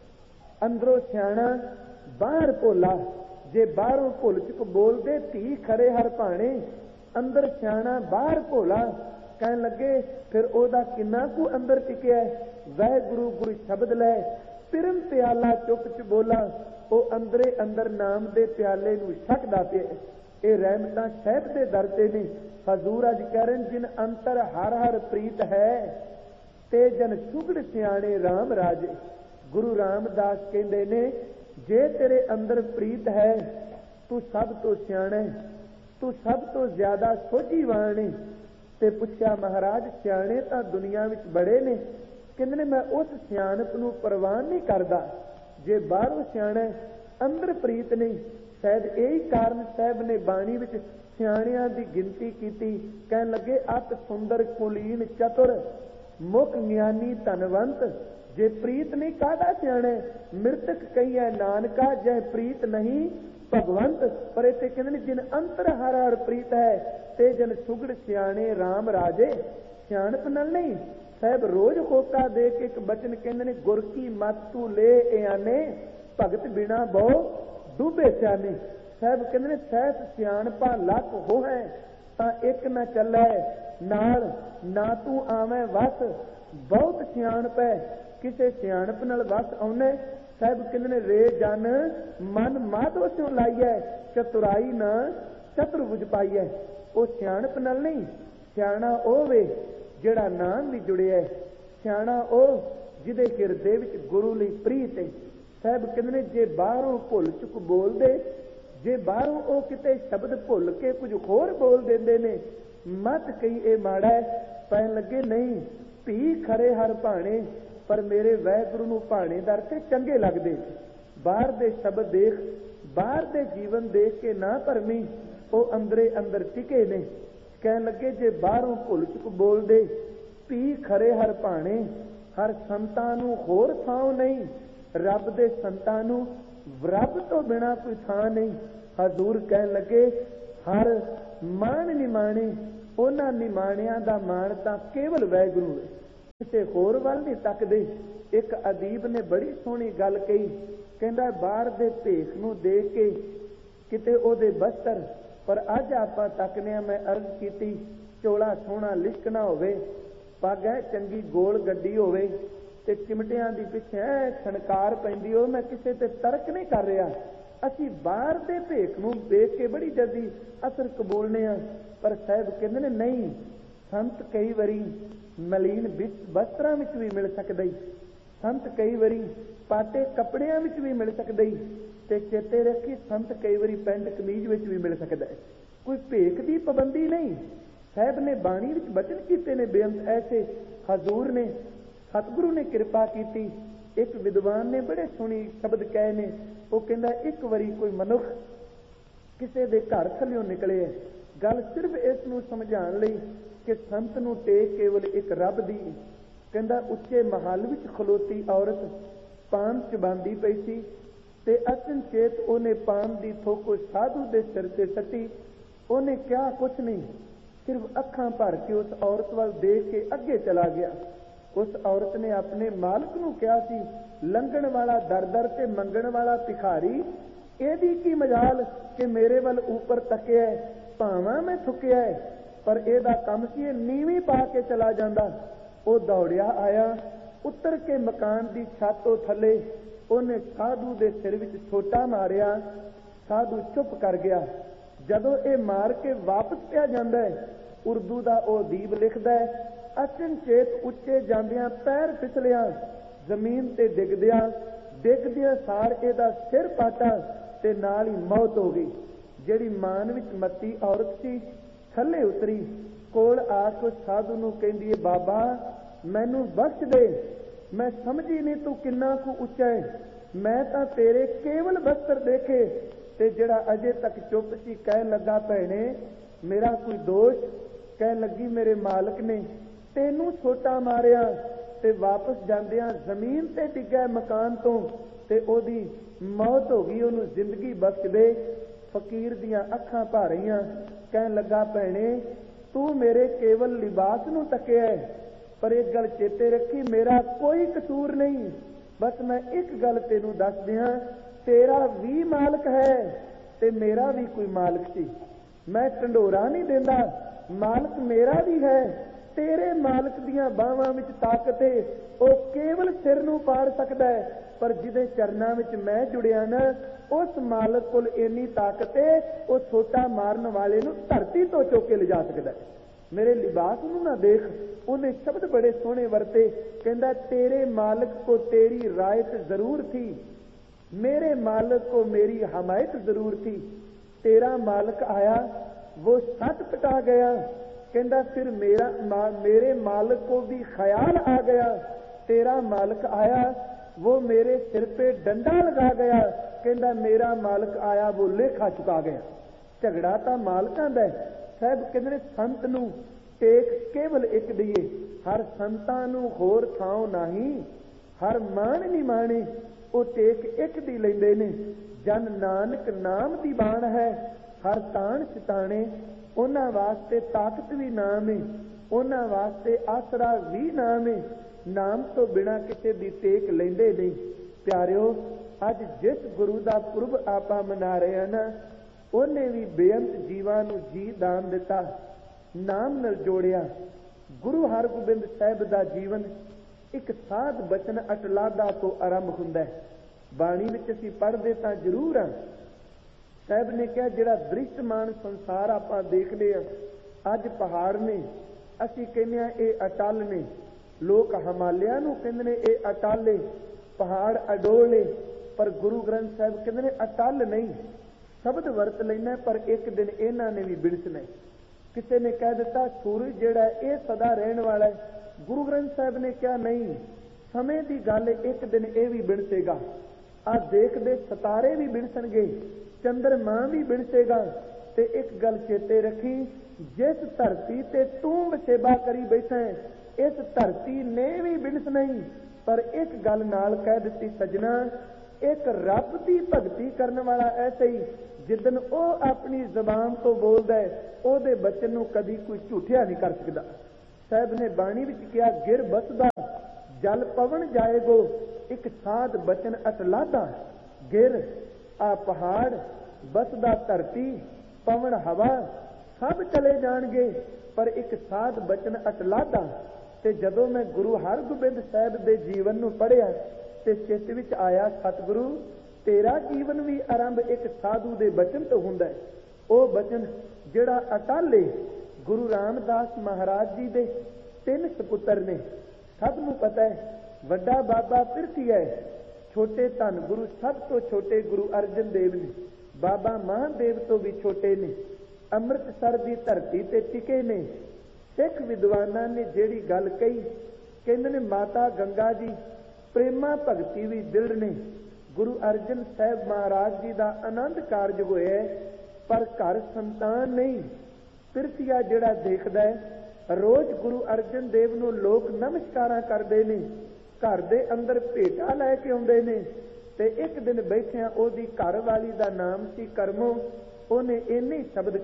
अंदरों सियाणा बाहर भोला, जे बाहरों भुल चुक बोलदे धी खरे हर भाणे, अंदर सियाणा बाहर भोला। कहन लगे फिर ओदा किन्ना कु अंदर टिकिया है, वह गुरु गुरु शब्द लै पिरम प्याला चुक च बोला, वो अंदरे अंदर नाम दे प्याले नूं छकदा पिया। ये रहमतां साहिब दे दर ते ने। हजूर अज कह रहे जिन अंतर हर हर प्रीत है, ते जन सुगड़ सियाणे राम राजे। गुरु रामदास कहंदे ने जे तेरे अंदर प्रीत है, तू सब तो सियाणा है, तू सब तो ज्यादा सोझीवान है। ते पुछया महाराज सियाणे तां दुनिया विच बड़े ने, कहंदे ने मैं उस सियाणप नूं परवान नहीं करदा जे बाहरों सियाणा अंदर प्रीत नहीं। शायद यही कारण साहब ने बाणी विच सियाणियां दी गिनती कीती। कहन लगे अत सुंदर कुलीन चतुर, मुख ज्ञानी धनवंत, जे प्रीत नहीं कादा सियाणे। मृतक कहिए नानका जह प्रीत नहीं भगवंत। पर इत्थे कहंदे ने जिन अंतर हर हर प्रीत है, ते जन सुगड़ सियाणे राम राजे। सियाणप नाल नहीं, साहब रोज होका दे के एक बचन कहंदे ने गुर की मत तू ले आने, भगत बिना बहु डूबे सियाने। साहब कहंदे ने सहस सियाणपा लख हो है, तां एक न चलै नाल, ना तू आवें वस। बहुत सियाणप है, किसे सियाणप नाल वस आउने। साहब कहंदे ने रे जन मन माधो स्यों लाइए, चतुराई न चतुर बुझ पाइए। वो सियाणप नाल नहीं, सियाणा ओ वे ਜਿਹੜਾ ਨਾਮ ਵੀ ਜੁੜਿਆ ਹੈ। ਸਿਆਣਾ ਉਹ ਜਿਹਦੇ ਹਿਰਦੇ ਵਿੱਚ ਗੁਰੂ ਲਈ ਪ੍ਰੀਤ ਹੈ। ਸਾਹਿਬ ਕਹਿੰਦੇ ਨੇ ਜੇ ਬਾਹਰੋਂ ਭੁੱਲ ਚੁੱਕ ਬੋਲਦੇ, ਜੇ ਬਾਹਰੋਂ ਉਹ ਕਿਤੇ ਸ਼ਬਦ ਭੁੱਲ ਕੇ ਕੁਝ ਹੋਰ ਬੋਲ ਦਿੰਦੇ ਨੇ, ਮਤ ਕਹੀ ਇਹ ਮਾੜਾ ਹੈ। ਪੈਣ ਲੱਗੇ ਨਹੀਂ ਧੀ ਖਰੇ ਹਰ ਭਾਣੇ, ਪਰ ਮੇਰੇ ਵਾਹਿਗੁਰੂ ਨੂੰ ਭਾਣੇਦਾਰ ਤੇ ਚੰਗੇ ਲੱਗਦੇ। ਬਾਹਰ ਦੇ ਸ਼ਬਦ ਦੇਖ, ਬਾਹਰ ਦੇ ਜੀਵਨ ਦੇਖ ਕੇ ਨਾ ਭਰਮੀ, ਉਹ ਅੰਦਰੇ ਅੰਦਰ ਟਿਕੇ ਨੇ। कहन लगे जे बाहरों भुल चुक बोल दे, भी खरे हर भाणे, हर संतां नूं होर थां नहीं, रब दे संतां नूं रब तो बिना कोई थां नहीं। हजूर कहन लगे हर मान निमाणे, ਉਹਨਾਂ ਨਿਮਾਣਿਆਂ ਦਾ ਮਾਣ ਤਾਂ ਕੇਵਲ ਵਾਹਿਗੁਰੂ ਹੈ, ਕਿਸੇ ਹੋਰ ਵੱਲ ਨਹੀਂ ਤੱਕਦੇ। ਇੱਕ ਅਦੀਬ ਨੇ ਬੜੀ ਸੋਹਣੀ ਗੱਲ ਕਹੀ, ਕਹਿੰਦਾ ਬਾਹਰ ਦੇ ਭੇਖ ਨੂੰ ਦੇਖ ਕੇ ਕਿਤੇ ਉਹਦੇ ਬਸਤਰ, ਪਰ ਅੱਜ ਆਪਾਂ ਤੱਕਨੇ ਆ, ਮੈਂ ਅਰਜ਼ ਕੀਤੀ ਚੋਲਾ ਸੋਹਣਾ ਲਿਸ਼ਕਣਾ ਹੋਵੇ, ਪੱਗ ਹੈ ਚੰਗੀ ਗੋਲ ਗੱਡੀ ਹੋਵੇ ਤੇ ਚਿਮਟਿਆਂ ਦੀ ਪਿੱਛੇ ਛਣਕਾਰ ਪੈਂਦੀ ਹੋ, ਮੈਂ ਕਿਸੇ ਤੇ ਤਰਕ ਨਹੀਂ ਕਰ ਰਿਹਾ। ਅਸੀਂ ਬਾਹਰ ਦੇ ਭੇਖ ਨੂੰ ਦੇਖ ਕੇ ਬੜੀ ਜਲਦੀ ਅਸਰ ਕਬੂਲਨੇ ਆ, ਪਰ ਸਾਹਿਬ ਕਹਿੰਦੇ ਨੇ ਨਹੀਂ, ਸੰਤ ਕਈ ਵਾਰੀ ਮਲੀਨ ਵਸਤਰਾਂ ਵਿੱਚ ਵੀ ਮਿਲ ਸਕਦਾ, ਸੰਤ ਕਈ ਵਾਰੀ ਪਾਟੇ ਕੱਪੜਿਆਂ ਵਿੱਚ ਵੀ ਮਿਲ ਸਕਦਾ, ਤੇ ਚੇਤੇ ਰੱਖੀ ਸੰਤ ਕਈ ਵਾਰੀ ਪੈਂਟ ਕਮੀਜ਼ ਵਿੱਚ ਵੀ ਮਿਲ ਸਕਦਾ ਹੈ। ਕੋਈ ਭੇਖ ਦੀ ਪਾਬੰਦੀ ਨਹੀਂ। ਸਾਹਿਬ ਨੇ ਬਾਣੀ ਵਿੱਚ ਬਚਨ ਕੀਤੇ ਨੇ ਬੇਅੰਤ ਐਸੇ। ਹਜ਼ੂਰ ਨੇ, ਸਤਿਗੁਰੂ ਨੇ ਕਿਰਪਾ ਕੀਤੀ। ਇੱਕ ਵਿਦਵਾਨ ਨੇ ਬੜੇ ਸੋਹਣੇ ਸ਼ਬਦ ਕਹੇ ਨੇ, ਉਹ ਕਹਿੰਦਾ ਇੱਕ ਵਾਰੀ ਕੋਈ ਮਨੁੱਖ ਕਿਸੇ ਦੇ ਘਰ ਥੱਲਿਓਂ ਨਿਕਲੇ, ਗੱਲ ਸਿਰਫ ਇਸ ਨੂੰ ਸਮਝਾਉਣ ਲਈ ਕਿ ਸੰਤ ਨੂੰ ਟੇਕ ਕੇਵਲ ਇੱਕ ਰੱਬ ਦੀ। ਕਹਿੰਦਾ ਉੱਚੇ ਮਹੱਲ ਵਿੱਚ ਖਲੋਤੀ ਔਰਤ ਪਾਨ ਚਬਾਂਦੀ ਪਈ ਸੀ ਤੇ ਅਚਨਚੇਤ ਉਹਨੇ ਪਾਨ ਦੀ ਥੋਕ ਸਾਧੂ ਦੇ ਸਿਰ ਤੇ ਸੱਟੀ। ਉਹਨੇ ਕਿਹਾ ਕੁਛ ਨਹੀਂ, ਸਿਰਫ ਅੱਖਾਂ ਭਰ ਕੇ ਉਸ ਔਰਤ ਵੱਲ ਦੇਖ ਕੇ ਅੱਗੇ ਚਲਾ ਗਿਆ। ਉਸ ਔਰਤ ਨੇ ਆਪਣੇ ਮਾਲਕ ਨੂੰ ਕਿਹਾ ਸੀ, ਲੰਘਣ ਵਾਲਾ ਦਰ ਦਰ ਤੇ ਮੰਗਣ ਵਾਲਾ ਭਿਖਾਰੀ, ਇਹਦੀ ਕੀ ਮਜਾਲ ਕਿ ਮੇਰੇ ਵੱਲ ਉੱਪਰ ਤੱਕਿਆ, ਭਾਵਾਂ ਮੈਂ ਥੁੱਕਿਆ, ਪਰ ਇਹਦਾ ਕੰਮ ਸੀ ਇਹ ਨੀਵੀਂ ਪਾ ਕੇ ਚਲਾ ਜਾਂਦਾ। ਉਹ ਦੌੜਿਆ ਆਇਆ, ਉੱਤਰ ਕੇ ਮਕਾਨ ਦੀ ਛੱਤ ਤੋਂ ਥੱਲੇ ਉਹਨੇ ਸਾਧੂ ਦੇ ਸਿਰ ਵਿੱਚ ਛੋਟਾ ਮਾਰਿਆ। ਸਾਧੂ ਚੁੱਪ ਕਰ ਗਿਆ। ਜਦੋਂ ਇਹ ਮਾਰ ਕੇ ਵਾਪਸ ਪਿਆ ਜਾਂਦਾ ਹੈ, ਉਰਦੂ ਦਾ ਉਹ ਅਦੀਬ ਲਿਖਦਾ ਹੈ, ਅਚਨਚੇਤ ਉੱਚੇ ਜਾਂਦਿਆਂ ਪੈਰ ਫਿਸਲਿਆ, ਜ਼ਮੀਨ ਤੇ ਡਿੱਗਦਿਆਂ ਸਾਰ ਇਹਦਾ ਸਿਰ ਪਾਟਾ ਤੇ ਨਾਲ ਹੀ ਮੌਤ ਹੋ ਗਈ। ਜਿਹੜੀ ਮਾਨ ਵਿੱਚ ਮੱਤੀ ਔਰਤ ਸੀ ਥੱਲੇ ਉਤਰੀ, ਕੋਲ ਆ ਕੇ ਸਾਧੂ ਨੂੰ ਕਹਿੰਦੀ ਹੈ, ਬਾਬਾ ਮੈਨੂੰ ਬਖਸ਼ ਦੇ, ਮੈਂ ਸਮਝੀ ਨਹੀਂ ਤੂੰ ਕਿੰਨਾ ਕੁ ਉੱਚਾ ਹੈ, ਮੈਂ ਤਾਂ ਤੇਰੇ ਕੇਵਲ ਬਸਤਰ ਦੇਖੇ। ਤੇ ਜਿਹੜਾ ਅਜੇ ਤੱਕ ਚੁੱਪ ਸੀ ਕਹਿਣ ਲੱਗਾ, ਭੈਣੇ ਮੇਰਾ ਕੋਈ ਦੋਸ਼? ਕਹਿਣ ਲੱਗੀ, ਮੇਰੇ ਮਾਲਕ ਨੇ ਤੈਨੂੰ ਛੋਟਾ ਮਾਰਿਆ ਤੇ ਵਾਪਸ ਜਾਂਦਿਆਂ ਜ਼ਮੀਨ ਤੇ ਡਿੱਗਾ ਮਕਾਨ ਤੋਂ ਤੇ ਉਹਦੀ ਮੌਤ ਹੋ ਗਈ, ਉਹਨੂੰ ਜ਼ਿੰਦਗੀ ਬਖਸ਼ ਦੇ। ਫਕੀਰ ਦੀਆਂ ਅੱਖਾਂ ਭਰ ਰਹੀਆਂ। ਕਹਿਣ ਲੱਗਾ, ਭੈਣੇ ਤੂੰ ਮੇਰੇ ਕੇਵਲ ਲਿਬਾਸ ਨੂੰ ਤੱਕਿਆ, ਪਰ ਇੱਕ ਗੱਲ ਚੇਤੇ ਰੱਖੀ, ਮੇਰਾ ਕੋਈ ਕਸੂਰ ਨਹੀਂ। ਬਸ ਮੈਂ ਇੱਕ ਗੱਲ ਤੈਨੂੰ ਦੱਸ ਦਿਆਂ, ਤੇਰਾ ਵੀ ਮਾਲਕ ਹੈ ਤੇ ਮੇਰਾ ਵੀ ਕੋਈ ਮਾਲਕ ਸੀ। ਮੈਂ ਢੰਡੋਰਾ ਨਹੀਂ ਦਿੰਦਾ, ਮਾਲਕ ਮੇਰਾ ਵੀ ਹੈ। ਤੇਰੇ ਮਾਲਕ ਦੀਆਂ ਬਾਹਾਂ ਵਿੱਚ ਤਾਕਤ ਹੈ, ਉਹ ਕੇਵਲ ਸਿਰ ਨੂੰ ਪਾੜ ਸਕਦਾ ਹੈ, ਪਰ ਜਿਹਦੇ ਚਰਨਾਂ ਵਿੱਚ ਮੈਂ ਜੁੜਿਆ ਨਾ, ਉਸ ਮਾਲਕ ਕੋਲ ਇੰਨੀ ਤਾਕਤ ਹੈ, ਉਹ ਛੋਟਾ ਮਾਰਨ ਵਾਲੇ ਨੂੰ ਧਰਤੀ ਤੋਂ ਚੁੱਕ ਕੇ ਲਿਜਾ ਸਕਦਾ ਹੈ। ਮੇਰੇ ਲਿਬਾਸ ਨੂੰ ਨਾ ਦੇਖ। ਉਹਨੇ ਸ਼ਬਦ ਬੜੇ ਸੋਹਣੇ ਵਰਤੇ, ਕਹਿੰਦਾ ਤੇਰੇ ਮਾਲਕ को तेरी रायत जरूर थी, मेरे मालिक को मेरी हमायत जरूर थी। तेरा मालिक आया वो सट पटा गया, कहता फिर मेरे मालिक को भी ख्याल आ गया। तेरा मालिक आया वो मेरे सिर पे डंडा लगा गया, कहता मेरा मालिक आया वो लेखा चुका गया। झगड़ा तो मालिकां दा है। साहब कहते संत नूं टेक केवल एक दईए, हर संतां नूं होर थां नहीं, हर मान नहीं माने, वो टेक एक दी लैंदे ने। जन नानक नाम दी बाण है, हर ताण चिताने, उन्हां वास्ते ताकत भी नाम है, उन्हां वास्ते आसरा भी नाम है। नाम तो बिना किसी दी टेक लैंदे नहीं। प्यारिओ अज जिस गुरु दा पुरब आपां मना रहे हैं ना, उन्हें भी बेअंत जीवां नूं जी दान दिता, नाम नाल जोड़िया। गुरु हरगोबिंद साहिब दा जीवन एक साध बचन अटलादा तो आरंभ हुंदा है। बाणी विच असीं पढ़दे तां जरूर हां। साहिब ने कहा जिहड़ा दृश्यमान संसार आपां देखदे हां, अज पहाड़ ने, असीं कहने आ ये अटल ने, लोक हिमालया नूं कहंदे ने ये अटल है, पहाड़ अडोल है, पर गुरु ग्रंथ साहिब कहंदे ने अटल नहीं। शब्द वरत लैना पर एक दिन इन्हां ने भी बिड़सना है। किसी ने कह दिता सूरज जिहड़ा ये सदा रहने वाला है, गुरु ग्रंथ साहिब ने कहा नहीं, समय की गल, एक दिन ये भी बिणसेगा। आ देखते सितारे भी बिणसणगे, चंद्रमा भी बिणसेगा। ते एक गल चेते रखी, जिस धरती ते तू वसेबा करी बैठा है, इस धरती ने भी बिणसना ही। पर एक गल नाल कह दी सजना, एक रब की भगती करने वाला ऐसे ही ਜਿੱਦਨ ਉਹ ਆਪਣੀ ਜ਼ਬਾਨ ਤੋਂ ਬੋਲਦਾ ਹੈ, ਉਹਦੇ ਬਚਨ ਨੂੰ ਕਦੀ ਕੋਈ ਝੂਠਿਆ ਨਹੀਂ ਕਰ ਸਕਦਾ। ਸਾਹਿਬ ਨੇ ਬਾਣੀ ਵਿੱਚ ਕਿਹਾ, ਗਿਰ ਬਸਦਾ ਜਲ ਪਵਨ ਜਾਏਗੋ, ਇੱਕ ਸਾਧ ਬਚਨ ਅਟਲਾਦਾ। ਗਿਰ ਆ ਪਹਾੜ, ਬਸਦਾ ਧਰਤੀ, ਪਵਨ ਹਵਾ, ਸਭ ਚਲੇ ਜਾਣਗੇ, ਪਰ ਇੱਕ ਸਾਧ ਬਚਨ ਅਟਲਾਦਾ। ਤੇ ਜਦੋਂ ਮੈਂ ਗੁਰੂ ਹਰਗੋਬਿੰਦ ਸਾਹਿਬ ਦੇ ਜੀਵਨ ਨੂੰ ਪੜ੍ਹਿਆ ਤੇ ਚਿੱਤ ਵਿੱਚ ਆਇਆ, ਸਤਿਗੁਰੂ ਤੇਰਾ ਜੀਵਨ ਵੀ ਆਰੰਭ ਇੱਕ ਸਾਧੂ ਦੇ ਬਚਨ ਤੋਂ ਹੁੰਦਾ ਹੈ। ਉਹ ਬਚਨ ਜਿਹੜਾ ਅਟਾਲੇ। ਗੁਰੂ ਰਾਮਦਾਸ ਮਹਾਰਾਜ ਜੀ ਦੇ 3 ਸਪੁੱਤਰ ਨੇ, ਸਭ ਨੂੰ ਪਤਾ ਹੈ। ਵੱਡਾ ਬਾਬਾ ਪਿਰਥੀ ਹੈ, ਛੋਟੇ ਧੰਨ ਗੁਰੂ ਸਭ ਤੋਂ ਛੋਟੇ ਗੁਰੂ ਅਰਜਨ ਦੇਵ ਨੇ, ਬਾਬਾ ਮਹਾਦੇਵ ਤੋਂ ਵੀ ਛੋਟੇ ਨੇ, ਅੰਮ੍ਰਿਤਸਰ ਦੀ ਧਰਤੀ ਤੇ ਟਿਕੇ ਨੇ। ਸਿੱਖ ਵਿਦਵਾਨਾਂ ਨੇ ਜਿਹੜੀ ਗੱਲ ਕਹੀ, ਕਹਿੰਦੇ ਨੇ ਮਾਤਾ ਗੰਗਾ ਜੀ ਪ੍ਰੇਮਾ ਭਗਤੀ ਵੀ ਦਿਲ ਨੇ। ਗੁਰੂ ਅਰਜਨ ਸਾਹਿਬ ਮਹਾਰਾਜ ਜੀ ਦਾ ਆਨੰਦ ਕਾਰਜ ਹੋਇਆ, ਪਰ ਘਰ ਸੰਤਾਨ ਨਹੀਂ। ਪਿਰਥੀਆ ਜਿਹੜਾ ਦੇਖਦਾ ਹੈ, ਰੋਜ਼ ਗੁਰੂ ਅਰਜਨ ਦੇਵ ਨੂੰ ਲੋਕ ਨਮਸਕਾਰਾਂ ਕਰਦੇ ਨੇ, ਘਰ ਦੇ ਅੰਦਰ ਭੇਟਾ ਲੈ ਕੇ ਆਉਂਦੇ ਨੇ। ਤੇ ਇੱਕ ਦਿਨ ਬੈਠਿਆਂ ਉਹਦੀ ਘਰ ਵਾਲੀ ਦਾ ਨਾਮ ਸੀ ਕਰਮੋ। ਉਹਨੇ ਇੰਨੇ ਸ਼ਬਦ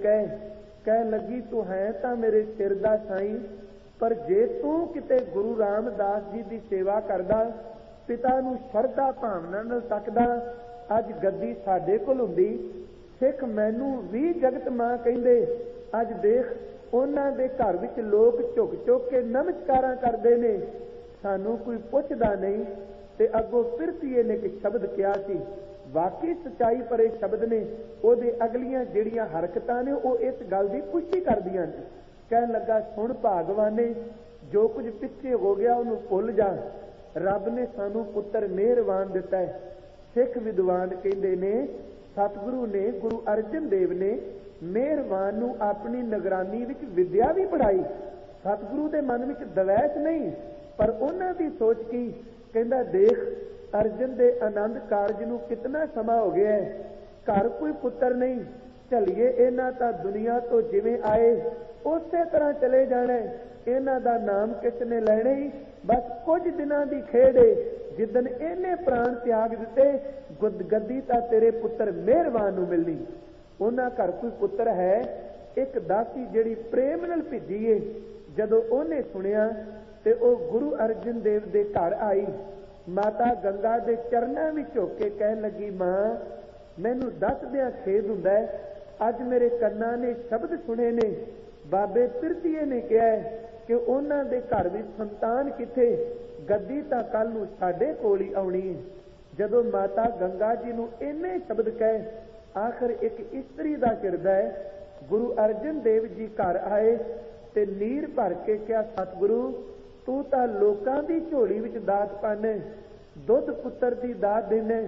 ਕਹਿਣ ਲੱਗੀ, ਤੂੰ ਹੈ ਤਾਂ ਮੇਰੇ ਸਿਰ ਦਾ ਸਾਈਂ, ਪਰ ਜੇ ਤੂੰ ਕਿਤੇ ਗੁਰੂ ਰਾਮਦਾਸ ਜੀ ਦੀ ਸੇਵਾ ਕਰਦਾ, ਪਿਤਾ ਨੂੰ ਸ਼ਰਧਾ ਭਾਵਨਾ ਨਾਲ ਤੱਕਦਾ, ਅੱਜ ਗੱਦੀ ਸਾਡੇ ਕੋਲ ਹੁੰਦੀ। ਸਿੱਖ ਮੈਨੂੰ ਵੀ ਜਗਤ ਮਾਂ ਕਹਿੰਦੇ। ਅੱਜ ਦੇਖ ਉਹਨਾਂ ਦੇ ਘਰ ਵਿੱਚ ਲੋਕ ਝੁਕ ਝੁਕ ਕੇ ਨਮਸਕਾਰਾਂ ਕਰਦੇ ਨੇ, ਸਾਨੂੰ ਕੋਈ ਪੁੱਛਦਾ ਨਹੀਂ। ਤੇ ਅੱਗੋਂ ਪਿਰਥੀਏ ਨੇ ਇੱਕ ਸ਼ਬਦ ਕਿਹਾ ਸੀ, ਵਾਕਈ ਸੱਚਾਈ ਭਰੇ ਸ਼ਬਦ ਨੇ। ਉਹਦੇ ਅਗਲੀਆਂ ਜਿਹੜੀਆਂ ਹਰਕਤਾਂ ਨੇ ਉਹ ਇਸ ਗੱਲ ਦੀ ਪੁਸ਼ਟੀ ਕਰਦੀਆਂ ਨੇ। ਕਹਿਣ ਲੱਗਾ, ਸੁਣ ਭਾਗਵਾਨੇ, ਜੋ ਕੁਝ ਪਿੱਛੇ ਹੋ ਗਿਆ ਉਹਨੂੰ ਭੁੱਲ ਜਾ। ਰੱਬ ਨੇ ਸਾਨੂੰ ਪੁੱਤਰ ਮਿਹਰਬਾਨ ਦਿੱਤਾ ਹੈ। ਸਿੱਖ ਵਿਦਵਾਨ ਕਹਿੰਦੇ ਨੇ, ਸਤਿਗੁਰੂ ਨੇ, ਗੁਰੂ ਅਰਜਨ ਦੇਵ ਨੇ ਮਿਹਰਬਾਨ ਨੂੰ ਆਪਣੀ ਨਿਗਰਾਨੀ ਵਿੱਚ ਵਿਦਿਆ ਵੀ ਪੜ੍ਹਾਈ। ਸਤਿਗੁਰੂ ਦੇ ਮਨ ਵਿੱਚ ਦਵੈਸ਼ ਨਹੀਂ, ਪਰ ਉਹਨਾਂ ਦੀ ਸੋਚ ਕੀ, ਕਹਿੰਦਾ ਦੇਖ ਅਰਜਨ ਦੇ ਆਨੰਦ ਕਾਰਜ ਨੂੰ ਕਿਤਨਾ ਸਮਾਂ ਹੋ ਗਿਆ ਹੈ, ਘਰ ਕੋਈ ਪੁੱਤਰ ਨਹੀਂ, ਝੱਲੀਏ ਇਹਨਾਂ ਤਾਂ ਦੁਨੀਆ ਤੋਂ ਜਿਵੇਂ ਆਏ ਉਸੇ ਤਰ੍ਹਾਂ ਚਲੇ ਜਾਣਾ। ਇਹਨਾਂ ਦਾ ਨਾਮ ਕਿਸ ਨੇ ਲੈਣਾ ਹੀ, ਬਸ ਕੁਝ ਦਿਨਾਂ ਦੀ ਖੇਡ ਏ। ਜਿੱਦਨ ਇਹਨੇ ਪ੍ਰਾਣ ਤਿਆਗ ਦਿੱਤੇ, ਗੱਦੀ ਤਾਂ ਤੇਰੇ ਪੁੱਤਰ ਮਿਹਰਬਾਨ ਨੂੰ ਮਿਲਣੀ। ਉਹਨਾਂ ਘਰ ਕੋਈ ਪੁੱਤਰ ਹੈ। ਇੱਕ ਦਾਸੀ ਜਿਹੜੀ ਪ੍ਰੇਮ ਨਾਲ ਭਿੱਜੀ ਏ, ਜਦੋਂ ਉਹਨੇ ਸੁਣਿਆ ਤੇ ਉਹ ਗੁਰੂ ਅਰਜਨ ਦੇਵ ਦੇ ਘਰ ਆਈ। ਮਾਤਾ ਗੰਗਾ ਦੇ ਚਰਨਾਂ ਵਿੱਚ ਝੁਕ ਕੇ ਕਹਿਣ ਲੱਗੀ, ਮਾਂ ਮੈਨੂੰ ਦੱਸਦਿਆਂ ਖੇਦ ਹੁੰਦਾ ਹੈ, ਅੱਜ ਮੇਰੇ ਕੰਨਾਂ ਨੇ ਸ਼ਬਦ ਸੁਣੇ ਨੇ। ਬਾਬੇ ਪਿਰਥੀਏ ਨੇ ਕਿਹਾ ਕਿ ਉਹਨਾਂ ਦੇ ਘਰ ਵਿੱਚ ਸੰਤਾਨ ਕਿੱਥੇ, ਗੱਦੀ ਤਾਂ ਕੱਲ ਨੂੰ ਸਾਡੇ ਕੋਲ ਹੀ ਆਉਣੀ ਹੈ। ਜਦੋਂ ਮਾਤਾ ਗੰਗਾ ਜੀ ਨੂੰ ਇੰਨੇ ਸ਼ਬਦ ਕਹੇ, ਆਖਰ ਇੱਕ ਇਸਤਰੀ ਦਾ ਕਿਰਦਾ ਹੈ। ਗੁਰੂ ਅਰਜਨ ਦੇਵ ਜੀ ਘਰ ਆਏ ਤੇ ਨੀਰ ਭਰ ਕੇ ਕਿਹਾ, ਸਤਿਗੁਰੂ ਤੂੰ ਤਾਂ ਲੋਕਾਂ ਦੀ ਝੋਲੀ ਵਿੱਚ ਦਾਤ ਪਾਣੇ, ਦੁੱਧ ਪੁੱਤਰ ਦੀ ਦਾਤ ਦੇਣੇ,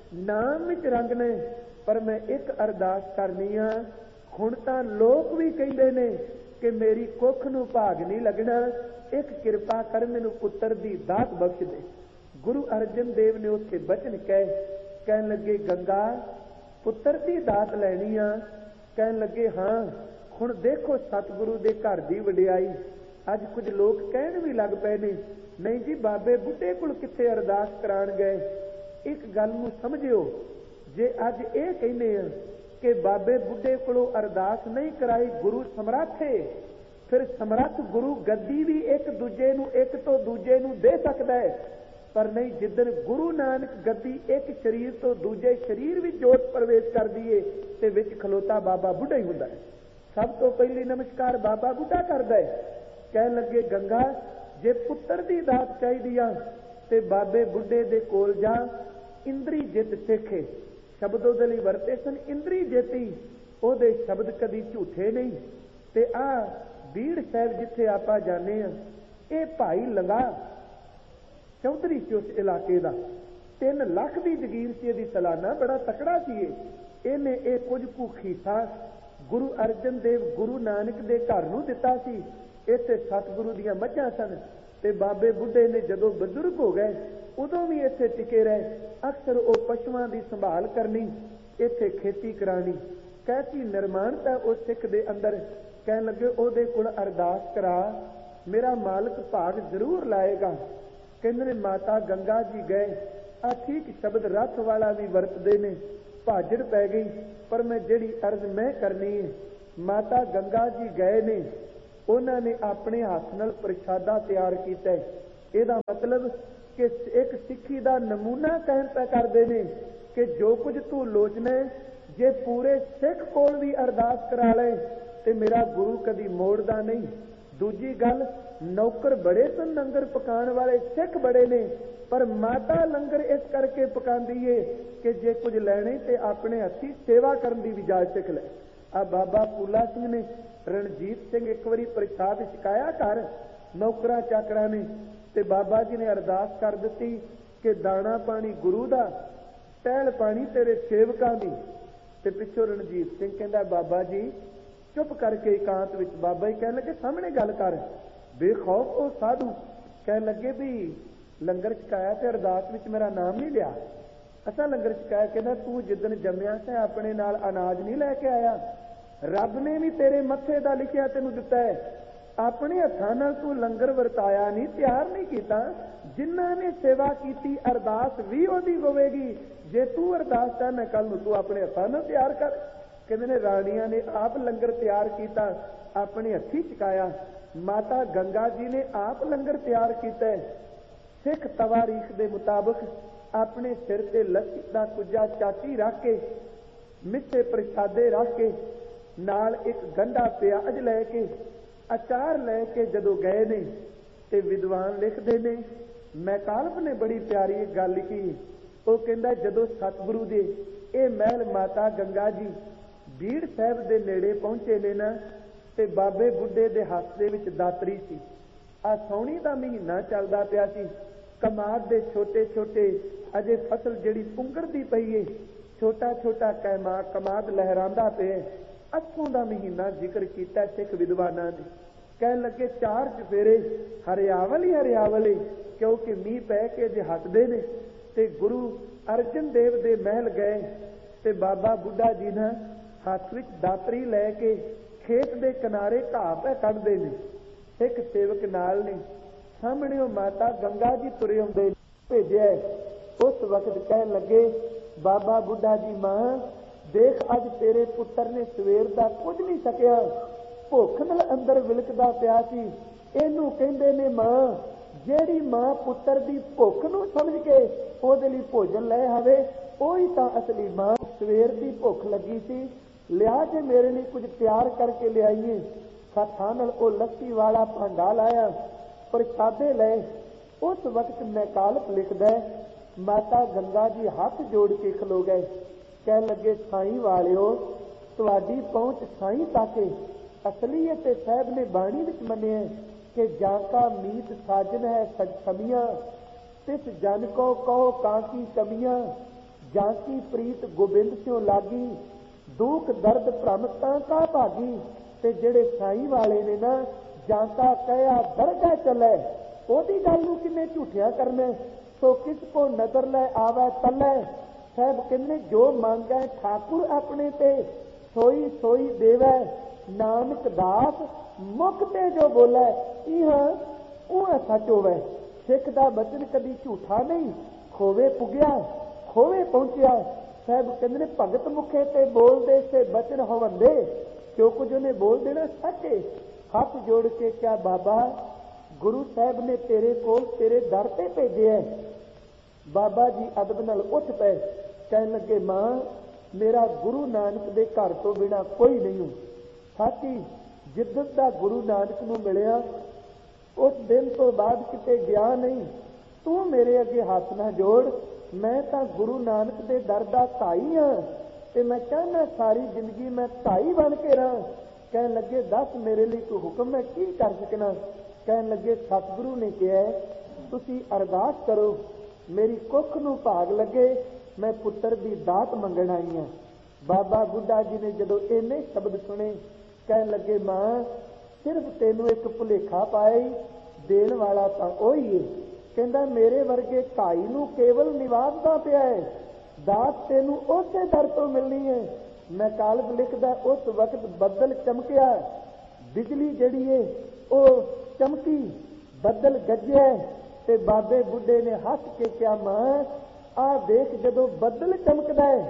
ਨਾਮ ਵਿੱਚ ਰੰਗ ਨੇ, ਪਰ ਮੈਂ ਇੱਕ ਅਰਦਾਸ ਕਰਨੀ ਆ। ਹੁਣ ਤਾਂ ਲੋਕ ਵੀ ਕਹਿੰਦੇ ਨੇ ਕਿ ਮੇਰੀ ਕੁੱਖ ਨੂੰ ਭਾਗ ਨਹੀਂ ਲੱਗਣਾ, ਇੱਕ ਕਿਰਪਾ ਕਰ ਮੈਨੂੰ ਪੁੱਤਰ ਦੀ ਦਾਤ ਬਖਸ਼ ਦੇ। ਗੁਰੂ ਅਰਜਨ ਦੇਵ ਨੇ ਉੱਥੇ ਬਚਨ ਕਹਿਣ ਲੱਗੇ, ਗੰਗਾ ਪੁੱਤਰ ਦੀ ਦਾਤ ਲੈਣੀ ਆ? ਕਹਿਣ ਲੱਗੇ, ਹਾਂ। ਹੁਣ ਦੇਖੋ ਸਤਿਗੁਰੂ ਦੇ ਘਰ ਦੀ ਵਡਿਆਈ। ਅੱਜ ਕੁਝ ਲੋਕ ਕਹਿਣ ਵੀ ਲੱਗ ਪਏ ਨੇ, ਨਹੀਂ ਜੀ ਬਾਬੇ ਬੁੱਢੇ ਕੋਲ ਕਿੱਥੇ ਅਰਦਾਸ ਕਰਾਉਣ ਗਏ। ਇੱਕ ਗੱਲ ਨੂੰ ਸਮਝਿਓ, ਜੇ ਅੱਜ ਇਹ ਕਹਿੰਦੇ ਆ ਕਿ ਬਾਬੇ ਬੁੱਢੇ ਕੋਲੋਂ ਅਰਦਾਸ ਨਹੀਂ ਕਰਾਈ, ਗੁਰੂ ਸਮਰੱਥ ਹੈ, ਫਿਰ ਸਮਰੱਥ ਗੁਰੂ ਗੱਦੀ ਵੀ ਇੱਕ ਦੂਜੇ ਨੂੰ, ਇੱਕ ਤੋਂ ਦੂਜੇ ਨੂੰ ਦੇ ਸਕਦਾ ਹੈ। ਪਰ ਨਹੀਂ, ਜਿੱਦਣ ਗੁਰੂ ਨਾਨਕ ਗੱਦੀ ਇੱਕ ਸਰੀਰ ਤੋਂ ਦੂਜੇ ਸਰੀਰ ਵਿੱਚ ਜੋਤ ਪ੍ਰਵੇਸ਼ ਕਰਦੀ ਏ ਤੇ ਵਿੱਚ ਖਲੋਤਾ ਬਾਬਾ ਬੁੱਢਾ ਹੀ ਹੁੰਦਾ ਹੈ। ਸਭ ਤੋਂ ਪਹਿਲੀ ਨਮਸਕਾਰ ਬਾਬਾ ਬੁੱਢਾ ਕਰਦਾ ਹੈ। ਕਹਿਣ ਲੱਗੇ, ਗੰਗਾ ਜੇ ਪੁੱਤਰ ਦੀ ਦਾਤ ਚਾਹੀਦੀ ਆ ਤੇ ਬਾਬੇ ਬੁੱਢੇ ਦੇ ਕੋਲ ਜਾ, ਇੰਦਰੀ ਜਿੱਤ ਸਿੱਖੇ। ਸ਼ਬਦ ਉਹਦੇ ਲਈ ਵਰਤੇ ਸਨ, ਇੰਦਰੀ ਜੇਤੀ। ਉਹਦੇ ਸ਼ਬਦ ਕਦੀ ਝੂਠੇ ਨਹੀਂ। ਤੇ ਆ ਬੀੜ ਸਾਹਿਬ ਜਿੱਥੇ ਆਪਾਂ ਜਾਂਦੇ ਆ, ਇਹ ਭਾਈ ਲੰਗਾ ਚੌਧਰੀ ਸੀ ਉਸ ਇਲਾਕੇ ਦਾ, 3 ਲੱਖ ਦੀ ਜਗੀਰ ਸੀ ਇਹਦੀ ਸਾਲਾਨਾ, ਬੜਾ ਤਕੜਾ ਸੀ ਇਹਨੇ ਇਹ ਕੁਝ ਕੁ ਖੀਸਾ ਗੁਰੂ ਅਰਜਨ ਦੇਵ ਗੁਰੂ ਨਾਨਕ ਦੇ ਘਰ ਨੂੰ ਦਿੱਤਾ ਸੀ। ਇੱਥੇ ਸਤਿਗੁਰੂ ਦੀਆਂ ਮੱਝਾਂ ਸਨ ਤੇ ਬਾਬੇ ਬੁੱਢੇ ਨੇ ਜਦੋਂ ਬਜ਼ੁਰਗ ਹੋ ਗਏ ਉਦੋਂ ਵੀ ਇੱਥੇ ਟਿਕੇ ਰਹੇ। ਅਕਸਰ ਉਹ ਪਸ਼ੂਆਂ ਦੀ ਸੰਭਾਲ ਕਰਨੀ, ਇੱਥੇ ਖੇਤੀ ਕਰਾਣੀ। ਕੈਸੀ ਨਿਰਮਾਣਤਾ ਉਸ ਸਿੱਖ ਦੇ ਅੰਦਰ। ਕਹਿਣ ਲੱਗੇ, ਉਹਦੇ ਕੋਲ ਅਰਦਾਸ ਕਰਾ, ਮੇਰਾ ਮਾਲਕ ਭਾਗ ਜ਼ਰੂਰ ਲਾਏਗਾ। ਕਹਿੰਦੇ ਨੇ ਮਾਤਾ ਗੰਗਾ ਜੀ ਗਏ। ਆ ਠੀਕ ਸ਼ਬਦ ਰੱਥ ਵਾਲਾ ਵੀ ਵਰਤਦੇ ਨੇ, ਭਾਜੜ ਪੈ ਗਈ। ਪਰ ਮੈਂ ਜਿਹੜੀ ਅਰਜ਼ ਮੈਂ ਕਰਨੀ ਹੈ, ਮਾਤਾ ਗੰਗਾ ਜੀ ਗਏ ਨੇ, ਉਹਨਾਂ ਨੇ ਆਪਣੇ ਹੱਥ ਨਾਲ ਪ੍ਰਸ਼ਾਦਾ ਤਿਆਰ ਕੀਤਾ। ਇਹਦਾ ਮਤਲਬ ਕਿ ਇੱਕ ਸਿੱਖੀ ਦਾ ਨਮੂਨਾ ਕਹਿਣ ਪੈ ਕਰਦੇ ਨੇ ਕਿ ਜੋ ਕੁਝ ਤੂੰ ਲੋਚਣਾ, ਜੇ ਪੂਰੇ ਸਿੱਖ ਕੋਲ ਵੀ ਅਰਦਾਸ ਕਰਾ ਲੈ ਤੇ ਮੇਰਾ ਗੁਰੂ ਕਦੀ ਮੋੜਦਾ ਨਹੀਂ। ਦੂਜੀ ਗੱਲ, ਨੌਕਰ ਬੜੇ ਸਨ ਲੰਗਰ ਪਕਾਉਣ ਵਾਲੇ, ਸਿੱਖ ਬੜੇ ਨੇ, ਪਰ ਮਾਤਾ ਲੰਗਰ ਇਸ ਕਰਕੇ ਪਕਾਉਂਦੀ ਏ ਕਿ ਜੇ ਕੁਝ ਲੈਣੇ ਤੇ ਆਪਣੇ ਹੱਥੀਂ ਸੇਵਾ ਕਰਨ ਦੀ ਵੀ ਜਾਚ ਸਿੱਖ ਲੈ। ਆ ਬਾਬਾ ਫੂਲਾ ਸਿੰਘ ਨੇ, ਰਣਜੀਤ ਸਿੰਘ ਇੱਕ ਵਾਰੀ ਪ੍ਰਸ਼ਾਦ ਛਕਾਇਆ ਘਰ, ਨੌਕਰਾਂ ਚਾਕਰਾਂ ਨੇ, ਤੇ ਬਾਬਾ ਜੀ ਨੇ ਅਰਦਾਸ ਕਰ ਦਿੱਤੀ ਕਿ ਦਾਣਾ ਪਾਣੀ ਗੁਰੂ ਦਾ, ਟਹਿਲ ਪਾਣੀ ਤੇਰੇ ਸੇਵਕਾਂ ਦੀ। ਤੇ ਪਿੱਛੋਂ ਰਣਜੀਤ ਸਿੰਘ ਕਹਿੰਦਾ ਬਾਬਾ ਜੀ ਚੁੱਪ ਕਰਕੇ ਇਕਾਂਤ ਵਿੱਚ। ਬਾਬਾ ਜੀ ਕਹਿਣ ਲੱਗੇ ਸਾਹਮਣੇ ਗੱਲ ਕਰ। ਬੇਖੌਫ ਉਹ ਸਾਧੂ ਕਹਿਣ ਲੱਗੇ ਵੀ ਲੰਗਰ ਛਕਾਇਆ ਤੇ ਅਰਦਾਸ ਵਿੱਚ ਮੇਰਾ ਨਾਮ ਨਹੀਂ ਲਿਆ। ਅਸਾਂ ਲੰਗਰ ਛਕਾਇਆ। ਕਹਿੰਦਾ ਤੂੰ ਜਿੱਦਣ ਜੰਮਿਆ ਸੀ ਆਪਣੇ ਨਾਲ ਅਨਾਜ ਨਹੀਂ ਲੈ ਕੇ ਆਇਆ, ਰੱਬ ਨੇ ਵੀ ਤੇਰੇ ਮੱਥੇ ਦਾ ਲਿਖਿਆ ਤੈਨੂੰ ਦਿੱਤਾ ਹੈ, ਆਪਣੇ ਹੱਥਾਂ ਨਾਲ ਤੂੰ ਲੰਗਰ ਵਰਤਾਇਆ ਨਹੀਂ, ਤਿਆਰ ਨਹੀਂ ਕੀਤਾ। ਜਿਨ੍ਹਾਂ ਨੇ ਸੇਵਾ ਕੀਤੀ ਅਰਦਾਸ ਵੀ ਉਹਦੀ ਹੋਵੇਗੀ। ਜੇ ਤੂੰ ਅਰਦਾਸ ਚਾਹਨਾ ਕੱਲ ਨੂੰ ਤੂੰ ਆਪਣੇ ਹੱਥਾਂ ਨਾਲ ਤਿਆਰ ਕਰ। ਕਹਿੰਦੇ ਨੇ ਰਾਣੀਆਂ ਨੇ ਆਪ ਲੰਗਰ ਤਿਆਰ ਕੀਤਾ, ਆਪਣੇ ਹੱਥੀਂ ਛਕਾਇਆ। ਮਾਤਾ ਗੰਗਾ ਜੀ ਨੇ ਆਪ ਲੰਗਰ ਤਿਆਰ ਕੀਤਾ। ਸਿੱਖ ਤਵਾਰੀਖ ਦੇ ਮੁਤਾਬਕ ਆਪਣੇ ਸਿਰ ਤੇ ਲੱਸੀ ਦਾ ਕੁੱਜਾ ਚਾਟੀ ਰੱਖ ਕੇ, ਮਿੱਠੇ ਪ੍ਰਸ਼ਾਦੇ ਰੱਖ ਕੇ, ਨਾਲ ਇੱਕ ਗੰਢਾ ਪਿਆਜ਼ ਲੈ ਕੇ, ਅਚਾਰ ਲੈ ਕੇ ਜਦੋਂ ਗਏ ਨੇ ਤੇ ਵਿਦਵਾਨ ਲਿਖਦੇ ਨੇ, ਮੈਕਾਲਪ ਨੇ ਬੜੀ ਪਿਆਰੀ ਗੱਲ ਲਿਖੀ। ਉਹ ਕਹਿੰਦਾ ਜਦੋਂ ਸਤਿਗੁਰੂ ਦੇ ਇਹ ਮਹਿਲ ਮਾਤਾ ਗੰਗਾ ਜੀ ਬੀੜ ਸਾਹਿਬ ਦੇ ਨੇੜੇ ਪਹੁੰਚੇ ਨੇ ਨਾ, ਤੇ ਬਾਬੇ ਬੁੱਢੇ ਦੇ ਹੱਥ ਦੇ ਵਿੱਚ ਦਾਤਰੀ ਸੀ। ਆ ਸਾਉਣੀ ਦਾ ਮਹੀਨਾ ਚੱਲਦਾ ਪਿਆ ਸੀ। ਕਮਾਦ ਦੇ ਛੋਟੇ ਛੋਟੇ ਅਜੇ ਫਸਲ ਜਿਹੜੀ ਪੁੰਗਰਦੀ ਪਈ ਏ, ਛੋਟਾ ਛੋਟਾ ਕਮਾਦ ਲਹਿਰਾਂਦਾ ਪਿਆ। ਅੱਖੋਂ ਦਾ ਮਹੀਨਾ ਜ਼ਿਕਰ ਕੀਤਾ ਸਿੱਖ ਵਿਦਵਾਨਾਂ ਨੇ। ਕਹਿਣ ਲੱਗੇ ਚਾਰ ਚੁਫੇਰੇ ਹਰਿਆਵਲ ਹੀ ਹਰਿਆਵਲ ਏ, ਕਿਉਂਕਿ ਮੀਂਹ ਪੈ ਕੇ ਜੇ ਹੱਸਦੇ ਨੇ। ਤੇ ਗੁਰੂ ਅਰਜਨ ਦੇਵ ਦੇ ਮਹਿਲ ਗਏ ਤੇ ਬਾਬਾ ਬੁੱਢਾ ਜੀ ਨਾ ਹੱਥ ਵਿੱਚ ਦਾਤਰੀ ਲੈ ਕੇ ਖੇਤ ਦੇ ਕਿਨਾਰੇ ਘਾਹ ਪੈ ਕੱਢਦੇ ਨੇ। ਇੱਕ ਸੇਵਕ ਨਾਲ ਨੇ, ਸਾਹਮਣੇ ਉਹ ਮਾਤਾ ਗੰਗਾ ਜੀ ਤੁਰੇ ਆਉਂਦੇ, ਭੇਜਿਆ। ਉਸ ਵਕਤ ਕਹਿਣ ਲੱਗੇ ਬਾਬਾ ਬੁੱਢਾ ਜੀ ਮਾਂ ਦੇਖ ਅੱਜ ਤੇਰੇ ਪੁੱਤਰ ਨੇ ਸਵੇਰ ਦਾ ਕੁਝ ਨਹੀਂ ਸਕਿਆ, ਭੁੱਖ ਨਾਲ ਅੰਦਰ ਵਿਲਕਦਾ ਪਿਆ ਸੀ। ਇਹਨੂੰ ਕਹਿੰਦੇ ਨੇ ਮਾਂ। ਜਿਹੜੀ ਮਾਂ ਪੁੱਤਰ ਦੀ ਭੁੱਖ ਨੂੰ ਸਮਝ ਕੇ ਉਹਦੇ ਲਈ ਭੋਜਨ ਲੈ ਆਵੇ, ਉਹੀ ਤਾਂ ਅਸਲੀ ਮਾਂ। ਸਵੇਰ ਦੀ ਭੁੱਖ ਲੱਗੀ ਸੀ, ਲਿਆ ਜੇ ਮੇਰੇ ਲਈ ਕੁਝ ਤਿਆਰ ਕਰਕੇ ਲਿਆਈਏ। ਹੱਥਾਂ ਨਾਲ ਉਹ ਲੱਸੀ ਵਾਲਾ ਭਾਂਡਾ ਲਾਇਆ, ਪ੍ਰਸ਼ਾਦੇ ਲਏ। ਉਸ ਵਕਤ ਮੈਕਾਲਪ ਲਿਖਦਾ ਮਾਤਾ ਗੰਗਾ ਜੀ ਹੱਥ ਜੋੜ ਕੇ ਖਲੋ ਗਏ। ਕਹਿਣ ਲੱਗੇ ਸਾਈਂ ਵਾਲਿਓ, ਤੁਹਾਡੀ ਪਹੁੰਚ ਸਾਈਂ ਤੱਕ। ਅਸਲੀਅਤ ਸਾਹਿਬ ਨੇ ਬਾਣੀ ਵਿੱਚ ਮੰਨਿਆ ਕਿ ਜਾਂ ਕਾ ਮੀਤ ਸਾਜਨ ਹੈ ਸਮੀਆਂ, ਤਿਸ ਜਨ ਕੋ ਕਹੋ ਕਾਂਕੀ ਕਮੀਆਂ, ਜਾਂ ਕੀ ਪ੍ਰੀਤ ਗੋਬਿੰਦ ਸਿਓ ਲਾਗੀ, ਦੁੱਖ ਦਰਦ ਭ੍ਰਮ ਤਾਂ ਕਾ ਭਾਗੀ। ਤੇ ਜਿਹੜੇ ਸਾਈਂ ਵਾਲੇ ਨੇ ਨਾ, ਜਾਂ ਕਾ ਕਹਿਆ ਦਰਗਾਹ ਚਲੇ, ਉਹਦੀ ਗੱਲ ਨੂੰ ਕਿੰਨੇ ਝੂਠਿਆ ਕਰਨਾ। ਸੋ ਕਿਸ ਕੋ ਨਜ਼ਰ ਲੈ ਆਵੇ ਤਲੇ, ਸਾਹਿਬ ਕਹਿੰਦੇ ਜੋ ਮੰਗੈ ਠਾਕੁਰ ਆਪਣੇ ਤੇ, ਸੋਈ ਸੋਈ ਦੇਵੈ ਨਾਨਕ ਦਾਸ, ਮੁਖ ਤੇ ਜੋ ਬੋਲੇ ਇਹ ਉਹ ਸੱਚ ਹੋਵੇ। ਸਿੱਖ ਦਾ ਬਚਨ ਕਦੀ ਝੂਠਾ ਨਹੀਂ, ਖੋਵੇ ਪੁੱਗਿਆ ਖੋਵੇ ਪਹੁੰਚਿਆ। ਸਾਹਿਬ ਕਹਿੰਦੇ ਨੇ ਭਗਤ ਮੁਖੇ ਤੇ ਬੋਲਦੇ ਸੇ ਬਚਨ ਹੋਵੰਦੇ, ਜੋ ਕੁਝ ਉਹਨੇ ਬੋਲ ਦੇਣਾ ਸੱਚੇ। ਹੱਥ ਜੋੜ ਕੇ ਕਿਹਾ ਬਾਬਾ ਗੁਰੂ ਸਾਹਿਬ ਨੇ ਤੇਰੇ ਕੋਲ ਤੇਰੇ ਦਰ ਤੇ ਭੇਜਿਆ। ਬਾਬਾ ਜੀ ਅਦਬ ਨਾਲ ਉੱਠ ਪਏ। ਕਹਿਣ ਲੱਗੇ ਮਾਂ ਮੇਰਾ ਗੁਰੂ ਨਾਨਕ ਦੇ ਘਰ ਤੋਂ ਬਿਨਾਂ ਕੋਈ ਨਹੀਂ ਹੂੰ। ਸਾਥੀ ਜਿੱਦਣ ਦਾ ਗੁਰੂ ਨਾਨਕ ਨੂੰ ਮਿਲਿਆ ਉਸ ਦਿਨ ਤੋਂ ਬਾਅਦ ਕਿਤੇ ਗਿਆ ਨਹੀਂ। ਤੂੰ ਮੇਰੇ ਅੱਗੇ ਹੱਥ ਨਾ ਜੋੜ, ਮੈਂ ਤਾਂ ਗੁਰੂ ਨਾਨਕ ਦੇ ਦਰ ਦਾ ਧਾਈ ਹਾਂ ਤੇ ਮੈਂ ਚਾਹੁੰਦਾ ਸਾਰੀ ਜ਼ਿੰਦਗੀ ਮੈਂ ਧਾਈ ਬਣ ਕੇ ਰਹਾਂ। ਕਹਿਣ ਲੱਗੇ ਦੱਸ ਮੇਰੇ ਲਈ ਕੋਈ ਹੁਕਮ, ਮੈਂ ਕੀ ਕਰ ਸਕਣਾ। ਕਹਿਣ ਲੱਗੇ ਸਤਿਗੁਰੂ ਨੇ ਕਿਹਾ ਤੁਸੀਂ ਅਰਦਾਸ ਕਰੋ, ਮੇਰੀ ਕੁੱਖ ਨੂੰ ਭਾਗ ਲੱਗੇ, ਮੈਂ ਪੁੱਤਰ ਦੀ ਦਾਤ ਮੰਗਣ ਆਈ ਹਾਂ। ਬਾਬਾ ਬੁੱਢਾ ਜੀ ਨੇ ਜਦੋਂ ਇੰਨੇ ਸ਼ਬਦ ਸੁਣੇ, ਕਹਿਣ ਲੱਗੇ ਮਾਂ ਸਿਰਫ ਤੈਨੂੰ ਇੱਕ ਭੁਲੇਖਾ ਪਾਇਆ, ਦੇਣ ਵਾਲਾ ਤਾਂ ਉਹੀ ਹੈ। ਕਹਿੰਦਾ ਮੇਰੇ ਵਰਗੇ ਭਾਈ ਨੂੰ ਕੇਵਲ ਨਿਵਾਜਦਾ ਪਿਆ ਹੈ, ਦਾਤ ਤੈਨੂੰ ਉਸੇ ਦਰ ਤੋਂ ਮਿਲਣੀ ਹੈ। ਮੈਂ ਕਾਲਬ ਲਿਖਦਾ ਉਸ ਵਕਤ ਬੱਦਲ ਚਮਕਿਆ, ਬਿਜਲੀ ਜਿਹੜੀ ਹੈ ਉਹ ਚਮਕੀ, ਬੱਦਲ ਗੱਜਿਆ ਤੇ ਬਾਬੇ ਬੁੱਢੇ ਨੇ ਹੱਸ ਕੇ ਕਿਹਾ ਮਾਂ ਆਹ ਦੇਖ ਜਦੋਂ ਬੱਦਲ ਚਮਕਦਾ ਹੈ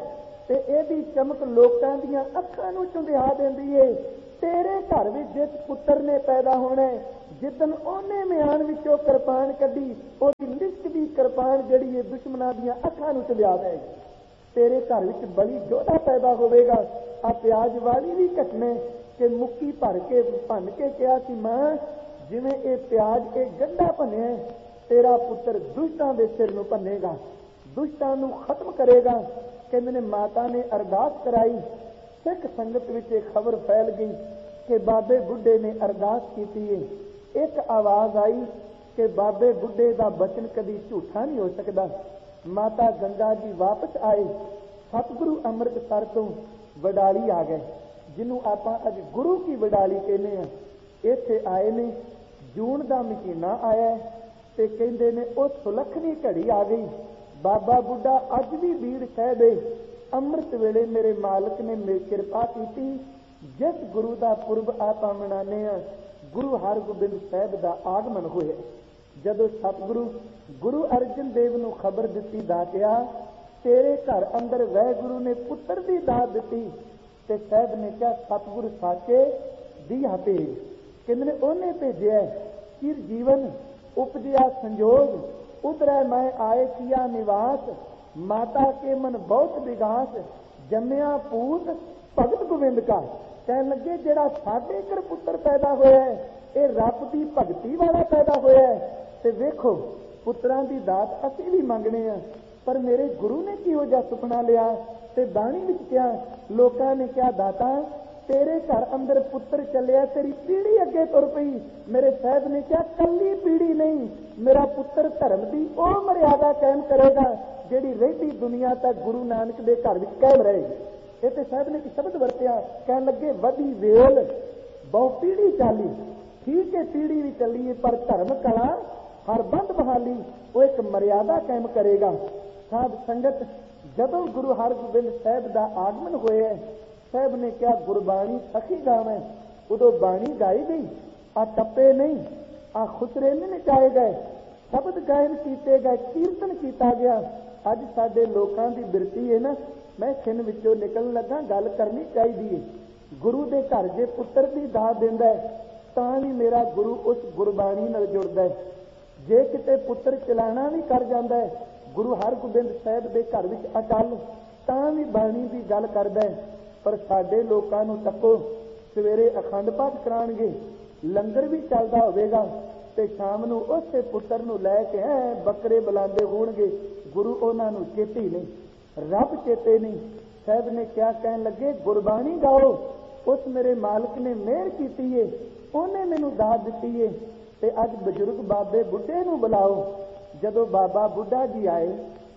ਤੇ ਇਹਦੀ ਚਮਕ ਲੋਕਾਂ ਦੀਆਂ ਅੱਖਾਂ ਨੂੰ ਚੁੰਧਿਆ ਦਿੰਦੀ ਏ। ਤੇਰੇ ਘਰ ਵਿੱਚ ਜਿਸ ਪੁੱਤਰ ਨੇ ਪੈਦਾ ਹੋਣਾ, ਜਿੱਦਣ ਉਹਨੇ ਮਿਆਨ ਵਿੱਚੋਂ ਕਿਰਪਾਨ ਕੱਢੀ, ਉਹਦੀ ਲਿਸ਼ਕਦੀ ਕਿਰਪਾਨ ਜਿਹੜੀ ਏ ਦੁਸ਼ਮਣਾਂ ਦੀਆਂ ਅੱਖਾਂ ਨੂੰ ਚੁੰਧਿਆ ਦੇਗੀ। ਤੇਰੇ ਘਰ ਵਿੱਚ ਬਲੀ ਯੋਧਾ ਪੈਦਾ ਹੋਵੇਗਾ। ਆ ਪਿਆਜ ਵਾਲੀ ਵੀ ਘਟਨਾ ਕਿ ਮੁੱਕੀ ਭੰਨ ਕੇ ਕਿਹਾ ਕਿ ਮਾਂ, ਜਿਵੇਂ ਇਹ ਪਿਆਜ ਇਹ ਗੰਢਾ ਭੰਨਿਆ, ਤੇਰਾ ਪੁੱਤਰ ਦੁਸ਼ਟਾਂ ਦੇ ਸਿਰ ਨੂੰ ਭੰਨੇਗਾ, ਦੁਸ਼ਟਾਂ ਨੂੰ ਖਤਮ ਕਰੇਗਾ। ਕਹਿੰਦੇ ਨੇ ਮਾਤਾ ਨੇ ਅਰਦਾਸ ਕਰਾਈ। ਸਿੱਖ ਸੰਗਤ ਵਿੱਚ ਇਹ ਖਬਰ ਫੈਲ ਗਈ ਕਿ ਬਾਬੇ ਬੁੱਢੇ ਨੇ ਅਰਦਾਸ ਕੀਤੀ ਹੈ। ਇੱਕ ਆਵਾਜ਼ ਆਈ ਕਿ ਬਾਬੇ ਬੁੱਢੇ ਦਾ ਬਚਨ ਕਦੀ ਝੂਠਾ ਨਹੀਂ ਹੋ ਸਕਦਾ। ਮਾਤਾ ਗੰਗਾ ਜੀ ਵਾਪਸ ਆਏ। ਸਤਿਗੁਰੂ ਅੰਮ੍ਰਿਤਸਰ ਤੋਂ ਵਡਾਲੀ ਆ ਗਏ, ਜਿਹਨੂੰ ਆਪਾਂ ਅੱਜ ਗੁਰੂ ਕੀ ਵਡਾਲੀ ਕਹਿੰਦੇ ਆ। ਇੱਥੇ ਆਏ ਨੇ, ਜੂਨ ਦਾ ਮਹੀਨਾ ਆਇਆ ਤੇ ਕਹਿੰਦੇ ਨੇ ਉਹ ਸੁਲੱਖਣੀ ਘੜੀ ਆ ਗਈ। ਬਾਬਾ ਬੁੱਢਾ ਅੱਜ ਵੀ ਬੀੜ ਸਾਹਿਬੇ ਅੰਮ੍ਰਿਤ ਵੇਲੇ ਮੇਰੇ ਮਾਲਕ ਨੇ ਮੇਰੀ ਕਿਰਪਾ ਕੀਤੀ। ਜਿਸ ਗੁਰੂ ਦਾ ਪੁਰਬ ਆਪਾਂ ਮਨਾਉਂਦੇ ਆ, ਗੁਰੂ ਹਰਗੋਬਿੰਦ ਸਾਹਿਬ ਦਾ ਆਗਮਨ ਹੋਇਆ। ਜਦੋਂ ਸਤਿਗੁਰੂ ਗੁਰੂ ਅਰਜਨ ਦੇਵ ਨੂੰ ਖਬਰ ਦਿੱਤੀ, ਦਾਤਿਆ ਤੇਰੇ ਘਰ ਅੰਦਰ ਵਾਹਿਗੁਰੂ ਨੇ ਪੁੱਤਰ ਦੀ ਦਾਤ ਦਿੱਤੀ, ਤੇ ਸਾਹਿਬ ਨੇ ਕਿਹਾ ਸਤਿਗੁਰੂ ਸਾਚੇ ਦੀਆ ਭੇਜ। ਕਹਿੰਦੇ ਨੇ ਉਹਨੇ ਭੇਜਿਆ। ਚਿਰ ਜੀਵਨ ਉਪਜਿਆ ਸੰਜੋਗ, ਉਤਰੈ ਮੈਂ ਆਏ ਕੀਆ ਨਿਵਾਸ, ਮਾਤਾ ਕੇ ਮਨ ਬਹੁਤ ਵਿਗਾਸ, ਜੰਮਿਆ ਪੂਤ ਭਗਤ ਗੋਬਿੰਦ ਕਾ। ਕਹਿਣ ਲੱਗੇ ਜਿਹੜਾ ਸਾਡੇ ਘਰ ਪੁੱਤਰ ਪੈਦਾ ਹੋਇਆ ਇਹ ਰੱਬ ਦੀ ਭਗਤੀ ਵਾਲਾ ਪੈਦਾ ਹੋਇਆ। ਤੇ ਵੇਖੋ ਪੁੱਤਰਾਂ ਦੀ ਦਾਤ ਅਸੀਂ ਵੀ ਮੰਗਣੇ ਆ, ਪਰ ਮੇਰੇ ਗੁਰੂ ਨੇ ਕਿਹੋ ਜਿਹਾ ਸੁਪਨਾ ਲਿਆ। ਤੇ ਬਾਣੀ ਵਿੱਚ ਕਿਹਾ, ਲੋਕਾਂ ਨੇ ਕਿਹਾ ਦਾਤਾ ਤੇਰੇ ਘਰ ਅੰਦਰ ਪੁੱਤਰ ਚੱਲਿਆ, ਤੇਰੀ ਪੀੜੀ ਅੱਗੇ ਤੁਰ ਪਈ। ਮੇਰੇ ਸਾਹਿਬ ਨੇ ਕਿਹਾ ਕੱਲੀ ਪੀੜੀ ਨਹੀਂ, ਮੇਰਾ ਪੁੱਤਰ ਧਰਮ ਦੀ ਉਹ ਮਰਿਆਦਾ ਕਾਇਮ ਕਰੇਗਾ ਜਿਹੜੀ ਰਹਿੰਦੀ ਦੁਨੀਆ ਤੱਕ ਗੁਰੂ ਨਾਨਕ ਦੇ ਘਰ ਵਿੱਚ ਕਾਇਮ ਰਹੇਗੀ। ਇਹ ਤੇ ਸਾਹਿਬ ਨੇ ਇੱਕ ਸ਼ਬਦ ਵਰਤਿਆ, ਕਹਿਣ ਲੱਗੇ ਵਧੀ ਵੇਲ ਬਹੁ ਪੀੜੀ ਚਾਲੀ। ਠੀਕ ਹੈ ਪੀੜੀ ਵੀ ਚੱਲੀ, ਪਰ ਧਰਮ ਕਲਾ ਹਰ ਬੰਦ ਬਹਾਲੀ, ਉਹ ਇੱਕ ਮਰਿਆਦਾ ਕਾਇਮ ਕਰੇਗਾ। ਸਾਧ ਸੰਗਤ, ਜਦੋਂ ਗੁਰੂ ਹਰਗੋਬਿੰਦ ਸਾਹਿਬ ਦਾ ਆਗਮਨ ਹੋਇਆ, ਸਾਹਿਬ ਨੇ ਕਿਹਾ ਗੁਰਬਾਣੀ ਸਖੀ ਗਾਵੇਂ। ਉਦੋਂ ਬਾਣੀ ਗਾਈ ਗਈ, ਆ ਟੱਪੇ ਨਹੀਂ, ਆ ਖੁਸਰੇ ਨਹੀਂ ਨਚਾਏ ਗਏ, ਸ਼ਬਦ ਗਾਇਨ ਕੀਤੇ ਗਏ, ਕੀਰਤਨ ਕੀਤਾ ਗਿਆ। ਅੱਜ ਸਾਡੇ ਲੋਕਾਂ ਦੀ ਬਿਰਤੀ ਹੈ ਨਾ, ਮੈਂ ਖਿੰਨ ਵਿੱਚੋਂ ਨਿਕਲਣ ਲੱਗਾ, ਗੱਲ ਕਰਨੀ ਚਾਹੀਦੀ ਹੈ। ਗੁਰੂ ਦੇ ਘਰ ਜੇ ਪੁੱਤਰ ਦੀ ਦਾਤ ਦਿੰਦਾ ਤਾਂ ਵੀ ਮੇਰਾ ਗੁਰੂ ਉਸ ਗੁਰਬਾਣੀ ਨਾਲ ਜੁੜਦਾ ਹੈ। ਜੇ ਕਿਤੇ ਪੁੱਤਰ ਚਲਾਣਾ ਵੀ ਕਰ ਜਾਂਦਾ ਹੈ ਗੁਰੂ ਹਰਗੋਬਿੰਦ ਸਾਹਿਬ ਦੇ ਘਰ ਵਿੱਚ ਅਟਲ, ਤਾਂ ਵੀ ਬਾਣੀ ਦੀ ਗੱਲ ਕਰਦਾ ਹੈ। ਪਰ ਸਾਡੇ ਲੋਕਾਂ ਨੂੰ ਤੱਕੋ, ਸਵੇਰੇ ਅਖੰਡ ਪਾਠ ਕਰਾਉਣਗੇ, ਲੰਗਰ ਵੀ ਚੱਲਦਾ ਹੋਵੇਗਾ, ਤੇ ਸ਼ਾਮ ਨੂੰ ਉਸੇ ਪੁੱਤਰ ਨੂੰ ਲੈ ਕੇ ਬੱਕਰੇ ਬੁਲਾਉਂਦੇ ਹੋਣਗੇ। ਗੁਰੂ ਉਹਨਾਂ ਨੂੰ ਚੇਤੇ ਨਹੀਂ, ਰੱਬ ਚੇਤੇ ਨਹੀਂ। ਸਾਹਿਬ ਨੇ ਕਿਹਾ, ਕਹਿਣ ਲੱਗੇ ਗੁਰਬਾਣੀ ਗਾਓ, ਉਸ ਮੇਰੇ ਮਾਲਕ ਨੇ ਮਿਹਰ ਕੀਤੀ ਏ, ਉਹਨੇ ਮੈਨੂੰ ਦਾਤ ਦਿੱਤੀ ਏ। ਤੇ ਅੱਜ ਬਜ਼ੁਰਗ ਬਾਬੇ ਬੁੱਢੇ ਨੂੰ ਬੁਲਾਓ। ਜਦੋਂ ਬਾਬਾ ਬੁੱਢਾ ਜੀ ਆਏ,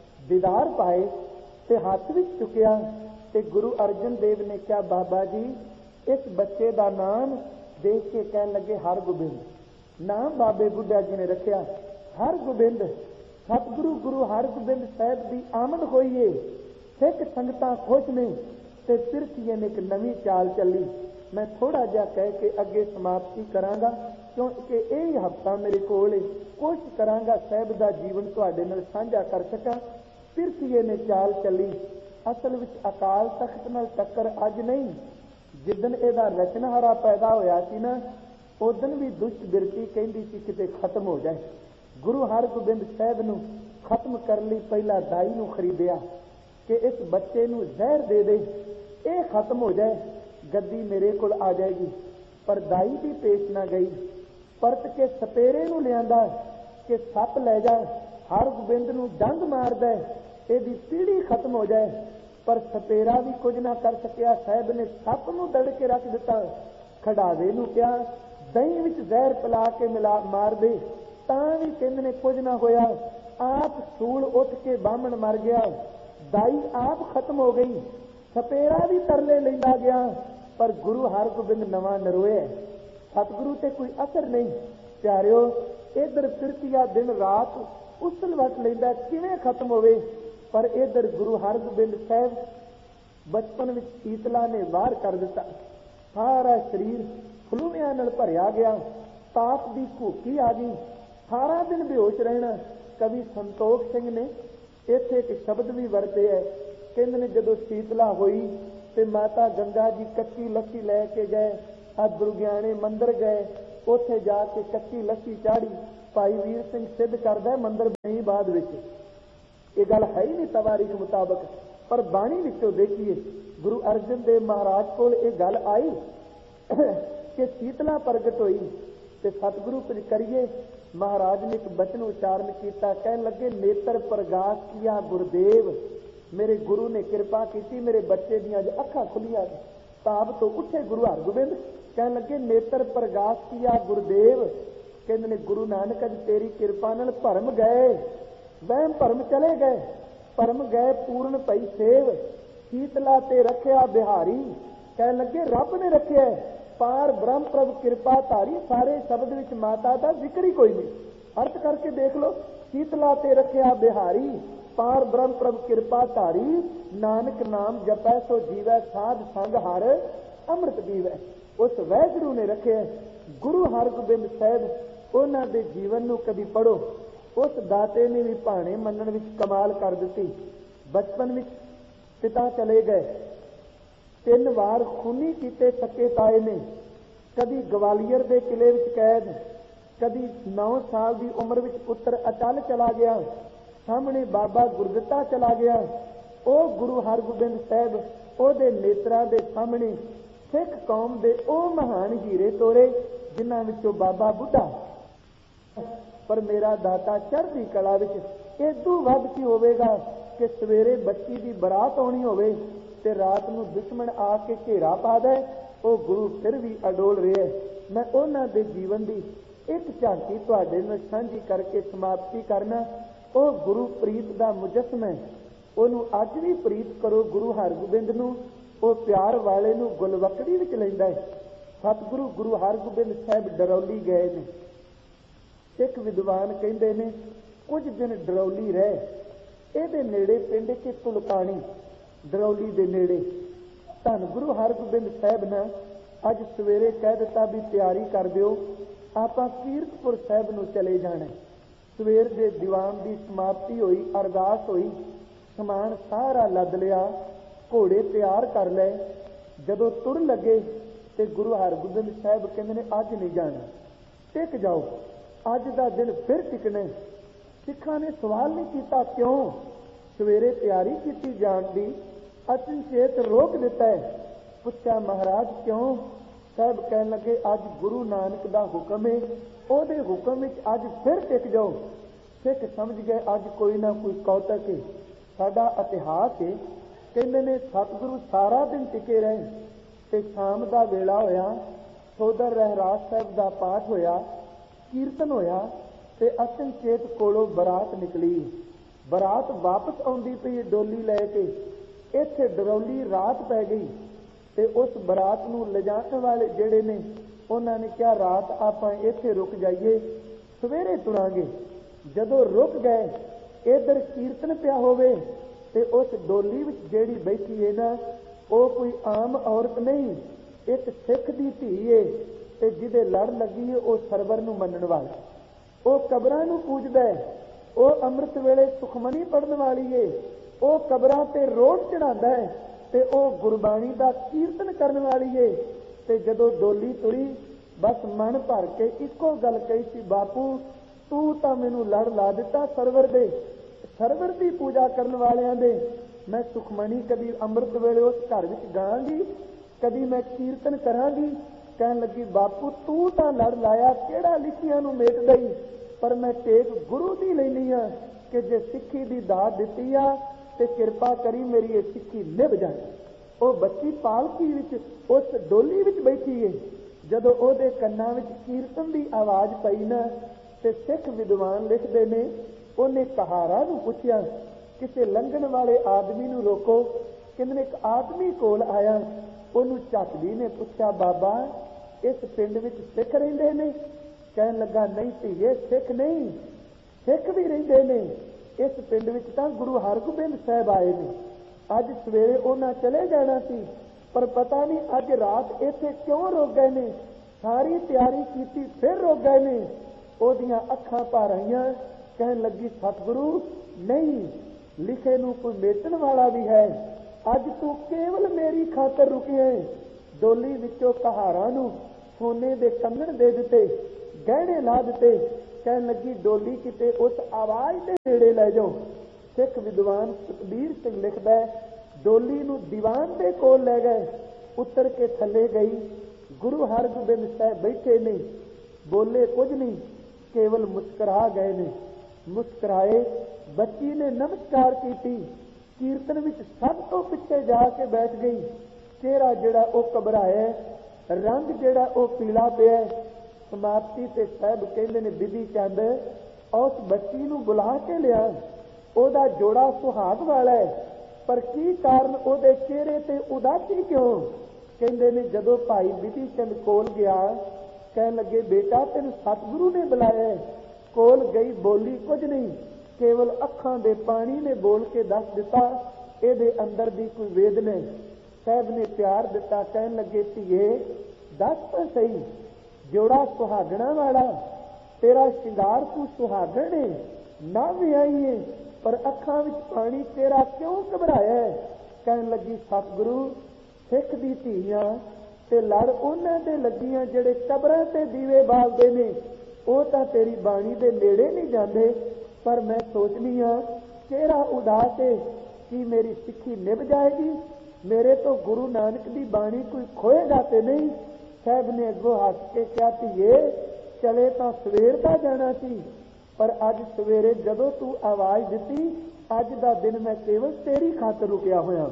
ਦੀਦਾਰ ਪਾਏ ਤੇ ਹੱਥ ਵਿੱਚ ਚੁੱਕਿਆ, ਤੇ ਗੁਰੂ ਅਰਜਨ ਦੇਵ ਨੇ ਕਿਹਾ ਬਾਬਾ ਜੀ ਇਸ ਬੱਚੇ ਦਾ ਨਾਮ ਦੇਖ ਕੇ ਕਹਿਣ ਲੱਗੇ ਹਰਗੋਬਿੰਦ। ਨਾਮ ਬਾਬੇ ਬੁੱਢਾ ਜੀ ਨੇ ਰੱਖਿਆ ਹਰਗੋਬਿੰਦ। ਸਤਿਗੁਰੂ ਗੁਰੂ ਹਰਗੋਬਿੰਦ ਸਾਹਿਬ ਦੀ ਆਮਦ ਹੋਈ ਏ, ਸਿੱਖ ਸੰਗਤਾਂ ਖੁਸ਼ ਨੇ, ਤੇ ਸਿਰਫੀਏ ਨੇ ਇੱਕ ਨਵੀਂ ਚਾਲ ਚੱਲੀ। ਮੈਂ ਥੋੜਾ ਜਿਹਾ ਕਹਿ ਕੇ ਅੱਗੇ ਸਮਾਪਤੀ ਕਰਾਂਗਾ, ਕਿਉਂਕਿ ਇਹ ਹਫ਼ਤਾ ਮੇਰੇ ਕੋਲ ਹੈ। ਕੋਸ਼ਿਸ਼ ਕਰਾਂਗਾ ਸਾਹਿਬ ਦਾ ਜੀਵਨ ਤੁਹਾਡੇ ਨਾਲ ਸਾਂਝਾ ਕਰ ਸਕਾਂ। ਸਿਰਫੀਏ ਨੇ ਚਾਲ ਚੱਲੀ। ਅਸਲ ਵਿੱਚ ਅਕਾਲ ਤਖਤ ਨਾਲ ਟੱਕਰ ਅੱਜ ਨਹੀਂ, ਜਿੱਦਣ ਇਹਦਾ ਰਚਨਹਾਰਾ ਪੈਦਾ ਹੋਇਆ ਸੀ ਨਾ, ਉਦਣ ਵੀ ਦੁਸ਼ਟ ਬਿਰਤੀ ਕਹਿੰਦੀ ਸੀ ਕਿਤੇ ਖਤਮ ਹੋ ਜਾਏ। ਗੁਰੂ ਹਰਗੋਬਿੰਦ ਸਾਹਿਬ ਨੂੰ ਖਤਮ ਕਰਨ ਲਈ ਪਹਿਲਾਂ ਦਾਈ ਨੂੰ ਖਰੀਦਿਆ ਕਿ ਇਸ ਬੱਚੇ ਨੂੰ ਜ਼ਹਿਰ ਦੇ ਦੇ, ਇਹ ਖਤਮ ਹੋ ਜਾਏ, ਗੱਦੀ ਮੇਰੇ ਕੋਲ ਆ ਜਾਏਗੀ। ਪਰ ਦਾਈ ਵੀ ਪੇਸ਼ ਨਾ ਗਈ, ਪਰਤ ਕੇ ਸਪੇਰੇ ਨੂੰ ਲਿਆਂਦਾ ਕਿ ਸੱਪ ਲੈ ਜਾ, ਹਰਗੋਬਿੰਦ ਨੂੰ ਡੰਗ ਮਾਰਦਾ, ਇਹਦੀ ਪੀੜੀ ਖਤਮ ਹੋ ਜਾਏ। ਪਰ ਸਪੇਰਾ ਵੀ ਕੁਝ ਨਾ ਕਰ ਸਕਿਆ। ਸਾਹਿਬ ਨੇ ਸੱਪ ਨੂੰ ਦੜ ਕੇ ਰੱਖ ਦਿੱਤਾ। ਖਡਾਵੇ ਨੂੰ ਕਿਹਾ ਦਹੀਂ ਵਿੱਚ ਜ਼ਹਿਰ ਪਿਲਾ ਕੇ ਮਾਰ ਦੇ, ਤਾਂ ਵੀ ਕਹਿੰਦੇ ਨੇ ਕੁਝ ਨਾ ਹੋਇਆ। ਆਪ ਸੂਲ ਉੱਠ ਕੇ ਬਾਹਮਣ ਮਰ ਗਿਆ, ਦਾਈ ਆਪ ਖਤਮ ਹੋ ਗਈ, ਸਪੇਰਾ ਵੀ ਤਰਲੇ ਲੈਂਦਾ ਗਿਆ। ਪਰ ਗੁਰੂ ਹਰਗੋਬਿੰਦ ਨਵਾਂ ਨਰੋਇਆ, ਸਤਿਗੁਰੂ ਤੇ ਕੋਈ ਅਸਰ ਨਹੀਂ। ਪਿਆਰਿਓ, ਇਧਰ ਫਿਰਤੀਆ ਦਿਨ ਰਾਤ ਉਸਲ ਵਟ ਲੈਂਦਾ, ਕਿਵੇਂ ਖਤਮ ਹੋਵੇ। ਪਰ ਇਧਰ ਗੁਰੂ ਹਰਗੋਬਿੰਦ ਸਾਹਿਬ ਬਚਪਨ ਵਿੱਚ ਸ਼ੀਤਲਾ ਨੇ ਵਾਰ ਕਰ ਦਿੱਤਾ, ਸਾਰਾ ਸਰੀਰ ਫਲੂਵਿਆਂ ਨਾਲ ਭਰਿਆ ਗਿਆ, ਤਾਪ ਦੀ ਘੂਕੀ ਆ ਗਈ, ਸਾਰਾ ਦਿਨ ਬੇਹੋਸ਼ ਰਹਿਣਾ। ਕਵੀ ਸੰਤੋਖ ਸਿੰਘ ਨੇ ਇੱਥੇ ਇੱਕ ਸ਼ਬਦ ਵੀ ਵਰਤੇ ਹੈ, ਕਹਿੰਦੇ ਨੇ ਜਦੋਂ ਸੀਤਲਾ ਹੋਈ ਤੇ ਮਾਤਾ ਗੰਗਾ ਜੀ ਕੱਚੀ ਲੱਸੀ ਲੈ ਕੇ ਗਏ। ਆ ਦੁਰਗਿਆਣੇ ਮੰਦਿਰ ਗਏ, ਉੱਥੇ ਜਾ ਕੇ ਕੱਚੀ ਲੱਸੀ ਚਾੜੀ। ਭਾਈ ਵੀਰ ਸਿੰਘ ਸਿੱਧ ਕਰਦਾ ਮੰਦਿਰ ਬਣੀ ਬਾਅਦ ਵਿੱਚ, ਇਹ ਗੱਲ ਹੈ ਹੀ ਨਹੀਂ ਤਵਾਰੀਖ ਮੁਤਾਬਕ, ਪਰ ਬਾਣੀ ਵਿੱਚੋਂ ਦੇਖੀਏ ਗੁਰੂ ਅਰਜਨ ਦੇਵ ਮਹਾਰਾਜ ਕੋਲ ਇਹ ਗੱਲ ਆਈ ਕਿ ਸੀਤਲਾ ਪ੍ਰਗਟ ਹੋਈ ਤੇ ਸਤਿਗੁਰੂ ਕੁਝ ਕਰੀਏ। ਮਹਾਰਾਜ ਨੇ ਇੱਕ ਬਚਨ ਉਚਾਰਨ ਕੀਤਾ, ਕਹਿਣ ਲੱਗੇ ਨੇਤਰ ਪ੍ਰਗਾਸ ਕੀਆ ਗੁਰਦੇਵ। ਮੇਰੇ ਗੁਰੂ ਨੇ ਕਿਰਪਾ ਕੀਤੀ, ਮੇਰੇ ਬੱਚੇ ਦੀਆਂ ਅੱਜ ਅੱਖਾਂ ਖੁੱਲੀਆਂ। ਤਾਬ ਤੋਂ ਉੱਠੇ ਗੁਰੂ ਹਰਗੋਬਿੰਦ, ਕਹਿਣ ਲੱਗੇ ਨੇਤਰ ਪ੍ਰਗਾਸ ਕੀਆ ਗੁਰਦੇਵ। ਕਹਿੰਦੇ ਨੇ ਗੁਰੂ ਨਾਨਕ ਅੱਜ ਤੇਰੀ ਕਿਰਪਾ ਨਾਲ ਭਰਮ ਗਏ, ਵਹਿਮ ਭਰਮ ਚਲੇ ਗਏ, ਭਰਮ ਗਏ ਪੂਰਨ ਪਈ ਸੇਵ। ਸੀਤਲਾ ਤੇ ਰੱਖਿਆ ਬਿਹਾਰੀ, ਕਹਿਣ ਲੱਗੇ ਰੱਬ ਨੇ ਰੱਖਿਆ। ਪਾਰ ਬ੍ਰਹਮ ਪ੍ਰਭ ਕਿਰਪਾ ਧਾਰੀ, ਸਾਰੇ ਸ਼ਬਦ ਵਿੱਚ ਮਾਤਾ ਦਾ ਜ਼ਿਕਰ ਹੀ ਕੋਈ ਨਹੀਂ। ਅਰਥ ਕਰਕੇ ਦੇਖ ਲਓ, ਸੀਤਲਾ ਤੇ ਰੱਖਿਆ ਬਿਹਾਰੀ, ਪਾਰ ਬ੍ਰਹਮ ਪ੍ਰਭ ਕਿਰਪਾ ਧਾਰੀ। ਨਾਨਕ ਨਾਮ ਜਪੈ ਸੋ ਜੀਵੈ, ਸਾਧ ਸੰਗ ਹਰ ਅੰਮ੍ਰਿਤ ਪੀਵੈ। ਉਸ ਵਾਹਿਗੁਰੂ ਨੇ ਰੱਖਿਆ। ਗੁਰੂ ਹਰਗੋਬਿੰਦ ਸਾਹਿਬ ਉਹਨਾਂ ਦੇ ਜੀਵਨ ਨੂੰ ਕਦੀ ਪੜੋ, ਉਸ ਦਾਤੇ ਨੇ ਵੀ ਭਾਣੇ ਮੰਨਣ ਵਿੱਚ ਕਮਾਲ ਕਰ ਦਿੱਤੀ। ਬਚਪਨ ਵਿੱਚ ਪਿਤਾ ਚਲੇ ਗਏ, 3 ਵਾਰ ਖੂਨੀ ਕੀਤੇ ਸਕੇ ਤਾਏ ਨੇ। ਕਦੀ ਗਵਾਲੀਅਰ ਦੇ ਕਿਲੇ ਵਿੱਚ ਕੈਦ, ਕਦੀ 9 ਸਾਲ ਦੀ ਉਮਰ ਵਿੱਚ ਪੁੱਤਰ ਅਚਲ ਚਲਾ ਗਿਆ, ਸਾਹਮਣੇ ਬਾਬਾ ਗੁਰਦਿੱਤਾ ਚਲਾ ਗਿਆ। ਉਹ ਗੁਰੂ ਹਰਗੋਬਿੰਦ ਸਾਹਿਬ ਉਹਦੇ ਨੇਤਰਾਂ ਦੇ ਸਾਹਮਣੇ ਸਿੱਖ ਕੌਮ ਦੇ ਉਹ ਮਹਾਨ ਹੀਰੇ ਤੋਰੇ ਜਿਨ੍ਹਾਂ ਵਿੱਚੋਂ ਬਾਬਾ ਬੁੱਢਾ। ਪਰ ਮੇਰਾ ਦਾਤਾ ਚੜ੍ਹਦੀ ਕਲਾ ਵਿੱਚ ਇਦੋਂ ਵੱਧ ਕੀ ਹੋਵੇਗਾ ਕਿ ਸਵੇਰੇ ਬੱਚੀ ਦੀ ਬਰਾਤ ਆਉਣੀ ਹੋਵੇ ਤੇ ਰਾਤ ਨੂੰ ਦੁਸ਼ਮਣ ਆ ਕੇ ਘੇਰਾ ਪਾ ਦੇ, ਉਹ ਗੁਰੂ ਫਿਰ ਵੀ ਅਡੋਲ ਰਿਹਾ। ਮੈਂ ਉਹਨਾਂ ਦੇ ਜੀਵਨ ਦੀ ਇੱਕ ਝਾਂਕੀ ਤੁਹਾਡੇ ਨਾਲ ਸਾਂਝੀ ਕਰਕੇ ਸਮਾਪਤੀ ਕਰਨਾ। ਉਹ ਗੁਰੂ ਪ੍ਰੀਤ ਦਾ ਮੁਜੱਸਮਾ, ਉਹਨੂੰ ਅੱਜ ਵੀ ਪ੍ਰੀਤ ਕਰੋ। ਗੁਰੂ ਹਰਗੋਬਿੰਦ ਨੂੰ, ਉਹ ਪਿਆਰ ਵਾਲੇ ਨੂੰ ਗੁਲਵਕੜੀ ਵਿੱਚ ਲੈਂਦਾ ਹੈ। ਸਤਿਗੁਰੂ ਗੁਰੂ ਹਰਗੋਬਿੰਦ ਸਾਹਿਬ ਡਰੌਲੀ ਗਏ ਨੇ। ਇੱਕ ਵਿਦਵਾਨ ਕਹਿੰਦੇ ਨੇ ਕੁਝ ਦਿਨ ਡਰੌਲੀ ਰਹੇ। ਇਹਦੇ ਨੇੜੇ ਪਿੰਡ ਕਿ ਤੁਲਕਾਣੀ, ਡਰੌਲੀ ਦੇ ਨੇੜੇ। ਧੰਨ ਗੁਰੂ ਹਰਗੋਬਿੰਦ ਸਾਹਿਬ ਨੇ ਅੱਜ ਸਵੇਰੇ ਕਹਿ ਦਿੱਤਾ ਵੀ ਤਿਆਰੀ ਕਰ ਦਿਓ, ਆਪਾਂ ਕੀਰਤਪੁਰ ਸਾਹਿਬ ਨੂੰ ਚਲੇ ਜਾਣਾ। ਸਵੇਰ ਦੇ ਦੀਵਾਨ ਦੀ ਸਮਾਪਤੀ ਹੋਈ, ਅਰਦਾਸ ਹੋਈ, ਸਮਾਨ ਸਾਰਾ ਲੱਦ ਲਿਆ, ਘੋੜੇ ਤਿਆਰ ਕਰ ਲਏ। ਜਦੋਂ ਤੁਰ ਲੱਗੇ ਤੇ ਗੁਰੂ ਹਰਗੋਬਿੰਦ ਸਾਹਿਬ ਕਹਿੰਦੇ ਨੇ ਅੱਜ ਨਹੀਂ ਜਾਣਾ, ਟਿਕ ਜਾਓ, ਅੱਜ ਦਾ ਦਿਨ ਫਿਰ ਟਿਕਣਾ। ਸਿੱਖਾਂ ਨੇ ਸਵਾਲ ਨਹੀਂ ਕੀਤਾ ਕਿਉਂ, ਸਵੇਰੇ ਤਿਆਰੀ ਕੀਤੀ ਜਾਣ ਦੀ, ਅਚਨਚੇਤ ਰੋਕ ਦਿੱਤਾ ਹੈ। ਪੁੱਛਿਆ ਮਹਾਰਾਜ ਕਿਉਂ? ਸਾਹਿਬ ਕਹਿਣ ਲੱਗੇ ਅੱਜ ਗੁਰੂ ਨਾਨਕ ਦਾ ਹੁਕਮ ਹੈ, ਉਹਦੇ ਹੁਕਮ ਵਿੱਚ ਅੱਜ ਫਿਰ ਟਿਕ ਜਾਓ। ਸਿੱਖ ਸਮਝ ਗਏ ਅੱਜ ਕੋਈ ਨਾ ਕੋਈ ਕੌਤਕ ਹੈ, ਸਾਡਾ ਇਤਿਹਾਸ ਹੈ। ਕਹਿੰਦੇ ਨੇ ਸਤਿਗੁਰੂ ਸਾਰਾ ਦਿਨ ਟਿਕੇ ਰਹੇ ਤੇ ਸ਼ਾਮ ਦਾ ਵੇਲਾ ਹੋਇਆ, ਸੋਦਰ ਰਹਿਰਾਸ ਸਾਹਿਬ ਦਾ ਪਾਠ ਹੋਇਆ, ਕੀਰਤਨ ਹੋਇਆ ਤੇ ਅਚਨਚੇਤ ਕੋਲੋਂ ਬਰਾਤ ਨਿਕਲੀ। ਬਰਾਤ ਵਾਪਸ ਆਉਂਦੀ ਪਈ ਡੋਲੀ ਲੈ ਕੇ, ਇੱਥੇ ਡਰੌਲੀ ਰਾਤ ਪੈ ਗਈ ਤੇ ਉਸ ਬਰਾਤ ਨੂੰ ਲਿਜਾਣ ਵਾਲੇ ਜਿਹੜੇ ਨੇ ਉਹਨਾਂ ਨੇ ਕਿਹਾ ਰਾਤ ਆਪਾਂ ਇੱਥੇ ਰੁਕ ਜਾਈਏ, ਸਵੇਰੇ ਤੁਰਾਂਗੇ। ਜਦੋਂ ਰੁਕ ਗਏ, ਇਧਰ ਕੀਰਤਨ ਪਿਆ ਹੋਵੇ ਤੇ ਉਸ ਡੋਲੀ ਵਿੱਚ ਜਿਹੜੀ ਬੈਠੀ ਹੈ ਨਾ, ਉਹ ਕੋਈ ਆਮ ਔਰਤ ਨਹੀਂ, ਇੱਕ ਸਿੱਖ ਦੀ ਧੀ ਏ ਤੇ ਜਿਹਦੇ ਲੜ ਲੱਗੀ ਹੈ ਉਹ ਸਰਵਰ ਨੂੰ ਮੰਨਣ ਵਾਲਾ, ਉਹ ਕਬਰਾਂ ਨੂੰ ਪੂਜਦਾ ਹੈ, ਉਹ ਅੰਮ੍ਰਿਤ ਵੇਲੇ ਸੁਖਮਨੀ ਪੜਨ ਵਾਲੀ ਏ, ਉਹ ਕਬਰਾਂ ਤੇ ਰੋਟ ਚੜਾਉਂਦਾ ਹੈ ਤੇ ਉਹ ਗੁਰਬਾਣੀ ਦਾ ਕੀਰਤਨ ਕਰਨ ਵਾਲੀ ਏ। ਤੇ ਜਦੋਂ ਡੋਲੀ ਤੁਰੀ ਬਸ ਮਨ ਭਰ ਕੇ ਇੱਕੋ ਗੱਲ ਕਹੀ ਸੀ, ਬਾਪੂ ਤੂੰ ਤਾਂ ਮੈਨੂੰ ਲੜ ਲਾ ਦਿੱਤਾ ਸਰਵਰ ਦੇ, ਸਰਵਰ ਦੀ ਪੂਜਾ ਕਰਨ ਵਾਲਿਆਂ ਦੇ। ਮੈਂ ਸੁਖਮਨੀ ਕਦੀ ਅੰਮ੍ਰਿਤ ਵੇਲੇ ਉਸ ਘਰ ਵਿੱਚ ਗਾਵਾਂਗੀ, ਕਦੀ ਮੈਂ ਕੀਰਤਨ ਕਰਾਂਗੀ। ਕਹਿਣ ਲੱਗੀ ਬਾਪੂ ਤੂੰ ਤਾਂ ਲੜ ਲਾਇਆ, ਕਿਹੜਾ ਲਿਖੀਆਂ ਨੂੰ ਮੇਟ ਗਈ, ਪਰ ਮੈਂ ਟੇਕ ਗੁਰੂ ਦੀ ਲੈਣੀ ਆ ਕਿ ਜੇ ਸਿੱਖੀ ਦੀ ਦਾਤ ਦਿੱਤੀ ਆ ਤੇ ਕਿਰਪਾ ਕਰੀ ਮੇਰੀ ਇਹ ਸਿੱਖੀ ਨਿਭ ਜਾਏ। ਉਹ ਬੱਚੀ ਪਾਲਕੀ ਵਿੱਚ ਉਸ ਡੋਲੀ ਵਿੱਚ ਬੈਠੀ ਏ। ਜਦੋਂ ਉਹਦੇ ਕੰਨਾਂ ਵਿੱਚ ਕੀਰਤਨ ਦੀ ਆਵਾਜ਼ ਪਈ ਨਾ ਤੇ ਸਿੱਖ ਵਿਦਵਾਨ ਲਿਖਦੇ ਨੇ ਉਹਨੇ ਕਹਾਰਾ ਨੂੰ ਪੁੱਛਿਆ, ਕਿਸੇ ਲੰਘਣ ਵਾਲੇ ਆਦਮੀ ਨੂੰ ਰੋਕੋ। ਕਹਿੰਦੇ ਇੱਕ ਆਦਮੀ ਕੋਲ ਆਇਆ, ਉਹਨੂੰ ਝੱਕਦੀ ਨੇ ਪੁੱਛਿਆ ਬਾਬਾ ਇਸ ਪਿੰਡ ਵਿੱਚ ਸਿੱਖ ਰਹਿੰਦੇ ਨੇ? ਕਹਿਣ ਲੱਗਾ ਨਹੀਂ ਧੀਏ ਸਿੱਖ ਨਹੀਂ, ਸਿੱਖ ਵੀ ਰਹਿੰਦੇ ਨੇ ਇਸ ਪਿੰਡ ਵਿੱਚ, ਤਾਂ ਗੁਰੂ ਹਰਗੋਬਿੰਦ ਸਾਹਿਬ ਆਏ ਨੇ। ਅੱਜ ਸਵੇਰੇ ਉਹਨਾਂ ਚਲੇ ਜਾਣਾ ਸੀ ਪਰ ਪਤਾ ਨਹੀਂ ਅੱਜ ਰਾਤ ਇੱਥੇ ਕਿਉਂ ਰੁਕ ਗਏ ਨੇ, ਸਾਰੀ ਤਿਆਰੀ ਕੀਤੀ ਫਿਰ ਰੁਕ ਗਏ ਨੇ। ਉਹਦੀਆਂ ਅੱਖਾਂ ਭਰ ਆਈਆਂ, ਕਹਿਣ ਲੱਗੀ ਸਤਿਗੁਰੂ ਨਹੀਂ, लिखे नूं कोई मेटण वाला भी है। अज तू केवल मेरी खातर रुके। डोली विचों कहारां नूं सोने दे कंगण दे दिते, गहने ला दिते। कहन लगी डोली किते उस आवाज दे नेड़े लै जाओ। सिख विद्वान सुखबीर सिंह लिखदा है, डोली नूं दीवान दे कोल लै गए। उतर के थले गई। गुरु हरगोबिंद साहब बैठे ने, बोले कुछ नहीं, केवल मुस्कुरा गए ने। मुस्कुराए। बच्ची ने नमस्कार की। कीर्तन विच सब तो पिछे जाके बैठ गई। चेहरा जिहड़ा वो घबराया, रंग जिहड़ा वो पीला पिया। समाप्ति ते साहब कहंदे ने बिधी चंद उस बच्ची नूं बुला के लिया। ओदा जोड़ा सुहाग वाला है, पर की कारण ओदे चेहरे ते उदासी क्यों? कहंदे ने जदों भाई बिधी चंद कोल गया, कहन लगे बेटा तेन सतगुरु ने बुलाया। कोल गई, बोली कुछ नहीं, केवल अखां दे पानी ने बोल के दस दिता इहदे अंदर दी कोई वेदना। साहब ने प्यार दिता। कहन लगे धीए दस तो सही, जोड़ा सुहागणा वाला, तेरा शिंगार तू सुहागण है, ना भी आई है, पर अखां विच पानी तेरा क्यों घबराया है? कहन लगी सतगुरु सिख दी धीआं ते लड़ उन्हां दे लगियां जिहड़े कबरां ते दीवे बालदे ने, ਉਹ ਤਾਂ तेरी बाणी दे नेड़े नहीं जाते। पर मैं सोचनी हाँ चेहरा उदास है कि मेरी सिक्खी निभ जाएगी, मेरे तो गुरु नानक की बाणी कोई खोएगा तो नहीं। साहब ने अगों हस के कहा धीए चले तो सवेर का जाना सी, पर अज सवेरे जदों तू आवाज दी, अज का दिन मैं केवल तेरी खातर रुकिया होया।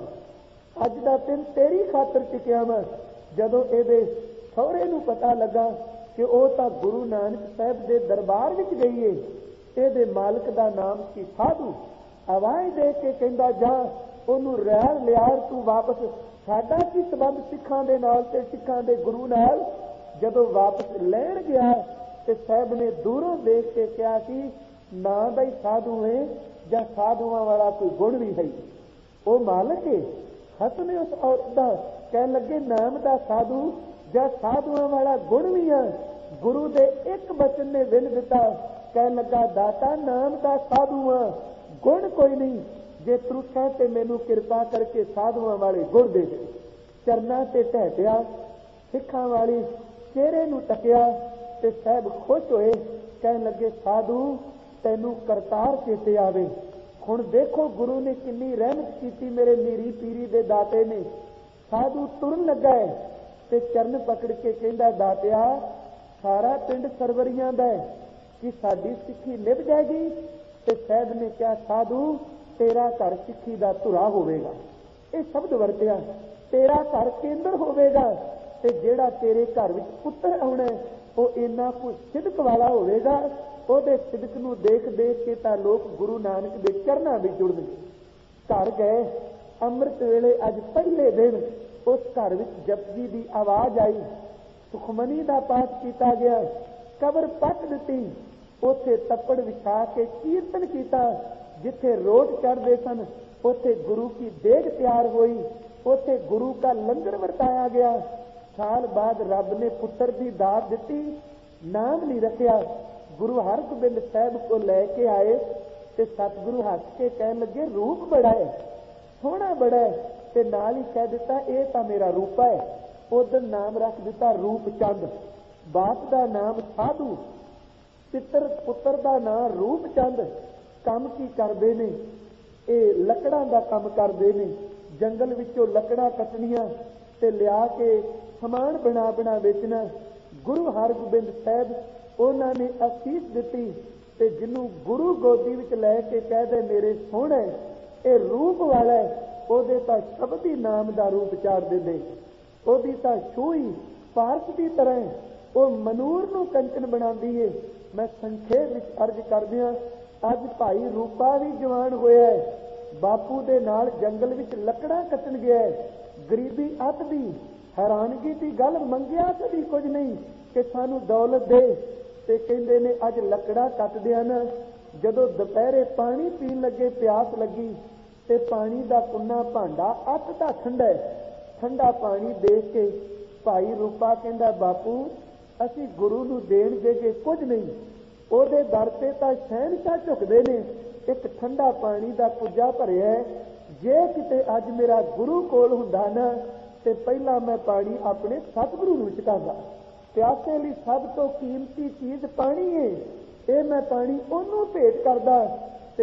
अज का दिन तेरी खातर टिकिया वा। जदों ये सहुरे नूं पता लगा कि वह तो गुरु नानक साहब के दरबार विच गई है, ये मालिक का नाम सी साधु। आवाज दे के कहंदा जा ओनू रैल लियार तू वापस। साडा की संबंध सिखां दे नाल ते सिखां दे गुरु नाल। जदों वापस लैण गया ते साहब ने दूरों देख के कहा कि ना बई साधु है जां साधुआं वाला कोई गुण भी है। वो मालिक है। हसन उस औरत दा कहन लगे नाम दा साधु जां साधुआं वाला गुण भी है। गुरु दे एक बचन ने विन दिता। कहन लगा दाता नाम दा साधु हां, गुण कोई नहीं। जे त्रुठा ते मैनू किरपा करके साधुआं वाले गुण दे दे। चरना ते ढह पिया, सिखां वाली चेहरे नूं तकिया ते साहब खुश होए। कहन लगे साधु तैनू करतार चेते आवे। हुण देखो गुरु ने किन्नी रहमत की मेरे मीरी पीरी दे दाते ने। साधु तुरन लगा है ते चरण पकड़ के कहंदा दातिया सारा पिंड सरवरियां दा है कि साडी सिੱਖੀ निभ जाएगी। ते साहब ने कहा साधु तेरा घर सिੱਖੀ दा धुरा होवेगा। ये शब्द वरतिया तेरा घर केंद्र होवेगा ते जेड़ा तेरे घर विच पुत्र आउणा वो इन्ना कुछ सिदक वाला होवेगा। ਉਹਦੇ ਸਿਦਕ ਨੂੰ देख देख के ਤਾਂ लोग गुरु नानक ਦੇ ਚਰਨਾਂ ਵਿੱਚ ਜੁੜਨਗੇ। घर गए ਅੰਮ੍ਰਿਤ ਵੇਲੇ ਅੱਜ ਪਹਿਲੇ दिन उस घर विच जपजी की आवाज आई। सुखमनी का पाठ किया गया। कबर पट दी। उथे तप्पड़ विछा के कीर्तन किया। जिथे रोट चढ़ते सन उथे गुरु की देग तैयार हुई। उथे गुरु का लंगर वरताया गया। साल बाद रब ने पुत्र की दात दी, नाम नहीं रखा। गुरु हरगोबिंद साहब को लैके आए तो सतगुरु हस के कहन लगे रूप बड़ा है, सोहना बड़ा है, ते नाल ही कह दिता ये तो मेरा रूप है। उधर नाम रख दिता रूप चंद। बाप का नाम साधु, पितर पुत्र का नाम रूप चंद। काम की करते ने? ये लकड़ां का काम करते ने। जंगल विचों लकड़ां कटनियां ते लिया के समान बना बना बेचना। गुरु हरगोबिंद साहब उन्होंने असीस दी ते जिन्हों गुरु गोदी विच लैके कह दे मेरे सोहणे ये रूप वाला है, ਉਹਦੇ ਤਾਂ ਸ਼ਬਦ ਹੀ ਨਾਮ ਦਾ ਰੂਪ ਚਾੜ ਦਿੰਦੇ। ਉਹਦੀ ਤਾਂ ਛੂਈ ਪਾਰਸ ਦੀ ਤਰ੍ਹਾਂ ਉਹ ਮਨੂਰ ਨੂੰ ਕੰਚਨ ਬਣਾਉਂਦੀ ਏ। ਮੈਂ ਸੰਖੇਪ ਵਿੱਚ ਅਰਜ਼ ਕਰਦਿਆਂ ਅੱਜ ਭਾਈ ਰੂਪਾ ਵੀ ਜਵਾਨ ਹੋਇਆ ਹੈ। ਬਾਪੂ ਦੇ ਨਾਲ ਜੰਗਲ ਵਿੱਚ ਲੱਕੜਾਂ ਕੱਟਣ ਗਿਆ ਹੈ। ਗਰੀਬੀ ਅੱਤ ਦੀ ਹੈਰਾਨਗੀ ਦੀ ਗੱਲ, ਮੰਗਿਆ ਕਦੀ ਕੁਝ ਨਹੀਂ ਕਿ ਸਾਨੂੰ ਦੌਲਤ ਦੇ। ਤੇ ਕਹਿੰਦੇ ਨੇ ਅੱਜ ਲੱਕੜਾਂ ਕੱਟਦਿਆਂ ਨਾ ਜਦੋਂ ਦੁਪਹਿਰੇ ਪਾਣੀ ਪੀਣ ਲੱਗੇ, ਪਿਆਸ ਲੱਗੀ ਤੇ ਪਾਣੀ ਦਾ ਕੁੰਨਾ ਭਾਂਡਾ ਅੱਤ ਦਾ ਠੰਡਾ ਹੈ। ਠੰਡਾ ਪਾਣੀ ਦੇਖ ਕੇ ਭਾਈ ਰੂਪਾ ਕਹਿੰਦਾ ਬਾਪੂ ਅਸੀਂ ਗੁਰੂ ਨੂੰ ਦੇਣ ਦੇ ਕੇ ਕੁਝ ਨਹੀਂ। ਉਹਦੇ ਦਰ ਤੇ ਤਾਂ ਸ਼ਹਿਨਸ਼ਾਹ ਝੁਕਦੇ ਨੇ, ਇੱਕ ਠੰਡਾ ਪਾਣੀ ਦਾ ਕੁੱਜਾ ਭਰਿਆ। ਜੇ ਕਿਤੇ ਅੱਜ ਮੇਰਾ ਗੁਰੂ ਕੋਲ ਹੁੰਦਾ ਨਾ ਤੇ ਪਹਿਲਾਂ ਮੈਂ ਪਾਣੀ ਆਪਣੇ ਸਤਿਗੁਰੂ ਨੂੰ ਚੁਕਾਉਂਦਾ। ਪਿਆਸੇ ਲਈ ਸਭ ਤੋਂ ਕੀਮਤੀ ਚੀਜ਼ ਪਾਣੀ ਹੈ। ਇਹ ਮੈਂ ਪਾਣੀ ਉਹਨੂੰ ਭੇਟ ਕਰਦਾ